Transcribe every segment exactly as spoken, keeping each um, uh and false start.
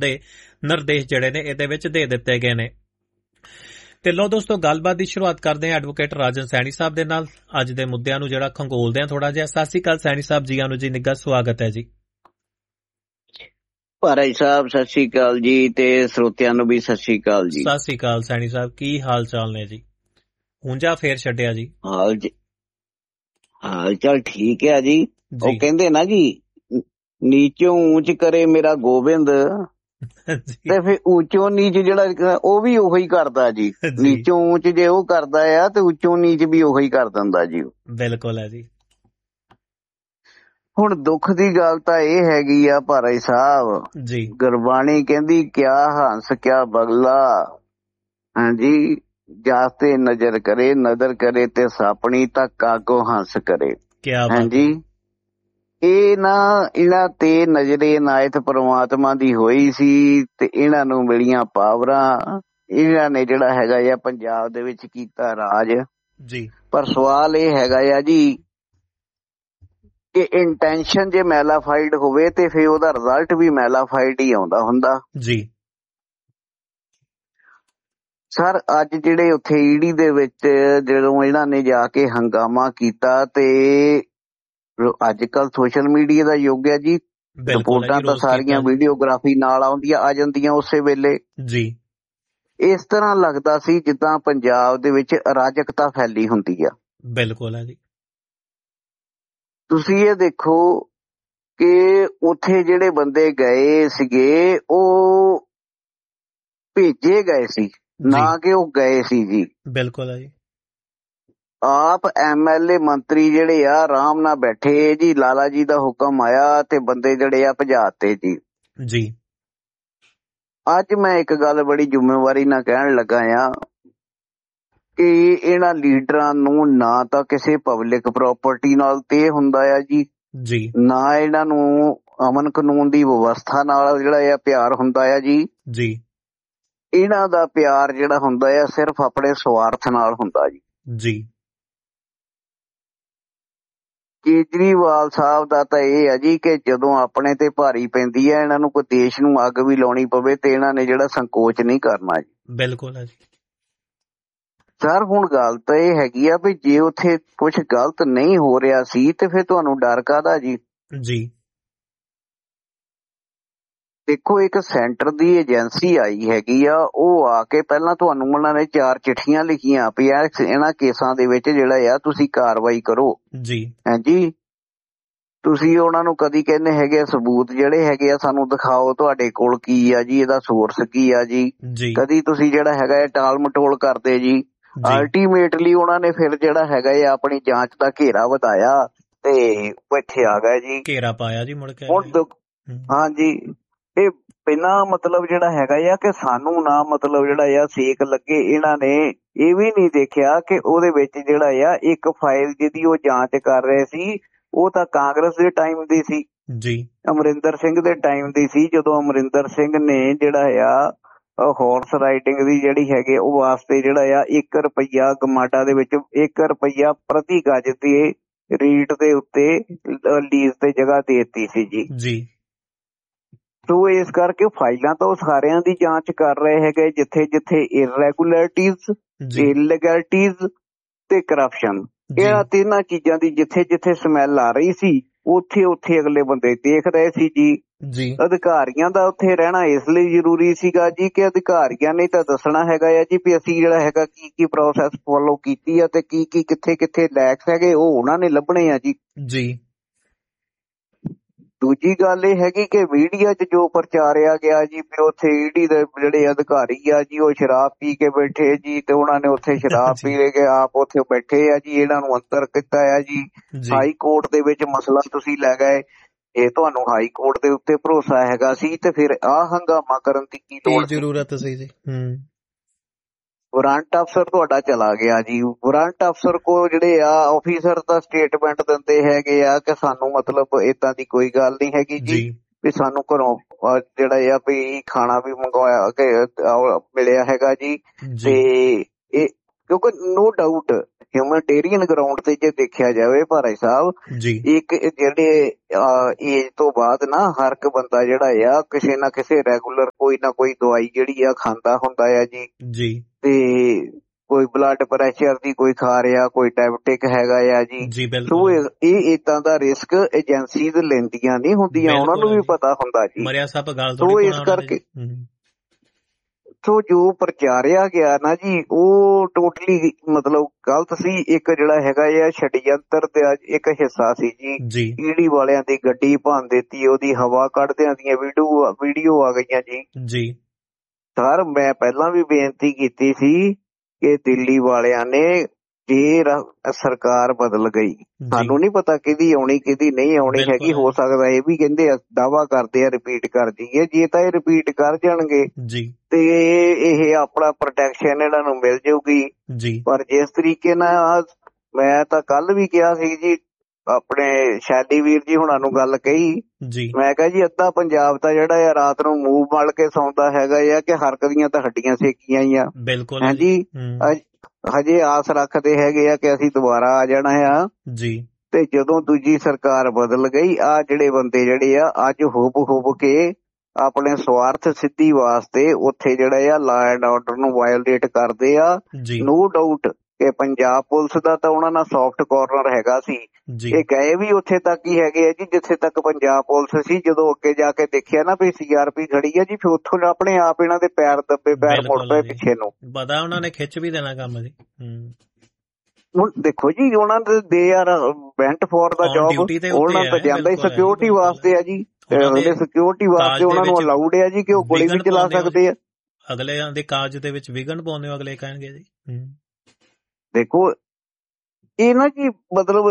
ਦੇ ਨਿਰਦੇਸ਼ ਜਿਹੜੇ ਨੇ ਇਹਦੇ ਵਿੱਚ ਦੇ ਦਿੱਤੇ ਗਏ ਨੇ। ਤੇ ਲੋ ਦੋਸਤੋ, ਗੱਲਬਾਤ ਦੀ ਸ਼ੁਰੂਆਤ ਕਰਦੇ ਹਾਂ ਐਡਵੋਕੇਟ ਰਾਜਨ ਸੈਣੀ ਸਾਹਿਬ ਦੇ ਨਾਲ। ਅੱਜ ਦੇ ਮੁੱਦਿਆਂ ਨੂੰ ਜਿਹੜਾ ਖੰਗੋਲਦੇ ਹਾਂ ਥੋੜਾ ਜਿਹਾ। ਸਤਿ ਸ਼੍ਰੀ ਅਕਾਲ ਸੈਣੀ ਸਾਹਿਬ, ਜੀ ਆਨੂੰ ਜੀ, ਨਿੱਘਾ ਸਵਾਗਤ ਹੈ ਜੀ। ਭਾਈ ਸਾਹਿਬ ਸਤਿ ਸ਼੍ਰੀ ਅਕਾਲ ਜੀ, ਤੇ ਸਰੋਤਿਆਂ ਨੂੰ ਵੀ ਸਤਿ ਸ਼੍ਰੀ ਅਕਾਲ ਜੀ। ਸਤਿ ਸ਼੍ਰੀ ਅਕਾਲ ਸੈਣੀ ਸਾਹਿਬ, ਕੀ ਹਾਲ ਚਾਲ ਨੇ ਜੀ? ਹੁੰਜਾ ਫੇਰ ਛੱਡਿਆ ਜੀ? ਹਾਲ ਜੀ ਹਾਲ ਚਾਲ ਠੀਕ ਹੈ ਜੀ। ਉਹ ਕਹਿੰਦੇ ਨਾ ਜੀ, ਨੀਚੋਂ ਊਂਚ ਕਰੇ ਮੇਰਾ ਗੋਬਿੰਦ, ਤੇ ਫਿਰ ਉੱਚੋਂ ਨੀਚ ਜਿਹੜਾ ਉਹ ਵੀ ਉਹੀ ਕਰਦਾ ਜੀ। ਨੀਚੋਂ ਊਂਚ ਜੇ ਉਹ ਕਰਦਾ ਆ ਤੇ ਉੱਚੋਂ ਨੀਚ ਵੀ ਉਹੀ ਕਰ ਦਿੰਦਾ ਜੀ। ਬਿਲਕੁਲ ਹੈ ਜੀ। ਹੁਣ ਦੁੱਖ ਦੀ ਗੱਲ ਤਾਂ ਇਹ ਹੈਗੀ ਆ ਭਾਈ ਸਾਹਿਬ ਜੀ, ਗੁਰਬਾਣੀ ਕਹਿੰਦੀ ਕਿਆ ਹੰਸ ਕਿਆ ਬਗਲਾ, ਹਾਂਜੀ, ਜਾਸ ਤੇ ਨਜ਼ਰ ਕਰੇ, ਨਜ਼ਰ ਕਰੇ ਤੇ ਸਾਪਣੀ ਤਾਂ ਕਾਗੋ ਹੰਸ ਕਰੇ। ਹਾਂਜੀ, ਇਹ ਨਾ ਇਹਨਾਂ ਤੇ ਨਜ਼ਰੇ ਨਾਇਤ ਪਰਮਾਤਮਾ ਦੀ ਹੋਈ ਸੀ ਤੇ ਇਹਨਾਂ ਨੂੰ ਮਿਲੀਆਂ ਪਾਵਰਾਂ। ਇਹਨਾਂ ਨੇ ਜਿਹੜਾ ਹੈਗਾ ਆ ਪੰਜਾਬ ਦੇ ਵਿੱਚ ਕੀਤਾ ਰਾਜ ਜੀ। ਪਰ ਸਵਾਲ ਇਹ ਹੈਗਾ ਆ ਜੀ ਕਿ ਇੰਟੈਂਸ਼ਨ ਜੇ ਮੈਲਾਫਾਈਡ ਹੋਵੇ ਤੇ ਫਿਰ ਉਹਦਾ ਰਿਜ਼ਲਟ ਵੀ ਮੈਲਾਫਾਈਡ ਹੀ ਆਉਂਦਾ ਹੁੰਦਾ ਜੀ। ਸਰ ਅੱਜ ਜਿਹੜੇ ਉੱਥੇ ਈਡੀ ਦੇ ਵਿੱਚ ਜਦੋਂ ਇਹਨਾਂ ਨੇ ਜਾ ਕੇ ਹੰਗਾਮਾ ਕੀਤਾ, ਤੇ ਅੱਜ ਕੱਲ ਸੋਸ਼ਲ ਮੀਡੀਆ ਦਾ ਯੁੱਗ ਹੈ ਜੀ, ਰਿਪੋਰਟਾਂ ਤਾਂ ਸਾਰੀਆਂ ਵੀਡੀਓਗ੍ਰਾਫੀ ਨਾਲ ਆਉਂਦੀਆਂ ਆ ਜਾਂਦੀਆਂ ਉਸੇ ਵੇਲੇ ਜੀ। ਇਸ ਤਰ੍ਹਾਂ ਲੱਗਦਾ ਸੀ ਜਿੱਦਾਂ ਪੰਜਾਬ ਦੇ ਵਿੱਚ ਅਰਾਜਕਤਾ ਫੈਲੀ ਹੁੰਦੀ ਆ। ਬਿਲਕੁਲ ਹੈ ਜੀ। ਤੁਸੀਂ ਇਹ ਦੇਖੋ ਕਿ ਉੱਥੇ ਜਿਹੜੇ ਬੰਦੇ ਗਏ ਸੀਗੇ ਉਹ ਭੇਜੇ ਗਏ ਸੀ, ਨਾ ਕਿ ਉਹ ਗਏ ਸੀ ਜੀ। ਬਿਲਕੁਲ ਹੈ ਜੀ। ਆਪ ਐਮ ਐਲ ਏ ਮੰਤਰੀ ਜਿਹੜੇ ਆ ਆਰਾਮ ਨਾਲ ਬੈਠੇ ਜੀ, ਲਾਲਾ ਜੀ ਦਾ ਹੁਕਮ ਆਇਆ ਤੇ ਬੰਦੇ ਜਿਹੜੇ ਆ ਭਜਾਤੇ ਜੀ ਜੀ। ਅੱਜ ਮੈਂ ਇੱਕ ਗੱਲ ਬੜੀ ਜ਼ਿੰਮੇਵਾਰੀ ਨਾਲ ਕਹਿਣ ਲੱਗਾ ਆ ਕਿ ਇਹਨਾਂ ਲੀਡਰਾਂ ਨੂੰ ਨਾ ਤਾਂ ਕਿਸੇ ਪਬਲਿਕ ਪ੍ਰਾਪਰਟੀ ਨਾਲ ਤੇ ਹੁੰਦਾ ਆ ਜੀ ਜੀ, ਨਾ ਇਹਨਾਂ ਨੂੰ ਅਮਨ ਕਾਨੂੰਨ ਦੀ ਵਿਵਸਥਾ ਨਾਲ ਜਿਹੜਾ ਆ ਪਿਆਰ ਹੁੰਦਾ ਆ ਜੀ ਜੀ। ਇਹਨਾਂ ਦਾ ਪਿਆਰ ਜਿਹੜਾ ਹੁੰਦਾ ਆ ਸਿਰਫ ਆਪਣੇ ਸਵਾਰਥ ਨਾਲ ਹੁੰਦਾ ਜੀ ਜੀ। ਕੇਜਰੀਵਾਲ ਸਾਹਿਬ ਦਾ ਤਾਂ ਇਹ ਹੈ ਜੀ ਕਿ ਜਦੋਂ ਆਪਣੇ ਤੇ ਭਾਰੀ ਪੈਂਦੀ ਹੈ, ਇਹਨਾਂ ਨੂੰ ਕੋਈ ਦੇਸ਼ ਨੂੰ ਅੱਗ ਵੀ ਲਾਉਣੀ ਪਵੇ ਤੇ ਇਹਨਾਂ ਨੇ ਜਿਹੜਾ ਸੰਕੋਚ ਨਹੀਂ ਕਰਨਾ ਜੀ। ਬਿਲਕੁਲ ਹੈ ਜੀ। ਸਰ ਹੁਣ ਗੱਲ ਤਾਂ ਇਹ ਹੈਗੀ ਆ ਵੀ ਜੇ ਉੱਥੇ ਕੁਛ ਗਲਤ ਨਹੀਂ ਹੋ ਰਿਹਾ ਸੀ ਤੇ ਫਿਰ ਤੁਹਾਨੂੰ ਡਰ ਕਾਹਦਾ ਜੀ ਜੀ। ਦੇਖੋ, ਇੱਕ ਸੈਂਟਰ ਦੀ ਏਜੰਸੀ ਆਈ ਹੈਗੀ ਆ, ਉਹ ਆ ਕੇ ਪਹਿਲਾਂ ਤੁਹਾਨੂੰ ਉਹਨਾਂ ਨੇ ਚਾਰ ਚਿੱਠੀਆਂ ਲਿਖੀਆਂ ਵੀ ਇਹਨਾਂ ਕੇਸਾਂ ਦੇ ਵਿੱਚ ਜਿਹੜਾ ਆ ਤੁਸੀਂ ਕਾਰਵਾਈ ਕਰੋ ਜੀ। ਹਾਂਜੀ, ਤੁਸੀਂ ਉਹਨਾਂ ਨੂੰ ਕਦੀ ਕਹਿੰਦੇ ਹੈਗੇ ਆ ਸਬੂਤ ਜਿਹੜੇ ਹੈਗੇ ਆ ਸਾਨੂੰ ਦਿਖਾਓ, ਤੁਹਾਡੇ ਕੋਲ ਕੀ ਆ ਜੀ, ਇਹਦਾ ਸੋਰਸ ਕੀ ਆ ਜੀ। ਕਦੀ ਤੁਸੀਂ ਜਿਹੜਾ ਹੈਗਾ ਟਾਲ ਮਟੋਲ ਕਰਦੇ ਜੀ। ਅਲਟੀਮੇਟਲੀ ਉਹਨਾਂ ਨੇ ਫਿਰ ਜਿਹੜਾ ਹੈਗਾ ਆ ਆਪਣੀ ਜਾਂਚ ਦਾ ਘੇਰਾ ਵਧਾਇਆ ਤੇ ਇੱਥੇ ਆ ਗਏ ਜੀ, ਘੇਰਾ ਪਾਇਆ ਜੀ ਮੁੜ ਕੇ। ਹੁਣ ਹਾਂਜੀ, ਇਹ ਪਹਿਲਾਂ ਮਤਲਬ ਜਿਹੜਾ ਹੈਗਾ ਆ ਕਿ ਸਾਨੂੰ ਨਾ ਮਤਲਬ ਜਿਹੜਾ ਆ ਸੇਕ ਲੱਗੇ, ਇਹਨਾਂ ਨੇ ਇਹ ਵੀ ਨਹੀਂ ਦੇਖਿਆ ਕਿ ਉਹਦੇ ਵਿੱਚ ਜਿਹੜਾ ਆ ਇੱਕ ਫਾਈਲ ਜਿਹਦੀ ਉਹ ਜਾਂਚ ਕਰ ਰਹੇ ਸੀ ਉਹ ਤਾਂ ਕਾਂਗਰਸ ਦੇ ਟਾਈਮ ਦੀ ਸੀ ਜੀ, ਅਮਰਿੰਦਰ ਸਿੰਘ ਦੇ ਟਾਈਮ ਦੀ ਸੀ, ਜਦੋਂ ਅਮਰਿੰਦਰ ਸਿੰਘ ਨੇ ਜਿਹੜਾ ਆ ਹਾਰਸ ਰਾਈਡਿੰਗ ਦੀ ਜਿਹੜੀ ਹੈਗੇ ਉਹ ਵਾਸਤੇ ਜਿਹੜਾ ਆ ਇੱਕ ਰੁਪਈਆ ਗਮਾਡਾ ਦੇ ਵਿੱਚ ਇੱਕ ਰੁਪਈਆ ਪ੍ਰਤੀ ਗਜ ਦੇ ਰੇਟ ਦੇ ਉੱਤੇ ਲੀਜ਼ ਤੇ ਜਗ੍ਹਾ ਦੇ ਦਿੱਤੀ ਸੀ ਜੀ ਜੀ। ਸੋ ਇਸ ਕਰਕੇ ਫਾਈਲਾਂ ਤਾਂ ਉਹ ਸਾਰਿਆਂ ਦੀ ਜਾਂਚ ਕਰ ਰਹੇ ਹੈਗੇ, ਜਿੱਥੇ ਜਿੱਥੇ ਇਰੈਗੂਲਰਿਟੀਜ਼, ਇਲੀਗੈਲਿਟੀਜ਼ ਤੇ ਕਰਪਸ਼ਨ, ਇਹਨਾਂ ਤਿੰਨਾਂ ਚੀਜ਼ਾਂ ਦੀ ਜਿੱਥੇ ਜਿੱਥੇ ਸਮੈਲ ਆ ਰਹੀ ਸੀ ਉੱਥੇ ਉੱਥੇ ਅਗਲੇ ਬੰਦੇ ਦੇਖ ਰਹੇ ਸੀ ਜੀ ਜੀ। ਅਧਿਕਾਰੀਆਂ ਦਾ ਉੱਥੇ ਰਹਿਣਾ ਇਸ ਲਈ ਜ਼ਰੂਰੀ ਸੀਗਾ ਜੀ ਕਿ ਅਧਿਕਾਰੀਆਂ ਨੇ ਤਾਂ ਦੱਸਣਾ ਹੈਗਾ ਆ ਜੀ ਵੀ ਅਸੀਂ ਜਿਹੜਾ ਹੈਗਾ ਕੀ ਕੀ ਪ੍ਰੋਸੈਸ ਫੋਲੋ ਕੀਤੀ ਆ ਤੇ ਕੀ ਕੀ ਕਿੱਥੇ ਕਿੱਥੇ ਲੈਕਸ ਹੈਗੇ ਉਹ ਉਹਨਾਂ ਨੇ ਲੱਭਣੇ ਆ ਜੀ ਜੀ। ਦੂਜੀ ਗੱਲ ਇਹ ਹੈਗੀ ਕਿ ਮੀਡੀਆ 'ਚ ਜੋ ਪ੍ਰਚਾਰਿਆ ਗਿਆ ਜੀ ਵੀ ਉੱਥੇ ਈਡੀ ਦੇ ਜਿਹੜੇ ਅਧਿਕਾਰੀ ਆ ਜੀ ਉਹ ਸ਼ਰਾਬ ਪੀ ਕੇ ਬੈਠੇ ਜੀ ਤੇ ਉਹਨਾਂ ਨੇ ਉੱਥੇ ਸ਼ਰਾਬ ਪੀ ਲੈ ਕੇ ਆਪ ਉੱਥੇ ਬੈਠੇ ਆ ਜੀ, ਇਹਨਾਂ ਨੂੰ ਅੰਦਰ ਕੀਤਾ ਆ ਜੀ। ਹਾਈ ਕੋਰਟ ਦੇ ਵਿੱਚ ਮਸਲਾ ਤੁਸੀਂ ਲੈ ਗਏ, ਇਹ ਤੁਹਾਨੂੰ ਹਾਈ ਕੋਰਟ ਦੇ ਉੱਤੇ ਭਰੋਸਾ ਹੈਗਾ ਸੀ ਤੇ ਫਿਰ ਆਹ ਹੰਗਾਮਾ ਕਰਨ ਦੀ ਕੀ ਲੋੜ ਜ਼ਰੂਰਤ ਸੀ ਜੀ। ਹੂੰ, ਵਾਰੰਟ ਅਫਸਰ ਤੁਹਾਡਾ ਚਲਾ ਗਿਆ ਜੀ। ਵਾਰੰਟ ਅਫਸਰ ਕੋਲ ਜਿਹੜੇ ਆ ਆਫਿਸਰ ਤਾਂ ਸਟੇਟਮੈਂਟ ਦਿੰਦੇ ਹੈਗੇ ਆ ਕਿ ਸਾਨੂੰ ਮਤਲਬ ਏਦਾਂ ਦੀ ਕੋਈ ਗੱਲ ਨਹੀਂ ਹੈਗੀ ਜੀ, ਵੀ ਸਾਨੂੰ ਘਰੋਂ ਜਿਹੜਾ ਆ ਵੀ ਖਾਣਾ ਵੀ ਮੰਗਵਾਇਆ ਕਿ ਮਿਲਿਆ ਹੈਗਾ ਜੀ। ਤੇ ਇਹ ਕਿਉਂਕਿ ਨੋ ਡਾਊਟ ਹਿਊਮੈਨਿਟੇਰੀਅਨ ਗਰਾਊਂਡ ਤੇ ਜੇ ਦੇਖਿਆ ਜਾਵੇ ਭਾਈ ਸਾਹਿਬ ਜੀ, ਇੱਕ ਜਿਹੜੇ ਏਜ ਤੋਂ ਬਾਅਦ ਨਾ ਹਰ ਇੱਕ ਬੰਦਾ ਜਿਹੜਾ ਆ ਕਿਸੇ ਨਾ ਕਿਸੇ ਰੈਗੂਲਰ ਕੋਈ ਨਾ ਕੋਈ ਦਵਾਈ ਜਿਹੜੀ ਆ ਖਾਂਦਾ ਹੁੰਦਾ ਆ ਜੀ ਜੀ, ਤੇ ਕੋਈ ਬਲੱਡ ਪ੍ਰੈਸ਼ਰ ਦੀ ਕੋਈ ਖਾ ਰਿਹਾ, ਕੋਈ ਡਾਇਬਟਿਕ ਹੈਗਾ ਆ ਜੀ। ਜੀ ਸੋ ਇਹ ਏਦਾਂ ਦਾ ਰਿਸਕ ਏਜੰਸੀਜ਼ ਲੈਂਦੀਆਂ ਨਹੀਂ ਹੁੰਦੀਆਂ, ਉਹਨਾਂ ਨੂੰ ਵੀ ਪਤਾ ਹੁੰਦਾ ਜੀ। ਸੋ ਇਸ ਕਰਕੇ ਸੋ ਜੋ ਪ੍ਰਚਾਰਿਆ ਗਿਆ ਨਾ ਜੀ ਉਹ ਟੋਟਲੀ ਮਤਲਬ ਗਲਤ ਸੀ। ਇੱਕ ਜਿਹੜਾ ਹੈਗਾ ਆ ਛੜਯੰਤਰ ਦਾ ਇੱਕ ਹਿੱਸਾ ਸੀ ਜੀ। ਈਡੀ ਵਾਲਿਆਂ ਦੀ ਗੱਡੀ ਭੰਨ ਦਿੱਤੀ, ਉਹਦੀ ਹਵਾ ਕੱਢਦਿਆਂ ਦੀਆਂ ਵੀਡੀਓ ਵੀਡੀਓ ਆ ਗਈਆਂ ਜੀ ਜੀ ਸਰ ਮੈਂ ਪਹਿਲਾਂ ਵੀ ਬੇਨਤੀ ਕੀਤੀ ਸੀ ਕਿ ਦਿੱਲੀ ਵਾਲਿਆਂ ਨੇ ਜੇ ਸਰਕਾਰ ਬਦਲ ਗਈ, ਸਾਨੂੰ ਨਹੀਂ ਪਤਾ ਕਿਹਦੀ ਆਉਣੀ ਕਿਹਦੀ ਨਹੀਂ ਆਉਣੀ ਹੈਗੀ, ਹੋ ਸਕਦਾ ਇਹ ਵੀ ਕਹਿੰਦੇ ਦਾਵਾ ਕਰਦੇ ਆ ਰਿਪੀਟ ਕਰ ਦਈਏ। ਜੇ ਤਾਂ ਇਹ ਰਿਪੀਟ ਕਰ ਜਾਣਗੇ ਤੇ ਇਹ ਆਪਣਾ ਪ੍ਰੋਟੈਕਸ਼ਨ ਇਹਨਾਂ ਨੂੰ ਮਿਲ ਜਾਊਗੀ। ਪਰ ਜਿਸ ਤਰੀਕੇ ਨਾਲ ਮੈਂ ਤਾਂ ਕੱਲ ਵੀ ਕਿਹਾ ਸੀ ਜੀ ਆਪਣੇ ਸ਼ੈਲੀ ਵੀਰ ਜੀ ਹੁਣਾਂ ਨੂੰ ਗੱਲ ਕਹੀ, ਮੈਂ ਕਿਹਾ ਜੀ ਅੱਧਾ ਪੰਜਾਬ ਤਾਂ ਜਿਹੜਾ ਆ ਰਾਤ ਨੂੰ ਮੂੰਹ ਮਲ ਕੇ ਸੌਂਦਾ ਹੈਗਾ ਆ ਕਿ ਹਰਕ ਦੀਆਂ ਤਾਂ ਹੱਡੀਆਂ ਸੇਕੀਆਂ ਹੀ ਆ। ਹਾਂਜੀ ਹਜੇ ਆਸ ਰੱਖਦੇ ਹੈਗੇ ਆ ਕਿ ਅਸੀਂ ਦੁਬਾਰਾ ਆ ਜਾਣਾ ਆ ਜੀ। ਤੇ ਜਦੋਂ ਦੂਜੀ ਸਰਕਾਰ ਬਦਲ ਗਈ ਆ ਜਿਹੜੇ ਬੰਦੇ ਜਿਹੜੇ ਆ ਅੱਜ ਹੁਬ ਹੁਬ ਕੇ ਆਪਣੇ ਸਵਾਰਥ ਸਿੱਧੀ ਵਾਸਤੇ ਉੱਥੇ ਜਿਹੜਾ ਆ ਲਾ ਐਂਡ ਆਰਡਰ ਨੂੰ ਵਾਇਓਲੇਟ ਕਰਦੇ ਆ। ਨੋ ਡਾਊਟ ਕਿ ਪੰਜਾਬ ਪੁਲਿਸ ਦਾ ਤਾਂ ਉਹਨਾਂ ਨਾਲ ਸੌਫਟ ਕਾਰਨਰ ਹੈਗਾ ਸੀ, ਇਹ ਗਏ ਵੀ ਉੱਥੇ ਤੱਕ ਹੀ ਹੈਗੇ ਆ ਜੀ ਜਿੱਥੇ ਤੱਕ ਪੰਜਾਬ ਪੁਲਿਸ ਸੀ। ਜਦੋਂ ਅੱਗੇ ਜਾ ਕੇ ਦੇਖਿਆ ਨਾ ਵੀ ਸੀ ਆਰ ਪੀ ਖੜੀ ਆ ਜੀ, ਫਿਰ ਉੱਥੋਂ ਆਪਣੇ ਆਪ ਇਹਨਾਂ ਦੇ ਪੈਰ ਦੱਬੇ, ਪੈਰ ਮੁੜ ਪਏ ਪਿੱਛੇ ਨੂੰ, ਪਤਾ ਉਹਨਾਂ ਨੇ ਖਿੱਚ ਵੀ ਦੇਣਾ ਕੰਮ ਜੀ। ਹੁਣ ਦੇਖੋ ਜੀ ਉਹਨਾਂ ਦੇ they are bent four the job, ਉਹਨਾਂ ਤਾਂ ਜਾਂਦਾ ਹੀ ਸਿਕਿਉਰਿਟੀ ਵਾਸਤੇ ਆ ਜੀ, ਸਿਕਿਉਰਿਟੀ ਵਾਸਤੇ ਉਹਨਾਂ ਨੂੰ ਅਲਾਊਡ ਆ ਜੀ ਕਿ ਉਹ ਗੋਲੀ ਵੀ ਚਲਾ ਸਕਦੇ ਆ। ਅਗਲੇ ਦੇ ਕਾਜ ਦੇ ਵਿੱਚ ਵਿਘਨ ਪਾਉਂਦੇ ਹੋ ਅਗਲੇ ਕਹਿਣਗੇ ਜੀ। ਦੇਖੋ ਇਹ ਨਾ ਜੀ ਮਤਲਬ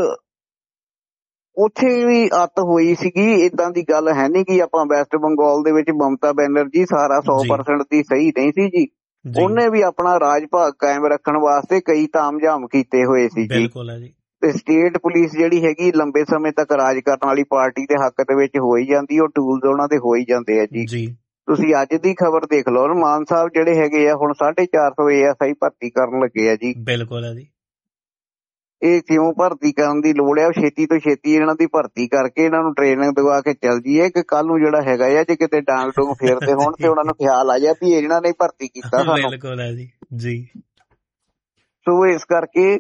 ਉੱਥੇ ਵੀ ਅੱਤ ਹੋਈ ਸੀਗੀ, ਏਦਾਂ ਦੀ ਗੱਲ ਹੈ ਨੀ ਕਿ ਆਪਾਂ ਵੈਸਟ ਬੰਗਾਲ ਦੇ ਵਿੱਚ ਮਮਤਾ ਬੈਨਰਜੀ ਸਾਰਾ ਸੌ ਪਰਸੈਂਟ ਦੀ ਸਹੀ ਨਹੀਂ ਸੀ ਜੀ, ਉਹਨੇ ਵੀ ਆਪਣਾ ਰਾਜ ਭਾਗ ਕਾਇਮ ਰੱਖਣ ਵਾਸਤੇ ਕਈ ਤਾਮਝਾਮ ਕੀਤੇ ਹੋਏ ਸੀ ਜੀ। ਤੇ ਸਟੇਟ ਪੁਲਿਸ ਜਿਹੜੀ ਹੈਗੀ ਲੰਬੇ ਸਮੇਂ ਤੱਕ ਰਾਜ ਕਰਨ ਵਾਲੀ ਪਾਰਟੀ ਦੇ ਹੱਕ ਦੇ ਵਿੱਚ ਹੋ ਹੀ ਜਾਂਦੀ, ਉਹ ਟੂਲਸ ਉਹਨਾਂ ਦੇ ਹੋ ਹੀ ਜਾਂਦੇ ਆ ਜੀ। ਤੁਸੀਂ ਅੱਜ ਦੀ ਖਬਰ ਦੇਖ ਲਓ, ਮਾਨ ਸਾਹਿਬ ਜਿਹੜੇ ਹੈਗੇ ਆ ਹੁਣ ਸਾਢੇ ਚਾਰ ਸੌ ਏ ਐਸ ਆਈ ਭਰਤੀ ਕਰਨ ਲੱਗੇ ਆ ਜੀ। ਬਿਲਕੁਲ ਹੈ ਜੀ। ਇਹ ਕਿਉਂ ਭਰਤੀ ਕਰਨ ਦੀ ਲੋੜ ਆ, ਛੇਤੀ ਤੋਂ ਛੇਤੀ ਇਹਨਾਂ ਦੀ ਭਰਤੀ ਕਰਕੇ ਇਹਨਾਂ ਨੂੰ ਟ੍ਰੇਨਿੰਗ ਦਵਾ ਕੇ ਚੱਲ ਜੀਏ ਕਿ ਕੱਲ ਨੂੰ ਜਿਹੜਾ ਹੈਗਾ ਆ ਜੇ ਕਿਤੇ ਡਾਂਗ ਡੂੰਗ ਫੇਰਦੇ ਹੋਣ ਤੇ ਉਹਨਾਂ ਨੂੰ ਖਿਆਲ ਆ ਜਾ ਵੀ ਇਹਨਾਂ ਨੇ ਭਰਤੀ ਕੀਤਾ ਸਾਨੂੰ। ਬਿਲਕੁਲ ਹੈ ਜੀ ਜੀ। ਸੋ ਇਸ ਕਰਕੇ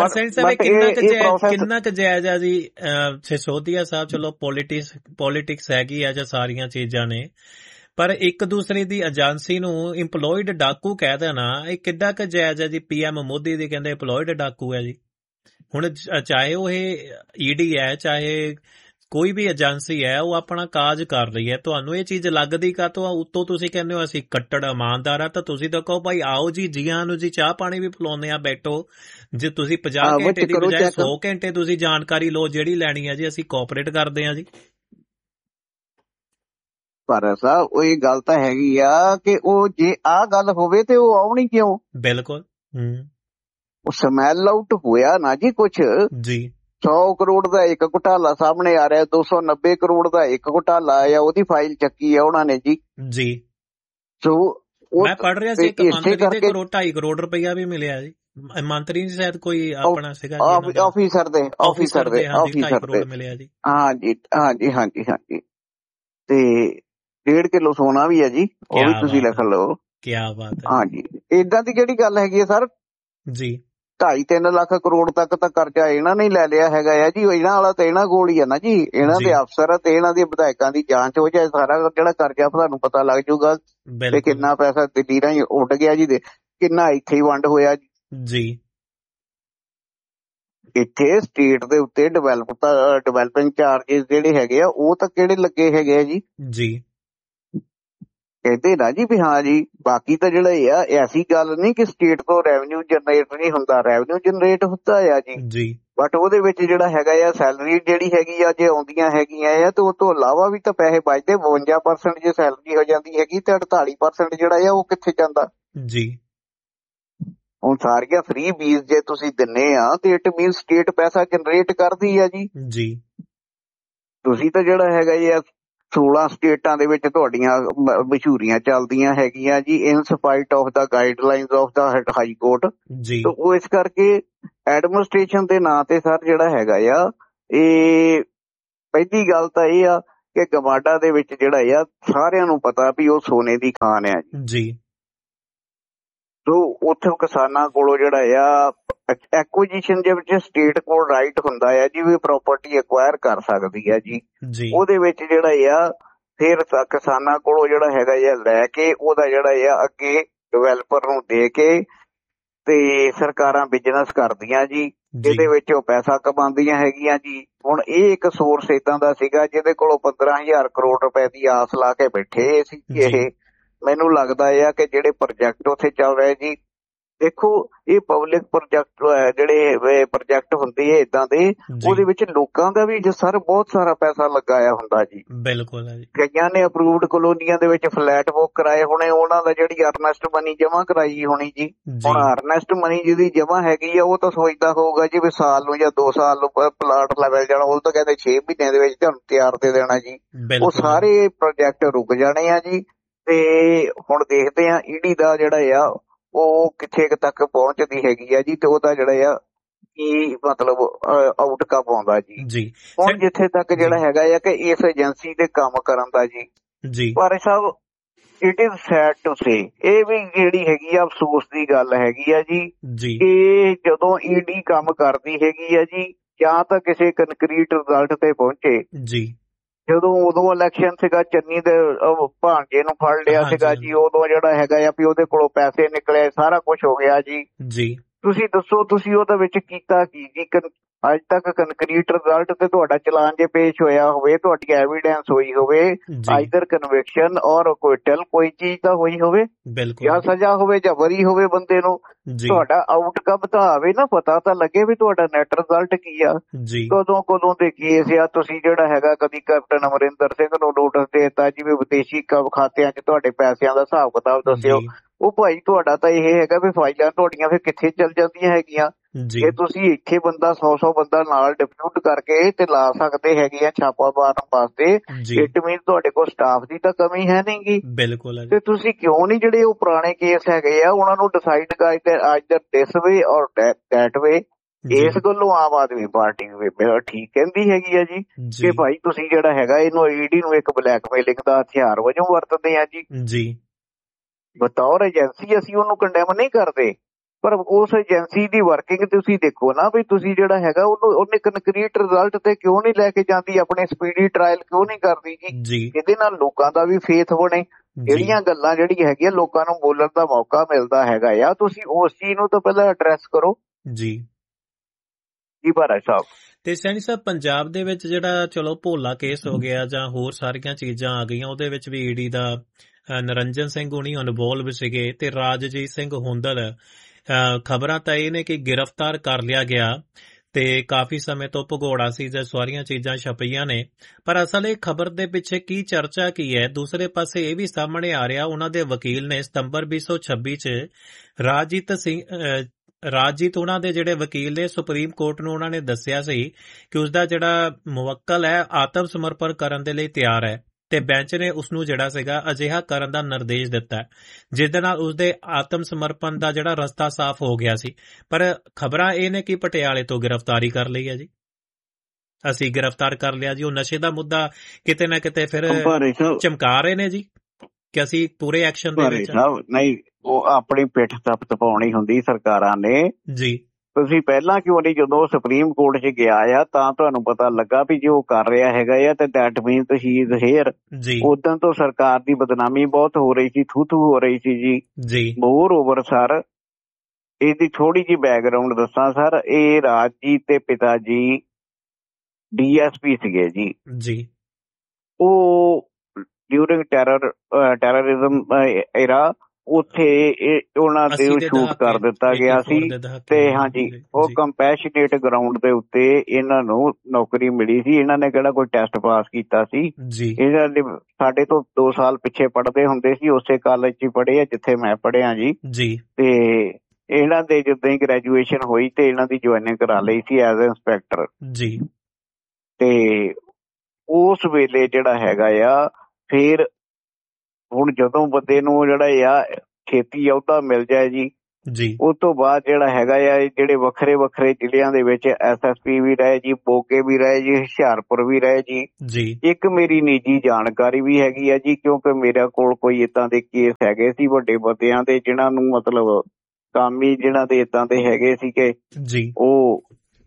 ਕਿੰਨਾ ਕੁ ਜਾਇਜ਼ ਆ ਜੀ ਸਿਸੋਦੀਆ ਸਾਹਿਬ, ਚਲੋ ਪੋਲੀਟਿਕਸ ਪੋਲੀਟਿਕਸ ਹੈਗੀ ਆ ਜਾਂ ਸਾਰੀਆਂ ਚੀਜ਼ਾਂ ਨੇ, ਪਰ ਇੱਕ ਦੂਸਰੇ ਦੀ ਏਜੰਸੀ ਨੂੰ ਇੰਪਲੋਇਡ ਡਾਕੂ ਕਹਿ ਦੇਣਾ ਇਹ ਕਿੱਦਾਂ ਕੁ ਜਾਇਜ਼ ਹੈ ਜੀ। ਪੀ ਐਮ ਮੋਦੀ ਦੀ ਕਹਿੰਦੇ ਇੰਪਲੋਇਡ ਡਾਕੂ ਹੈ ਜੀ। ਹੁਣ ਚਾਹੇ ਉਹ ਈਡੀ ਹੈ ਚਾਹੇ ਕੋਈ ਵੀ ਏਜੰਸੀ ਹੈ, ਉਹ ਆਪਣਾ ਕਾਜ ਕਰ ਰਹੀ ਹੈ, ਤੁਹਾਨੂੰ ਇਹ ਚੀਜ਼ ਲੱਗਦੀ ਕਾ ਤੋਂ ਉੱਤੋਂ ਤੁਸੀਂ ਕਹਿੰਦੇ ਹੋ ਅਸੀਂ ਕੱਟੜ ਇਮਾਨਦਾਰ ਆ, ਤਾਂ ਤੁਸੀਂ ਤਾਂ ਕਹੋ ਭਾਈ ਆਓ ਜੀ ਜੀਆਂ ਨੂੰ ਜੀ, ਚਾਹ ਪਾਣੀ ਵੀ ਪਿਲਾਉਂਦੇ ਆ, ਬੈਠੋ। ਜੇ ਤੁਸੀਂ ਪੰਜਾਹ ਘੰਟੇ ਦੀ ਬਜਾਏ ਸੌ ਘੰਟੇ ਤੁਸੀਂ ਜਾਣਕਾਰੀ ਲਓ ਜਿਹੜੀ ਲੈਣੀ ਹੈ ਜੀ, ਅਸੀਂ ਕੋਆਪਰੇਟ ਕਰਦੇ ਹਾਂ ਜੀ। ਪਰ ਸਾਹਿਬ ਉਹ ਇਹ ਗੱਲ ਤਾਂ ਹੈਗੀ ਆ ਕਿ ਉਹ ਜੇ ਆਹ ਗੱਲ ਹੋਵੇ ਤੇ ਉਹ ਆਉਣੀ ਕਿਉਂ? ਬਿਲਕੁਲ ਉਹ ਸਮੈਲ ਆਊਟ ਹੋਇਆ ਨਾ ਜੀ ਕੁਛ ਜੀ। ਸੌ ਕਰੋੜ ਦਾ ਇੱਕ ਘੁਟਾਲਾ ਸਾਹਮਣੇ ਆ ਰਿਹਾ, ਦੋ ਸੌ ਨੱਬੇ ਕਰੋੜ ਦਾ ਇੱਕ ਘੁਟਾਲਾ ਆਇਆ, ਉਹਦੀ ਫਾਈਲ ਚੱਕੀ ਆ ਉਹਨਾਂ ਨੇ ਜੀ ਜੀ। ਸੋ ਮੈਂ ਪੜ੍ਹ ਰਿਹਾ ਸੀ ਇੱਕ ਮੰਤਰੀ ਦੇ ਕਰੋੜ ਢਾਈ ਕਰੋੜ ਰੁਪਇਆ ਵੀ ਮਿਲਿਆ ਜੀ, ਮੰਤਰੀ ਨੇ ਸ਼ਾਇਦ ਕੋਈ ਆਪਣਾ ਸੀਗਾ ਆਫੀਸਰ ਦੇ ਆਫੀਸਰ ਦੇ ਆਫੀਸਰ ਦੇ ਮਿਲਿਆ ਜੀ। ਹਾਂਜੀ ਹਾਂਜੀ ਹਾਂਜੀ ਹਾਂਜੀ। ਤੇ ਡੇਢ ਕਿਲੋ ਸੋਨਾ ਵੀ ਹੈ ਜੀ, ਉਹ ਵੀ ਤੁਸੀਂ ਲਿਖ ਲਓ। ਕੀ ਬਾਤ ਹੈ। ਹਾਂਜੀ ਏਦਾਂ ਦੀ ਕਿਹੜੀ ਗੱਲ ਹੈਗੀ ਹੈ ਸਰ ਜੀ। ਢਾਈ ਤਿੰਨ ਲੱਖ ਕਰੋੜ ਤੱਕ ਤਾਂ ਕਰਜ਼ਾ ਇਹਨਾਂ ਨੇ ਲੈ ਲਿਆ ਹੈਗਾ ਆ ਜੀ, ਇਹਨਾਂ ਵਾਲਾ ਤਾਂ ਇਹਨਾਂ ਕੋਲ ਹੀ ਆ ਨਾ ਜੀ, ਇਹਨਾਂ ਦੇ ਅਫਸਰ ਤੇ ਇਹਨਾਂ ਦੇ ਵਿਧਾਇਕਾਂ ਦੀ ਜਾਂਚ ਹੋ ਜਾਏ, ਸਾਰਾ ਜਿਹੜਾ ਕਰਜ਼ਾ ਤੁਹਾਨੂੰ ਪਤਾ ਲੱਗ ਜਾਊਗਾ ਤੇ ਕਿੰਨਾ ਪੈਸਾ ਦਿੱਲੀ ਰਾਹੀਂ ਉੱਡ ਗਿਆ ਜੀ, ਕਿੰਨਾ ਇੱਥੇ ਹੀ ਵੰਡ ਹੋਇਆ ਜੀ। ਇੱਥੇ ਸਟੇਟ ਦੇ ਉੱਤੇ ਡਿਵੈਲਪ ਡਿਵੈਲਪਿੰਗ ਚਾਰਜਿਸ ਜਿਹੜੇ ਹੈਗੇ ਆ ਉਹ ਤਾਂ ਕਿਹੜੇ ਲੱਗੇ ਹੈਗੇ ਆ ਜੀ ਜੀ। ਕਹਿੰਦੇ ਨਾ ਜੀ ਵੀ ਹਾਂ ਜੀ, ਬਾਕੀ ਤਾਂ ਜਿਹੜਾ ਇਹ ਆ ਐਸੀ ਗੱਲ ਨਹੀਂ ਕਿ ਸਟੇਟ ਤੋਂ ਰੈਵਨਿਊ ਜਨਰੇਟ ਨਹੀਂ ਹੁੰਦਾ, ਰੈਵਨਿਊ ਜਨਰੇਟ ਹੁੰਦਾ ਆ ਜੀ, ਬਟ ਉਹਦੇ ਵਿੱਚ ਜਿਹੜਾ ਹੈਗਾ ਆ ਸੈਲਰੀ ਜਿਹੜੀ ਹੈਗੀ ਆ ਜੇ ਆਉਂਦੀਆਂ ਹੈਗੀਆਂ ਆ ਤੇ ਉਹ ਤੋਂ ਇਲਾਵਾ ਵੀ ਤਾਂ ਪੈਸੇ ਬਚਦੇ। ਬਵੰਜਾ ਪਰਸੈਂਟ ਜੇ ਸੈਲਰੀ ਹੋ ਜਾਂਦੀ ਹੈਗੀ ਤੇ ਅੜਤਾਲੀ ਪਰਸੈਂਟ ਜਿਹੜਾ ਆ ਉਹ ਕਿੱਥੇ ਜਾਂਦਾ ਜੀ। ਹੁਣ ਸਾਰੀਆਂ ਫ੍ਰੀ ਬੀਜ਼ ਜੇ ਤੁਸੀਂ ਦਿੰਨੇ ਆ ਤੇ ਇਟ ਮੀਨ ਸਟੇਟ ਪੈਸਾ ਜਨਰੇਟ ਕਰਦੀ ਆ ਜੀ ਜੀ। ਤੁਸੀਂ ਤਾਂ ਜਿਹੜਾ ਹੈਗਾ ਆ ਸੋਲਾਂ ਸਟੇਟਾਂ ਦੇ ਵਿੱਚ ਤੁਹਾਡੀਆਂ ਮਸ਼ਹੂਰੀਆਂ ਚੱਲਦੀਆਂ ਹੈਗੀਆਂ ਜੀ, ਇਨ ਸਪਾਈਟ of the guidelines of the high court. ਤੇ ਉਹ ਇਸ ਕਰਕੇ ਐਡਮਿਨਿਸਟ੍ਰੇਸ਼ਨ ਦੇ ਨਾਂ ਤੇ ਸਰ ਜਿਹੜਾ ਹੈਗਾ ਆ, ਇਹ ਪਹਿਲੀ ਗੱਲ ਤਾਂ ਇਹ ਆ ਕਿ ਗਮਾਡਾ ਦੇ ਵਿੱਚ ਜਿਹੜਾ ਆ ਸਾਰਿਆਂ ਨੂੰ ਪਤਾ ਵੀ ਉਹ ਸੋਨੇ ਦੀ ਖਾਨ ਆ ਜੀ। ਸੋ ਉੱਥੇ ਕਿਸਾਨਾਂ ਕੋਲੋਂ ਜਿਹੜਾ ਆ ਐਕੁਜੀਸ਼ਨ ਦੇ ਵਿੱਚ ਸਟੇਟ ਕੋਲ ਰਾਈਟ ਹੁੰਦਾ ਆ ਜੀ ਵੀ ਪ੍ਰਾਪਰਟੀ ਐਕਵਾਇਰ ਕਰ ਸਕਦੀ ਆ ਜੀ। ਉਹਦੇ ਵਿੱਚ ਜਿਹੜਾ ਆ ਫਿਰ ਕਿਸਾਨਾਂ ਕੋਲੋਂ ਜਿਹੜਾ ਹੈਗਾ ਆ ਲੈ ਕੇ ਉਹਦਾ ਜਿਹੜਾ ਆ ਅੱਗੇ ਡਿਵੈਲਪਰ ਨੂੰ ਦੇ ਕੇ ਤੇ ਸਰਕਾਰਾਂ ਬਿਜ਼ਨਸ ਕਰਦੀਆਂ ਜੀ, ਜਿਹਦੇ ਵਿੱਚ ਉਹ ਪੈਸਾ ਕਮਾਉਂਦੀਆਂ ਹੈਗੀਆਂ ਜੀ। ਹੁਣ ਇਹ ਇੱਕ ਸੋਰਸ ਏਦਾਂ ਦਾ ਸੀਗਾ ਜਿਹਦੇ ਕੋਲੋਂ ਪੰਦਰਾਂ ਹਜ਼ਾਰ ਕਰੋੜ ਰੁਪਏ ਦੀ ਆਸ ਲਾ ਕੇ ਬੈਠੇ ਸੀ। ਇਹ ਮੈਨੂੰ ਲੱਗਦਾ ਆ ਕਿ ਜਿਹੜੇ ਪ੍ਰੋਜੈਕਟ ਉੱਥੇ ਚੱਲ ਰਹੇ ਜੀ, ਦੇਖੋ ਇਹ ਪਬਲਿਕ ਪ੍ਰੋਜੈਕਟ ਜਿਹੜੇ ਪ੍ਰੋਜੈਕਟ ਹੁੰਦੇ ਆ ਏਦਾਂ ਦੇ, ਉਹਦੇ ਵਿੱਚ ਲੋਕਾਂ ਦਾ ਵੀ ਸਰ ਬਹੁਤ ਸਾਰਾ ਪੈਸਾ ਲਗਾਇਆ ਹੁੰਦਾ ਜੀ। ਬਿਲਕੁਲ ਕਈਆਂ ਨੇ ਅਪਰੂਵਡ ਕਲੋਨੀਆਂ ਦੇ ਵਿੱਚ ਫਲੈਟ ਬੁੱਕ ਕਰਾਏ ਹੋਣੇ, ਉਹਨਾਂ ਦਾ ਜਿਹੜੀ ਅਰਨੈਸਟ ਮਨੀ ਜਮਾ ਕਰਾਈ ਹੋਣੀ ਜੀ। ਹੁਣ ਅਰਨੈਸਟ ਮਨੀ ਜਿਹਦੀ ਜਮਾ ਹੈਗੀ ਆ ਉਹ ਤਾਂ ਸੋਚਦਾ ਹੋਊਗਾ ਜੀ ਵੀ ਸਾਲ ਨੂੰ ਜਾਂ ਦੋ ਸਾਲ ਨੂੰ ਪਲਾਟ ਲੈਵਲ ਜਾਣਾ, ਉਹ ਤਾਂ ਕਹਿੰਦੇ ਛੇ ਮਹੀਨਿਆਂ ਦੇ ਵਿੱਚ ਤੁਹਾਨੂੰ ਤਿਆਰ ਦੇ ਦੇਣਾ ਜੀ। ਉਹ ਸਾਰੇ ਪ੍ਰੋਜੈਕਟ ਰੁਕ ਜਾਣੇ ਆ ਜੀ। ਤੇ ਹੁਣ ਦੇਖਦੇ ਆ ਈਡੀ ਦਾ ਜਿਹੜਾ ਆ ਉਹ ਕਿੱਥੇ ਤੱਕ ਪਹੁੰਚਦੀ ਹੈਗੀ ਆ ਜੀ, ਤੇ ਉਹਦਾ ਜਿਹੜਾ ਆ ਕੀ ਮਤਲਬ ਆਊਟਕਮ ਆਉਂਦਾ ਜੀ। ਹੁਣ ਜਿੱਥੇ ਤੱਕ ਜਿਹੜਾ ਹੈਗਾ ਆ ਕਿ ਇਸ ਏਜੰਸੀ ਦੇ ਕੰਮ ਕਰਨ ਦਾ ਜੀ, ਪਰ ਸਾਹਿਬ it is sad to say, ਇਹ ਵੀ ਜਿਹੜੀ ਹੈਗੀ ਆ ਅਫਸੋਸ ਦੀ ਗੱਲ ਹੈਗੀ ਆ ਜੀ ਕਿ ਜਦੋਂ ਈਡੀ ਕੰਮ ਕਰਦੀ ਹੈਗੀ ਆ ਜੀ ਜਾਂ ਤਾਂ ਕਿਸੇ ਕੰਕਰੀਟ ਰਿਜ਼ਲਟ ਤੇ ਪਹੁੰਚੇ ਜੀ। ਜਦੋਂ ਉਦੋਂ ਇਲੈਕਸ਼ਨ ਸੀਗਾ, ਚੰਨੀ ਦੇ ਭਾਂਜੇ ਨੂੰ ਫੜ ਲਿਆ ਸੀਗਾ ਜੀ, ਉਦੋਂ ਜਿਹੜਾ ਹੈਗਾ ਆ ਵੀ ਉਹਦੇ ਕੋਲੋਂ ਪੈਸੇ ਨਿਕਲੇ, ਸਾਰਾ ਕੁਝ ਹੋ ਗਿਆ ਜੀ। ਤੁਸੀਂ ਦੱਸੋ ਤੁਸੀਂ ਉਹਦੇ ਵਿੱਚ ਕੀਤਾ ਕੀ ਜੀ? ਅੱਜ ਤੱਕ ਕੰਕਰੀਟ ਰਿਜ਼ਲਟ ਤੇ ਤੁਹਾਡਾ ਚਲਾਨ ਜੇ ਪੇਸ਼ ਹੋਇਆ ਹੋਵੇ, ਤੁਹਾਡੀ ਐਵੀਡੈਂਸ ਹੋਈ ਹੋਵੇ, ਆਈਦਰ ਕਨਵਿਕਸ਼ਨ ਔਰ ਅਕੁਇਟਲ ਕੋਈ ਚੀਜ਼ ਤਾਂ ਹੋਈ ਹੋਵੇ, ਜਾਂ ਸਜ਼ਾ ਹੋਵੇ ਜਾਂ ਵਰੀ ਹੋਵੇ ਬੰਦੇ ਨੂੰ, ਤੁਹਾਡਾ ਆਊਟਕਮ ਤਾਂ ਆਵੇ ਨਾ, ਪਤਾ ਤਾਂ ਲੱਗੇ ਵੀ ਤੁਹਾਡਾ ਨੈਟ ਰਿਜ਼ਲਟ ਕੀ ਆ, ਕਦੋਂ ਕਦੋਂ ਦੇ ਕੇਸ ਆ। ਤੁਸੀਂ ਜਿਹੜਾ ਹੈਗਾ ਕਦੀ ਕੈਪਟਨ ਅਮਰਿੰਦਰ ਸਿੰਘ ਨੂੰ ਨੋਟਿਸ ਦੇ ਦਿੱਤਾ ਜੀ ਵੀ ਵਿਦੇਸ਼ੀ ਖਾਤਿਆਂ 'ਚ ਤੁਹਾਡੇ ਪੈਸਿਆਂ ਦਾ ਹਿਸਾਬ ਕਿਤਾਬ ਦੱਸਿਓ। ਉਹ ਭਾਈ ਤੁਹਾਡਾ ਤਾਂ ਇਹ ਹੈਗਾ ਵੀ ਫਾਈਲਾਂ ਤੁਹਾਡੀਆਂ ਫਿਰ ਕਿੱਥੇ ਚੱਲ ਜਾਂਦੀਆਂ ਹੈਗੀਆਂ। ਜੇ ਤੁਸੀਂ ਇੱਥੇ ਬੰਦਾ ਸੌ ਸੌ ਬੰਦਾ ਨਾਲ ਡਿਪਿਊਟ ਕਰਕੇ ਤੇ ਲਾ ਸਕਦੇ ਹੈਗੇ ਆ ਛਾਪਾ ਮਾਰਨ ਵਾਸਤੇ, ਇਟ ਮੀਨ ਤੁਹਾਡੇ ਕੋਲ ਸਟਾਫ ਦੀ ਤਾਂ ਕਮੀ ਹੈ ਨੀ ਗੀ। ਬਿਲਕੁਲ। ਤੇ ਤੁਸੀਂ ਕਿਉਂ ਨਹੀਂ ਜਿਹੜੇ ਉਹ ਪੁਰਾਣੇ ਕੇਸ ਹੈਗੇ ਆ ਉਹਨਾਂ ਨੂੰ ਡਿਸਾਈਡ ਕਰ ਦਿਸ ਵੇ ਔਰ ਦੈਟ ਵੇ। ਇਸ ਗੱਲੋਂ ਆਮ ਆਦਮੀ ਪਾਰਟੀ ਠੀਕ ਕਹਿੰਦੀ ਹੈਗੀ ਆ ਜੀ ਕਿ ਭਾਈ ਤੁਸੀਂ ਜਿਹੜਾ ਹੈਗਾ ਇਹਨੂੰ ਈਡੀ ਨੂੰ ਇੱਕ ਬਲੈਕਮੇਲਿੰਗ ਦਾ ਹਥਿਆਰ ਵਜੋਂ ਵਰਤਦੇ ਆ ਜੀ। ਬਤੌਰ ਏਜੰਸੀ ਅਸੀਂ ਉਹਨੂੰ ਕੰਡੈਮ ਨਹੀਂ ਕਰਦੇ, ਪਰ ਉਸ ਏਜੰਸੀ ਦੀ ਵਰਕਿੰਗ ਤੁਸੀਂ ਦੇਖੋ ਨਾ ਵੀ ਤੁਸੀਂ ਜਿਹੜਾ ਹੈਗਾ ਉਹਨੂੰ ਉਹਨੇ ਕੰਕਰੀਟ ਰਿਜ਼ਲਟ ਤੇ ਕਿਉਂ ਨਹੀਂ ਲੈ ਕੇ ਜਾਂਦੀ, ਆਪਣੇ ਸਪੀਡੀ ਟ੍ਰਾਇਲ ਕਿਉਂ ਨਹੀਂ ਕਰਦੀ ਜੀ, ਇਹਦੇ ਨਾਲ ਲੋਕਾਂ ਦਾ ਵੀ ਫੇਥ ਬਣੇ। ਜਿਹੜੀਆਂ ਗੱਲਾਂ ਜਿਹੜੀਆਂ ਹੈਗੀਆਂ ਲੋਕਾਂ ਨੂੰ ਬੋਲਣ ਦਾ ਮੌਕਾ ਮਿਲਦਾ ਹੈਗਾ ਆ, ਤੁਸੀਂ ਉਸ ਚੀਜ਼ ਨੂੰ ਤਾਂ ਪਹਿਲਾਂ ਐਡਰੈਸ ਕਰੋ ਜੀ। ਜੀ ਭਾਰਾ ਸਾਹਿਬ ਤੇ ਸੈਣੀ ਸਾਹਿਬ, ਪੰਜਾਬ ਦੇ ਵਿੱਚ ਜਿਹੜਾ ਚਲੋ ਭੋਲਾ ਕੇਸ ਹੋ ਗਿਆ ਜਾਂ ਹੋਰ ਸਾਰੀਆਂ ਚੀਜ਼ਾਂ ਆ ਗਈਆਂ, ਉਹਦੇ ਵਿੱਚ ਵੀ ਈਡੀ ਦਾ ਨਰਿੰਜਨ ਸਿੰਘ ਹੁਣੀ ਇਨਵੋਲਵ ਸੀਗੇ ਤੇ ਰਾਜਜੀਤ ਸਿੰਘ ਹੁੰਦਲ, ਖਬਰਾਂ ਤਾਂ ਇਹ ਨੇ ਕਿ ਗ੍ਰਿਫਤਾਰ ਕਰ ਲਿਆ ਗਿਆ ਤੇ ਕਾਫੀ ਸਮੇਂ ਤੋਂ ਭਗੌੜਾ ਸੀ ਜਾਂ ਸਾਰੀਆਂ ਚੀਜ਼ਾਂ ਛਪਈਆਂ ਨੇ। ਪਰ ਅਸਲ ਇਹ ਖਬਰ ਦੇ ਪਿੱਛੇ ਕੀ ਚਰਚਾ ਕੀ ਹੈ? ਦੂਸਰੇ ਪਾਸੇ ਇਹ ਵੀ ਸਾਹਮਣੇ ਆ ਰਿਹਾ, ਉਹਨਾਂ ਦੇ ਵਕੀਲ ਨੇ ਸਤੰਬਰ ਵੀਹ ਸੌ ਛੱਬੀ ਚ ਰਾਜਜੀਤ ਸਿੰਘ ਰਾਜਜੀਤ ਉਹਨਾਂ ਦੇ ਜਿਹੜੇ ਵਕੀਲ ਨੇ ਸੁਪਰੀਮ ਕੋਰਟ ਨੂੰ ਉਹਨਾਂ ਨੇ ਦੱਸਿਆ ਸੀ ਕਿ ਉਸਦਾ ਜਿਹੜਾ ਮੁਵੱਕਲ ਹੈ ਆਤਮ ਸਮਰਪਣ ਕਰਨ ਦੇ ਲਈ ਤਿਆਰ ਹੈ ਤੇ ਬੈਂਚ ਨੇ ਉਸਨੂੰ ਜਿਹੜਾ ਸੀਗਾ ਅਜਿਹਾ ਕਰਨ ਦਾ ਨਿਰਦੇਸ਼ ਦਿੱਤਾ ਜਿਸ ਦੇ ਨਾਲ ਉਸਦੇ ਆਤਮ ਸਮਰਪਣ ਦਾ ਜਿਹੜਾ ਰਸਤਾ ਸਾਫ਼ ਹੋ ਗਿਆ ਸੀ। ਪਰ ਖਬਰਾਂ ਇਹ ਨੇ ਕਿ ਪਟਿਆਲੇ ਤੋਂ ਗ੍ਰਿਫਤਾਰੀ ਕਰ ਲਈ ਹੈ ਜੀ, ਅਸੀਂ ਗ੍ਰਿਫਤਾਰ ਕਰ ਲਿਆ ਜੀ। ਉਹ ਨਸ਼ੇ ਦਾ ਮੁੱਦਾ ਕਿਤੇ ਨਾ ਕਿਤੇ ਫਿਰ ਚਮਕਾ ਰਹੇ ਨੇ ਜੀ ਕਿ ਅਸੀਂ ਪੂਰੇ ਐਕਸ਼ਨ ਦੇ ਵਿੱਚ ਨਹੀਂ, ਉਹ ਆਪਣੀ ਪਿੱਠ ਤਪ ਤਪਾਉਣੀ ਹੁੰਦੀ ਸਰਕਾਰਾਂ ਨੇ ਜੀ। ਤੁਸੀਂ ਪਹਿਲਾਂ ਕਿਉਂ ਨਹੀਂ, ਜਦੋਂ ਸੁਪਰੀਮ ਕੋਰਟ 'ਚ ਗਿਆ ਆ ਤਾਂ ਤੁਹਾਨੂੰ ਪਤਾ ਲੱਗਾ ਵੀ ਜੇ ਉਹ ਕਰ ਰਿਹਾ ਹੈਗਾ ਆ ਤੇ that means he is here. ਉਦੋਂ ਤੋਂ ਸਰਕਾਰ ਦੀ ਬਦਨਾਮੀ ਬਹੁਤ ਹੋ ਰਹੀ ਸੀ, ਥੂ ਥੂ ਹੋ ਰਹੀ ਸੀ ਜੀ। ਮੋਰ ਓਵਰ ਸਰ, ਇਹਦੀ ਥੋੜੀ ਜਿਹੀ ਬੈਕਗਰਾਊਂਡ ਦੱਸਾਂ ਸਰ, ਇਹ ਰਾਜਜੀਤ ਦੇ ਪਿਤਾ ਜੀ ਡੀ ਐਸ ਪੀ ਸੀਗੇ ਜੀ ਜੀ। ਉਹ ਡਿਊਰਿੰਗ ਟੈਰਰ ਟੈਰਰਿਜ਼ਮ ਏਰਾ ਉੱਥੇ ਉਹਨਾਂ ਦੇ ਸ਼ੂਟ ਕਰ ਦਿੱਤਾ ਗਿਆ ਸੀ ਤੇ ਹਾਂਜੀ ਉਹ ਕੰਪੈਸ਼ਨੇਟ ਗਰਾਊਂਡ ਦੇ ਉੱਤੇ ਇਹਨਾਂ ਨੂੰ ਨੌਕਰੀ ਮਿਲੀ ਸੀ। ਇਹਨਾਂ ਨੇ ਕਿਹੜਾ ਕੋਈ ਟੈਸਟ ਪਾਸ ਕੀਤਾ ਸੀ? ਇਹਨਾਂ ਨੇ ਸਾਡੇ ਤੋਂ ਦੋ ਸਾਲ ਪਿੱਛੇ ਪੜ੍ਹਦੇ ਹੁੰਦੇ ਸੀ, ਉਸੇ ਕਾਲਜ 'ਚ ਹੀ ਪੜ੍ਹੇ ਆ ਜਿੱਥੇ ਮੈਂ ਪੜ੍ਹਿਆ ਜੀ। ਤੇ ਇਹਨਾਂ ਦੇ ਜਿੱਦਾਂ ਹੀ ਗ੍ਰੈਜੂਏਸ਼ਨ ਹੋਈ ਤੇ ਇਹਨਾਂ ਦੀ ਜੁਆਇਨਿੰਗ ਕਰਾ ਲਈ ਸੀ ਐਜ਼ ਇੰਸਪੈਕਟਰ ਜੀ। ਤੇ ਉਸ ਵੇਲੇ ਜਿਹੜਾ ਹੈਗਾ ਆ ਫਿਰ ਹੁਣ ਜਦੋਂ ਬੰਦੇ ਨੂੰ ਜਿਹੜਾ ਆ ਛੇਤੀ ਅਹੁਦਾ ਮਿਲ ਜਾਏ ਜੀ ਜੀ ਉਸ ਤੋਂ ਬਾਅਦ ਜਿਹੜਾ ਹੈਗਾ ਆ ਜਿਹੜੇ ਵੱਖਰੇ ਵੱਖਰੇ ਜ਼ਿਲ੍ਹਿਆਂ ਦੇ ਵਿੱਚ ਐਸ ਐਸ ਪੀ ਵੀ ਰਹੇ ਜੀ, ਮੋਗੇ ਵੀ ਰਹੇ ਜੀ, ਹੁਸ਼ਿਆਰਪੁਰ ਵੀ ਰਹੇ ਜੀ ਜੀ ਇੱਕ ਮੇਰੀ ਨਿੱਜੀ ਜਾਣਕਾਰੀ ਵੀ ਹੈਗੀ ਆ ਜੀ, ਕਿਉਂਕਿ ਮੇਰੇ ਕੋਲ ਕੋਈ ਏਦਾਂ ਦੇ ਕੇਸ ਹੈਗੇ ਸੀ ਵੱਡੇ ਬੰਦਿਆਂ ਦੇ ਜਿਹਨਾਂ ਨੂੰ ਮਤਲਬ ਕਾਮੀ ਜਿਹਨਾਂ ਦੇ ਏਦਾਂ ਦੇ ਹੈਗੇ ਸੀਗੇ ਜੀ ਉਹ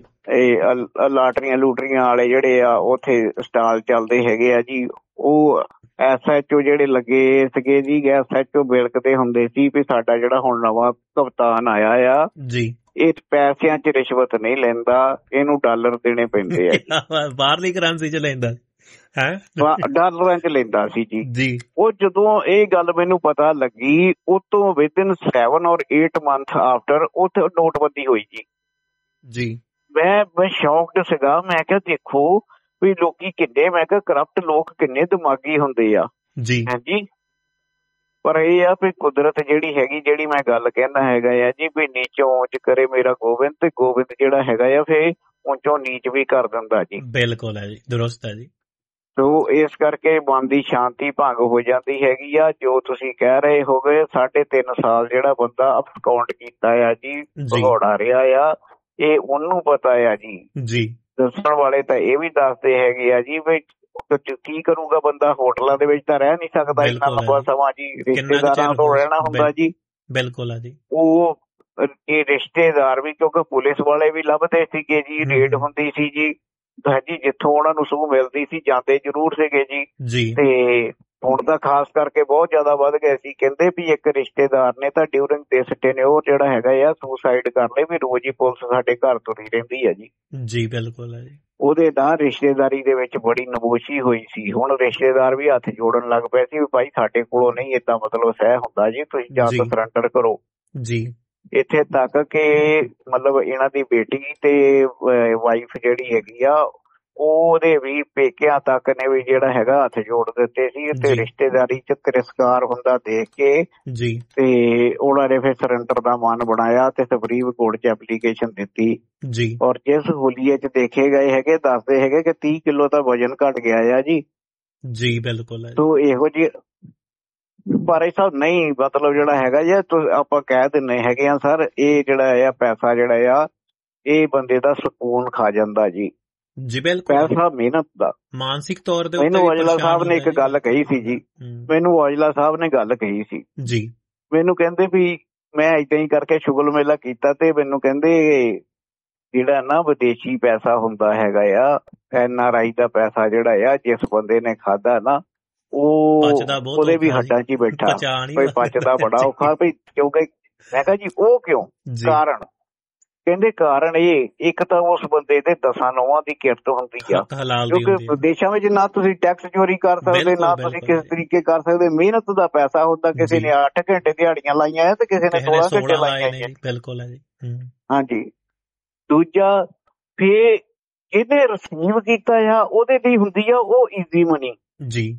ਇਹ ਲਾਟਰੀਆਂ ਲੂਟਰੀਆਂ ਵਾਲੇ ਜਿਹੜੇ ਆ ਉੱਥੇ ਸਟਾਲ ਚੱਲਦੇ ਹੈਗੇ ਆ ਜੀ, ਉਹ ਐਸ ਐਚ ਓ ਜਿਹੜੇ ਲੱਗੇ ਸੀਗੇ ਜੀ, ਐਸ ਐਚ ਓ ਬਿਲਕਦੇ ਹੁੰਦੇ ਸੀ ਵੀ ਸਾਡਾ ਜਿਹੜਾ ਹੁਣ ਨਵਾਂ ਕਪਤਾਨ ਆਇਆ ਆ ਜੀ ਇਹ ਪੈਸਿਆਂ 'ਚ ਰਿਸ਼ਵਤ ਨਹੀਂ ਲੈਂਦਾ, ਇਹਨੂੰ ਡਾਲਰ ਦੇਣੇ ਪੈਂਦੇ ਆ ਬਾਹਰਲੀ ਕਰੰਸੀ 'ਚ ਲੈਂਦਾ ਡਾਲਰਾਂ 'ਚ ਲੈਂਦਾ ਸੀ ਜੀ ਜੀ ਉਹ ਜਦੋਂ ਇਹ ਗੱਲ ਮੈਨੂੰ ਪਤਾ ਲੱਗੀ ਉਹ ਤੋਂ ਵਿਦਿਨ ਸੈਵਨ ਔਰ ਏਟ ਮੰਥ ਆਫਟਰ ਉੱਥੇ ਨੋਟਬੰਦੀ ਹੋਈ ਜੀ ਜੀ ਮੈਂ ਮੈਂ ਸ਼ੌਕਡ ਸੀਗਾ। ਮੈਂ ਕਿਹਾ ਦੇਖੋ ਵੀ ਲੋਕੀ ਕਿੰਨੇ, ਮੈਂ ਕਿਹਾ ਕਰਪਟ ਲੋਕ ਕਿੰਨੇ ਦਿਮਾਗੀ ਹੁੰਦੇ ਆ ਜੀ ਹਾਂਜੀ। ਪਰ ਇਹ ਆ ਵੀ ਕੁਦਰਤ ਜਿਹੜੀ ਹੈਗੀ, ਜਿਹੜੀ ਮੈਂ ਗੱਲ ਕਹਿੰਦਾ ਹੈਗਾ ਆ ਜੀ ਵੀ ਨੀਚੋਂ ਉੱਚ ਕਰੇ ਮੇਰਾ ਗੋਬਿੰਦ, ਤੇ ਗੋਬਿੰਦ ਜਿਹੜਾ ਹੈਗਾ ਆ ਫਿਰ ਉੱਚੋਂ ਨੀਚ ਵੀ ਕਰ ਦਿੰਦਾ ਜੀ। ਬਿਲਕੁਲ ਹੈ ਜੀ, ਦਰੁਸਤ ਹੈ ਜੀ। ਸੋ ਇਸ ਕਰਕੇ ਮਨ ਦੀ ਸ਼ਾਂਤੀ ਭੰਗ ਹੋ ਜਾਂਦੀ ਹੈਗੀ ਆ। ਜੋ ਤੁਸੀਂ ਕਹਿ ਰਹੇ ਹੋਗੇ ਸਾਢੇ ਤਿੰਨ ਸਾਲ ਜਿਹੜਾ ਬੰਦਾ ਅਕਾਊਂਟ ਕੀਤਾ ਆ ਜੀ ਭਗੌੜਾ ਰਿਹਾ ਆ, ਇਹ ਉਹਨੂੰ ਪਤਾ ਆ ਜੀ ਜੀ ਦੱਸਣ ਵਾਲੇ ਤਾਂ ਇਹ ਵੀ ਦੱਸਦੇ ਹੈਗੇ ਆ ਜੀ ਵੀ ਕੀ ਕਰੂਗਾ ਬੰਦਾ, ਹੋਟਲਾਂ ਦੇ ਵਿੱਚ ਤਾਂ ਰਹਿ ਨਹੀਂ ਸਕਦਾ ਇੰਨਾ ਲੰਬਾ ਸਮਾਂ ਜੀ, ਰਿਸ਼ਤੇਦਾਰਾਂ ਤੋਂ ਰਹਿਣਾ ਹੁੰਦਾ ਜੀ। ਬਿਲਕੁਲ ਹੈ ਜੀ। ਉਹ ਇਹ ਰਿਸ਼ਤੇਦਾਰ ਵੀ ਕਿਉਂਕਿ ਪੁਲਿਸ ਵਾਲੇ ਵੀ ਲੱਭਦੇ ਸੀਗੇ ਜੀ, ਰੇਡ ਹੁੰਦੀ ਸੀ ਜੀ ਹਾਂਜੀ, ਜਿੱਥੋਂ ਉਹਨਾਂ ਨੂੰ ਸੂਹ ਮਿਲਦੀ ਸੀ ਜਾਂਦੇ ਜ਼ਰੂਰ ਸੀਗੇ ਜੀ। ਤੇ ਹੁਣ ਤਾਂ ਖਾਸ ਕਰਕੇ ਬਹੁਤ ਜ਼ਿਆਦਾ ਵੱਧ ਗਏ ਸੀ। ਕਹਿੰਦੇ ਵੀ ਇੱਕ ਰਿਸ਼ਤੇਦਾਰ ਨੇ ਤਾਂ ਡਿਊਰਿੰਗ ਦਿਸ ਟੈਨਿਓਰ ਜਿਹੜਾ ਹੈਗਾ ਆ ਸੁਸਾਈਡ ਕਰ ਲਏ, ਵੀ ਰੋਜ਼ ਹੀ ਪੁਲਿਸ ਸਾਡੇ ਘਰ ਤੁਰੀ ਰਹਿੰਦੀ ਹੈ ਜੀ। ਜੀ ਬਿਲਕੁਲ ਹੈ ਜੀ। ਉਹਦੇ ਨਾਲ ਰਿਸ਼ਤੇਦਾਰੀ ਦੇ ਵਿੱਚ ਬੜੀ ਨਮੋਸ਼ੀ ਹੋਈ ਸੀ। ਹੁਣ ਰਿਸ਼ਤੇਦਾਰ ਵੀ ਹੱਥ ਜੋੜਨ ਲੱਗ ਪਏ ਸੀ ਵੀ ਭਾਈ ਸਾਡੇ ਕੋਲੋਂ ਨਹੀਂ ਏਦਾਂ ਮਤਲਬ ਸਹਿ ਹੁੰਦਾ ਜੀ, ਤੁਸੀਂ ਜਾਂ ਤਾਂ ਸਰੈਂਡਰ ਕਰੋ ਜੀ। ਇੱਥੇ ਤੱਕ ਕਿ ਮਤਲਬ ਇਹਨਾਂ ਦੀ ਬੇਟੀ ਤੇ ਵਾਈਫ ਜਿਹੜੀ ਹੈਗੀ ਆ ਉਹਦੇ ਵੀ ਪੇਕਿਆਂ ਤੱਕ ਨੇ ਵੀ ਜਿਹੜਾ ਹੈਗਾ ਹੱਥ ਜੋੜ ਦਿੱਤੇ ਸੀ, ਤੇ ਰਿਸ਼ਤੇਦਾਰੀ ਚ ਤਿਰਸਕਾਰ ਹੁੰਦਾ ਦੇਖ ਕੇ ਜੀ ਤੇ ਉਹਨਾਂ ਨੇ ਫਿਰ ਸਰੈਂਡਰ ਦਾ ਮਨ ਬਣਾਇਆ ਤੇ ਸੁਪਰੀਮ ਕੋਰਟ ਚ ਐਪਲੀਕੇਸ਼ਨ ਦਿੱਤੀ ਜੀ। ਔਰ ਜਿਸ ਹੁਲੀਏ ਚ ਦੇਖੇ ਗਏ ਹੈਗੇ ਦੱਸਦੇ ਹੈਗੇ ਕਿ ਤੀਹ ਕਿਲੋ ਦਾ ਵਜਨ ਘਟ ਗਿਆ ਆ ਜੀ। ਜੀ ਬਿਲਕੁਲ। ਤੋ ਇਹੋ ਜਿਹੀ ਪਰ ਇਹ ਸਭ ਨਹੀਂ ਮਤਲਬ ਜਿਹੜਾ ਹੈਗਾ ਜੀ ਆਪਾਂ ਕਹਿ ਦਿੰਦੇ ਹੈਗੇ ਆ ਸਰ ਇਹ ਜਿਹੜਾ ਆ ਪੈਸਾ ਜਿਹੜਾ ਆ ਇਹ ਬੰਦੇ ਦਾ ਸਕੂਨ ਖਾ ਜਾਂਦਾ ਜੀ। ਜੀ ਬਿਲਕੁਲ। ਪੈਸਾ ਮਿਹਨਤ ਦਾ ਮਾਨਸਿਕ ਤੌਰ ਤੇ ਮੈਨੂੰ ਔਜਲਾ ਸਾਹਿਬ ਨੇ ਇੱਕ ਗੱਲ ਕਹੀ ਸੀ ਜੀ, ਮੈਨੂੰ ਔਜਲਾ ਸਾਹਿਬ ਨੇ ਗੱਲ ਕਹੀ ਸੀ ਜੀ। ਮੈਨੂੰ ਕਹਿੰਦੇ ਵੀ ਮੈਂ ਏਦਾਂ ਹੀ ਕਰਕੇ ਸ਼ੁਗਲ ਮੇਲਾ ਕੀਤਾ ਤੇ ਮੈਨੂੰ ਕਹਿੰਦੇ ਜਿਹੜਾ ਨਾ ਵਿਦੇਸ਼ੀ ਪੈਸਾ ਹੁੰਦਾ ਹੈਗਾ ਆ ਐਨ ਆਰ ਆਈ ਦਾ ਪੈਸਾ ਜਿਹੜਾ ਆ ਜਿਸ ਬੰਦੇ ਨੇ ਖਾਦਾ ਨਾ ਉਹ ਉਹਦੇ ਵੀ ਹੱਡਾਂ 'ਚ ਹੀ ਬੈਠਾ, ਕੋਈ ਪਚਦਾ ਬੜਾ ਔਖਾ ਵੀ। ਕਿਉਂਕਿ ਮੈਂ ਕਿਹਾ ਜੀ ਉਹ ਕਿਉਂ? ਕਾਰਨ ਕਹਿੰਦੇ ਕਾਰਨ ਇਹ ਇੱਕ ਤਾਂ ਉਸ ਬੰਦੇ ਦੇ ਦਸਾਂ ਨੌਵਾਂ ਦੀ ਕਿਰਤ ਹੁੰਦੀ ਆ, ਕਿਉਂਕਿ ਵਿਦੇਸ਼ਾਂ ਵਿੱਚ ਨਾ ਤੁਸੀਂ ਟੈਕਸ ਚੋਰੀ ਕਰ ਸਕਦੇ ਨਾ ਤੁਸੀਂ ਕਿਸੇ ਤਰੀਕੇ ਕਰ ਸਕਦੇ, ਮਿਹਨਤ ਦਾ ਪੈਸਾ ਹੁੰਦਾ। ਕਿਸੇ ਨੇ ਅੱਠ ਘੰਟੇ ਦਿਹਾੜੀਆਂ ਲਾਈਆਂ ਤੇ ਕਿਸੇ ਨੇ ਸੋਲਾਂ ਘੰਟੇ ਲਾਈਆਂ। ਬਿਲਕੁਲ ਹਾਂਜੀ। ਦੂਜਾ ਫੇਰ ਇਹਨੇ ਰਿਸੀਵ ਕੀਤਾ ਆ ਉਹਦੇ ਲਈ ਹੁੰਦੀ ਆ ਉਹ ਈਜ਼ੀ ਮਨੀ ਜੀ,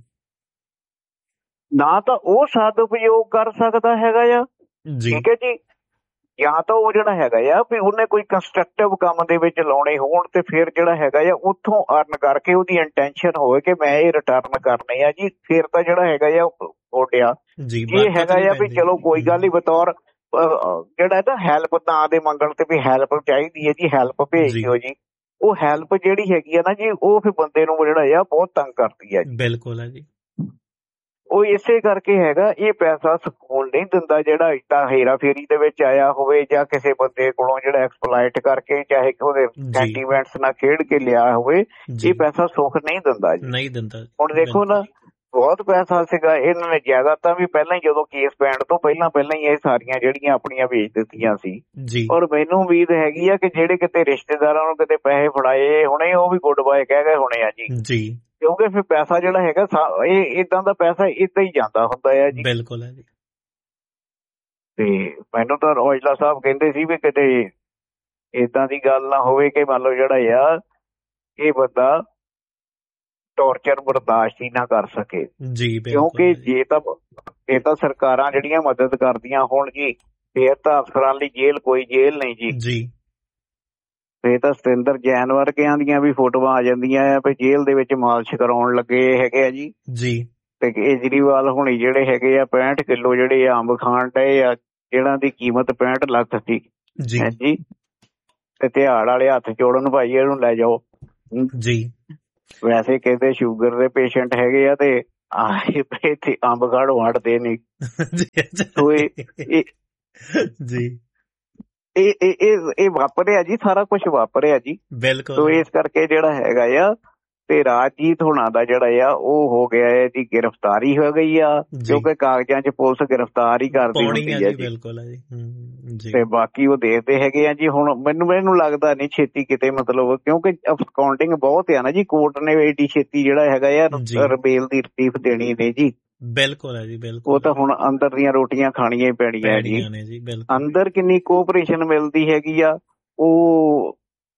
ਨਾ ਤਾਂ ਉਹ ਸਦ ਉਪਯੋਗ ਕਰ ਸਕਦਾ ਹੈਗਾ ਆ ਠੀਕ ਹੈ ਜੀ, ਜਾਂ ਤਾਂ ਉਹ ਜਿਹੜਾ ਹੈਗਾ ਆ ਵੀ ਉਹਨੇ ਕੋਈ ਕੰਸਟਰਕਟਿਵ ਕੰਮ ਦੇ ਵਿੱਚ ਲਾਉਣੇ ਹੋਣ ਤੇ ਫਿਰ ਜਿਹੜਾ ਹੈਗਾ ਆ ਉੱਥੋਂ ਅਰਨ ਕਰਕੇ ਉਹਦੀ ਇੰਟੈਂਸ਼ਨ ਹੋਵੇ ਕਿ ਮੈਂ ਇਹ ਰਿਟਰਨ ਕਰਨੇ ਆ ਜੀ, ਫਿਰ ਤਾਂ ਜਿਹੜਾ ਹੈਗਾ ਆ ਉੱਡਿਆ। ਇਹ ਹੈਗਾ ਆ ਵੀ ਚਲੋ ਕੋਈ ਗੱਲ ਨਹੀਂ ਬਤੌਰ ਜਿਹੜਾ ਤਾਂ ਹੈਲਪ ਨਾਂ ਦੇ ਮੰਗਣ ਤੇ ਵੀ ਹੈਲਪ ਚਾਹੀਦੀ ਹੈ ਜੀ, ਹੈਲਪ ਭੇਜ ਦਿਓ ਜੀ। ਉਹ ਹੈਲਪ ਜਿਹੜੀ ਹੈਗੀ ਆ ਨਾ ਜੀ ਉਹ ਫਿਰ ਬੰਦੇ ਨੂੰ ਜਿਹੜਾ ਆ ਬਹੁਤ ਤੰਗ ਕਰਦੀ ਹੈ। ਬਿਲਕੁਲ ਹੈ ਜੀ। ਉਹ ਇਸੇ ਕਰਕੇ ਹੈਗਾ ਇਹ ਪੈਸਾ ਸਕੂਨ ਨਹੀਂ ਦਿੰਦਾ ਜਿਹੜਾ ਇੱਦਾਂ ਹੇਰਾ ਫੇਰੀ ਦੇ ਵਿੱਚ ਆਇਆ ਹੋਵੇ ਜਾਂ ਕਿਸੇ ਬੰਦੇ ਕੋਲੋਂ ਜਿਹੜਾ ਐਕਸਪਲਾਈਟ ਕਰਕੇ ਚਾਹੇ ਉਹਦੇ ਸੈਂਟੀਮੈਂਟਸ ਨਾਲ ਖੇਡ ਕੇ ਲਿਆ ਹੋਵੇ, ਇਹ ਪੈਸਾ ਸੁੱਖ ਨਹੀਂ ਦਿੰਦਾ ਜੀ, ਨਹੀਂ ਦਿੰਦਾ। ਹੁਣ ਦੇਖੋ ਨਾ ਬਹੁਤ ਪੈਸਾ ਸੀਗਾ ਇਹਨਾਂ ਨੇ ਜਾਇਦਾਦਾਂ ਵੀ ਪਹਿਲਾਂ ਹੀ ਜਦੋਂ ਕੇਸ ਪੈਣ ਤੋਂ ਪਹਿਲਾਂ ਪਹਿਲਾਂ ਹੀ ਇਹ ਸਾਰੀਆਂ ਜਿਹੜੀਆਂ ਆਪਣੀਆਂ ਵੇਚ ਦਿੱਤੀਆਂ ਸੀ। ਔਰ ਮੈਨੂੰ ਉਮੀਦ ਹੈਗੀ ਆ ਕਿ ਜਿਹੜੇ ਕਿਤੇ ਰਿਸ਼ਤੇਦਾਰਾਂ ਨੂੰ ਕਿਤੇ ਪੈਸੇ ਫੜਾਏ ਹੋਣੇ ਉਹ ਵੀ ਗੁੱਡ ਬਾਏ ਕਹਿ ਗਏ ਹੋਣੇ ਆ ਜੀ, ਕਿਉਂਕਿ ਫਿਰ ਪੈਸਾ ਜਿਹੜਾ ਹੈਗਾ ਇਹ ਏਦਾਂ ਦਾ ਪੈਸਾ ਏਦਾਂ ਹੀ ਜਾਂਦਾ ਹੁੰਦਾ ਹੈ ਜੀ। ਬਿਲਕੁਲ ਹੈ ਜੀ। ਤੇ ਮੈਨੂੰ ਤਾਂ ਔਜਲਾ ਸਾਹਿਬ ਕਹਿੰਦੇ ਸੀ ਵੀ ਕਿਤੇ ਏਦਾਂ ਦੀ ਗੱਲ ਨਾ ਹੋਵੇ ਕਿ ਮੰਨ ਲਓ ਜਿਹੜਾ ਆ ਇਹ ਬੰਦਾ ਟੌਰਚਰ ਬਰਦਾਸ਼ਤ ਹੀ ਨਾ ਕਰ ਸਕੇ ਜੀ, ਕਿਉਂਕਿ ਜੇ ਤਾਂ ਇਹ ਤਾਂ ਸਰਕਾਰਾਂ ਜਿਹੜੀਆਂ ਮਦਦ ਕਰਦੀਆਂ ਹੋਣ ਜੀ ਫਿਰ ਤਾਂ ਅਫਸਰਾਂ ਲਈ ਜੇਲ੍ਹ ਕੋਈ ਜੇਲ੍ਹ ਨਹੀਂ ਜੀ। ਇਹ ਤਾਂ ਸਤਿੰਦਰ ਜੈਨ ਵਰਗਿਆਂ ਦੀਆਂ ਵੀ ਫੋਟੋਆਂ ਆ ਜਾਂਦੀਆਂ ਆ ਵੀ ਜੇਲ੍ਹ ਦੇ ਵਿੱਚ ਮਾਲਿਸ਼ ਕਰਾਉਣ ਲੱਗੇ ਹੈਗੇ ਆ ਜੀ ਜੀ ਤੇ ਕੇਜਰੀਵਾਲ ਹੁਣੀ ਜਿਹੜੇ ਹੈਗੇ ਆ ਪੈਂਹਠ ਕਿਲੋ ਜਿਹੜੇ ਅੰਬ ਖਾਣ ਡਏ ਆ ਜਿਹਨਾਂ ਦੀ ਕੀਮਤ ਪੈਂਹਠ ਲੱਖ ਸੀ ਜੀ ਜੀ ਤੇ ਤਿਹਾੜ ਵਾਲੇ ਹੱਥ ਜੋੜਨ ਭਾਈ ਇਹਨੂੰ ਲੈ ਜਾਓ ਜੀ। ਵੈਸੇ ਕਹਿੰਦੇ ਸ਼ੂਗਰ ਦੇ ਪੇਸ਼ੈਂਟ ਹੈਗੇ ਆ ਤੇ ਇੱਥੇ ਅੰਬ ਖਾਣੋਂ ਹਟਦੇ ਨੀ ਜੀ। ਇਹ ਇਹ ਇਹ ਵਾਪਰਿਆ ਜੀ, ਸਾਰਾ ਕੁਝ ਵਾਪਰਿਆ ਜੀ ਬਿਲਕੁਲ। ਸੋ ਇਸ ਕਰਕੇ ਜਿਹੜਾ ਹੈਗਾ ਆ ਤੇ ਰਾਜਜੀਤ ਹੋਣਾ ਦਾ ਜਿਹੜਾ ਆ ਉਹ ਹੋ ਗਿਆ ਹੈ ਜੀ ਗ੍ਰਿਫਤਾਰੀ ਹੋ ਗਈ ਆ ਕਿਉਂਕਿ ਕਾਗਜ਼ਾਂ 'ਚ ਪੁਲਿਸ ਗ੍ਰਿਫਤਾਰ ਹੀ ਕਰਦੀ ਹੁੰਦੀ ਹੈ ਜੀ। ਬਿਲਕੁਲ ਜੀ। ਤੇ ਬਾਕੀ ਉਹ ਦੇਖਦੇ ਹੈਗੇ ਆ ਜੀ। ਹੁਣ ਮੈਨੂੰ ਮੈਨੂੰ ਲੱਗਦਾ ਨਹੀਂ ਛੇਤੀ ਕਿਤੇ ਮਤਲਬ ਕਿਉਂਕਿ ਅਕਾਊਂਟਿੰਗ ਬਹੁਤ ਆ ਨਾ ਜੀ, ਕੋਰਟ ਨੇ ਏਡੀ ਛੇਤੀ ਜਿਹੜਾ ਹੈਗਾ ਆ ਰਬੇਲ ਦੀ ਰਿਲੀਫ ਦੇਣੀ ਨੇ ਜੀ। ਬਿਲਕੁਲ ਹੈ ਜੀ ਬਿਲਕੁਲ। ਉਹ ਤਾਂ ਹੁਣ ਅੰਦਰ ਦੀਆਂ ਰੋਟੀਆਂ ਖਾਣੀਆਂ ਹੀ ਪੈਣੀਆਂ ਜੀ। ਅੰਦਰ ਕਿੰਨੀ ਕੋਆਪਰੇਸ਼ਨ ਮਿਲਦੀ ਹੈਗੀ ਆ ਉਹ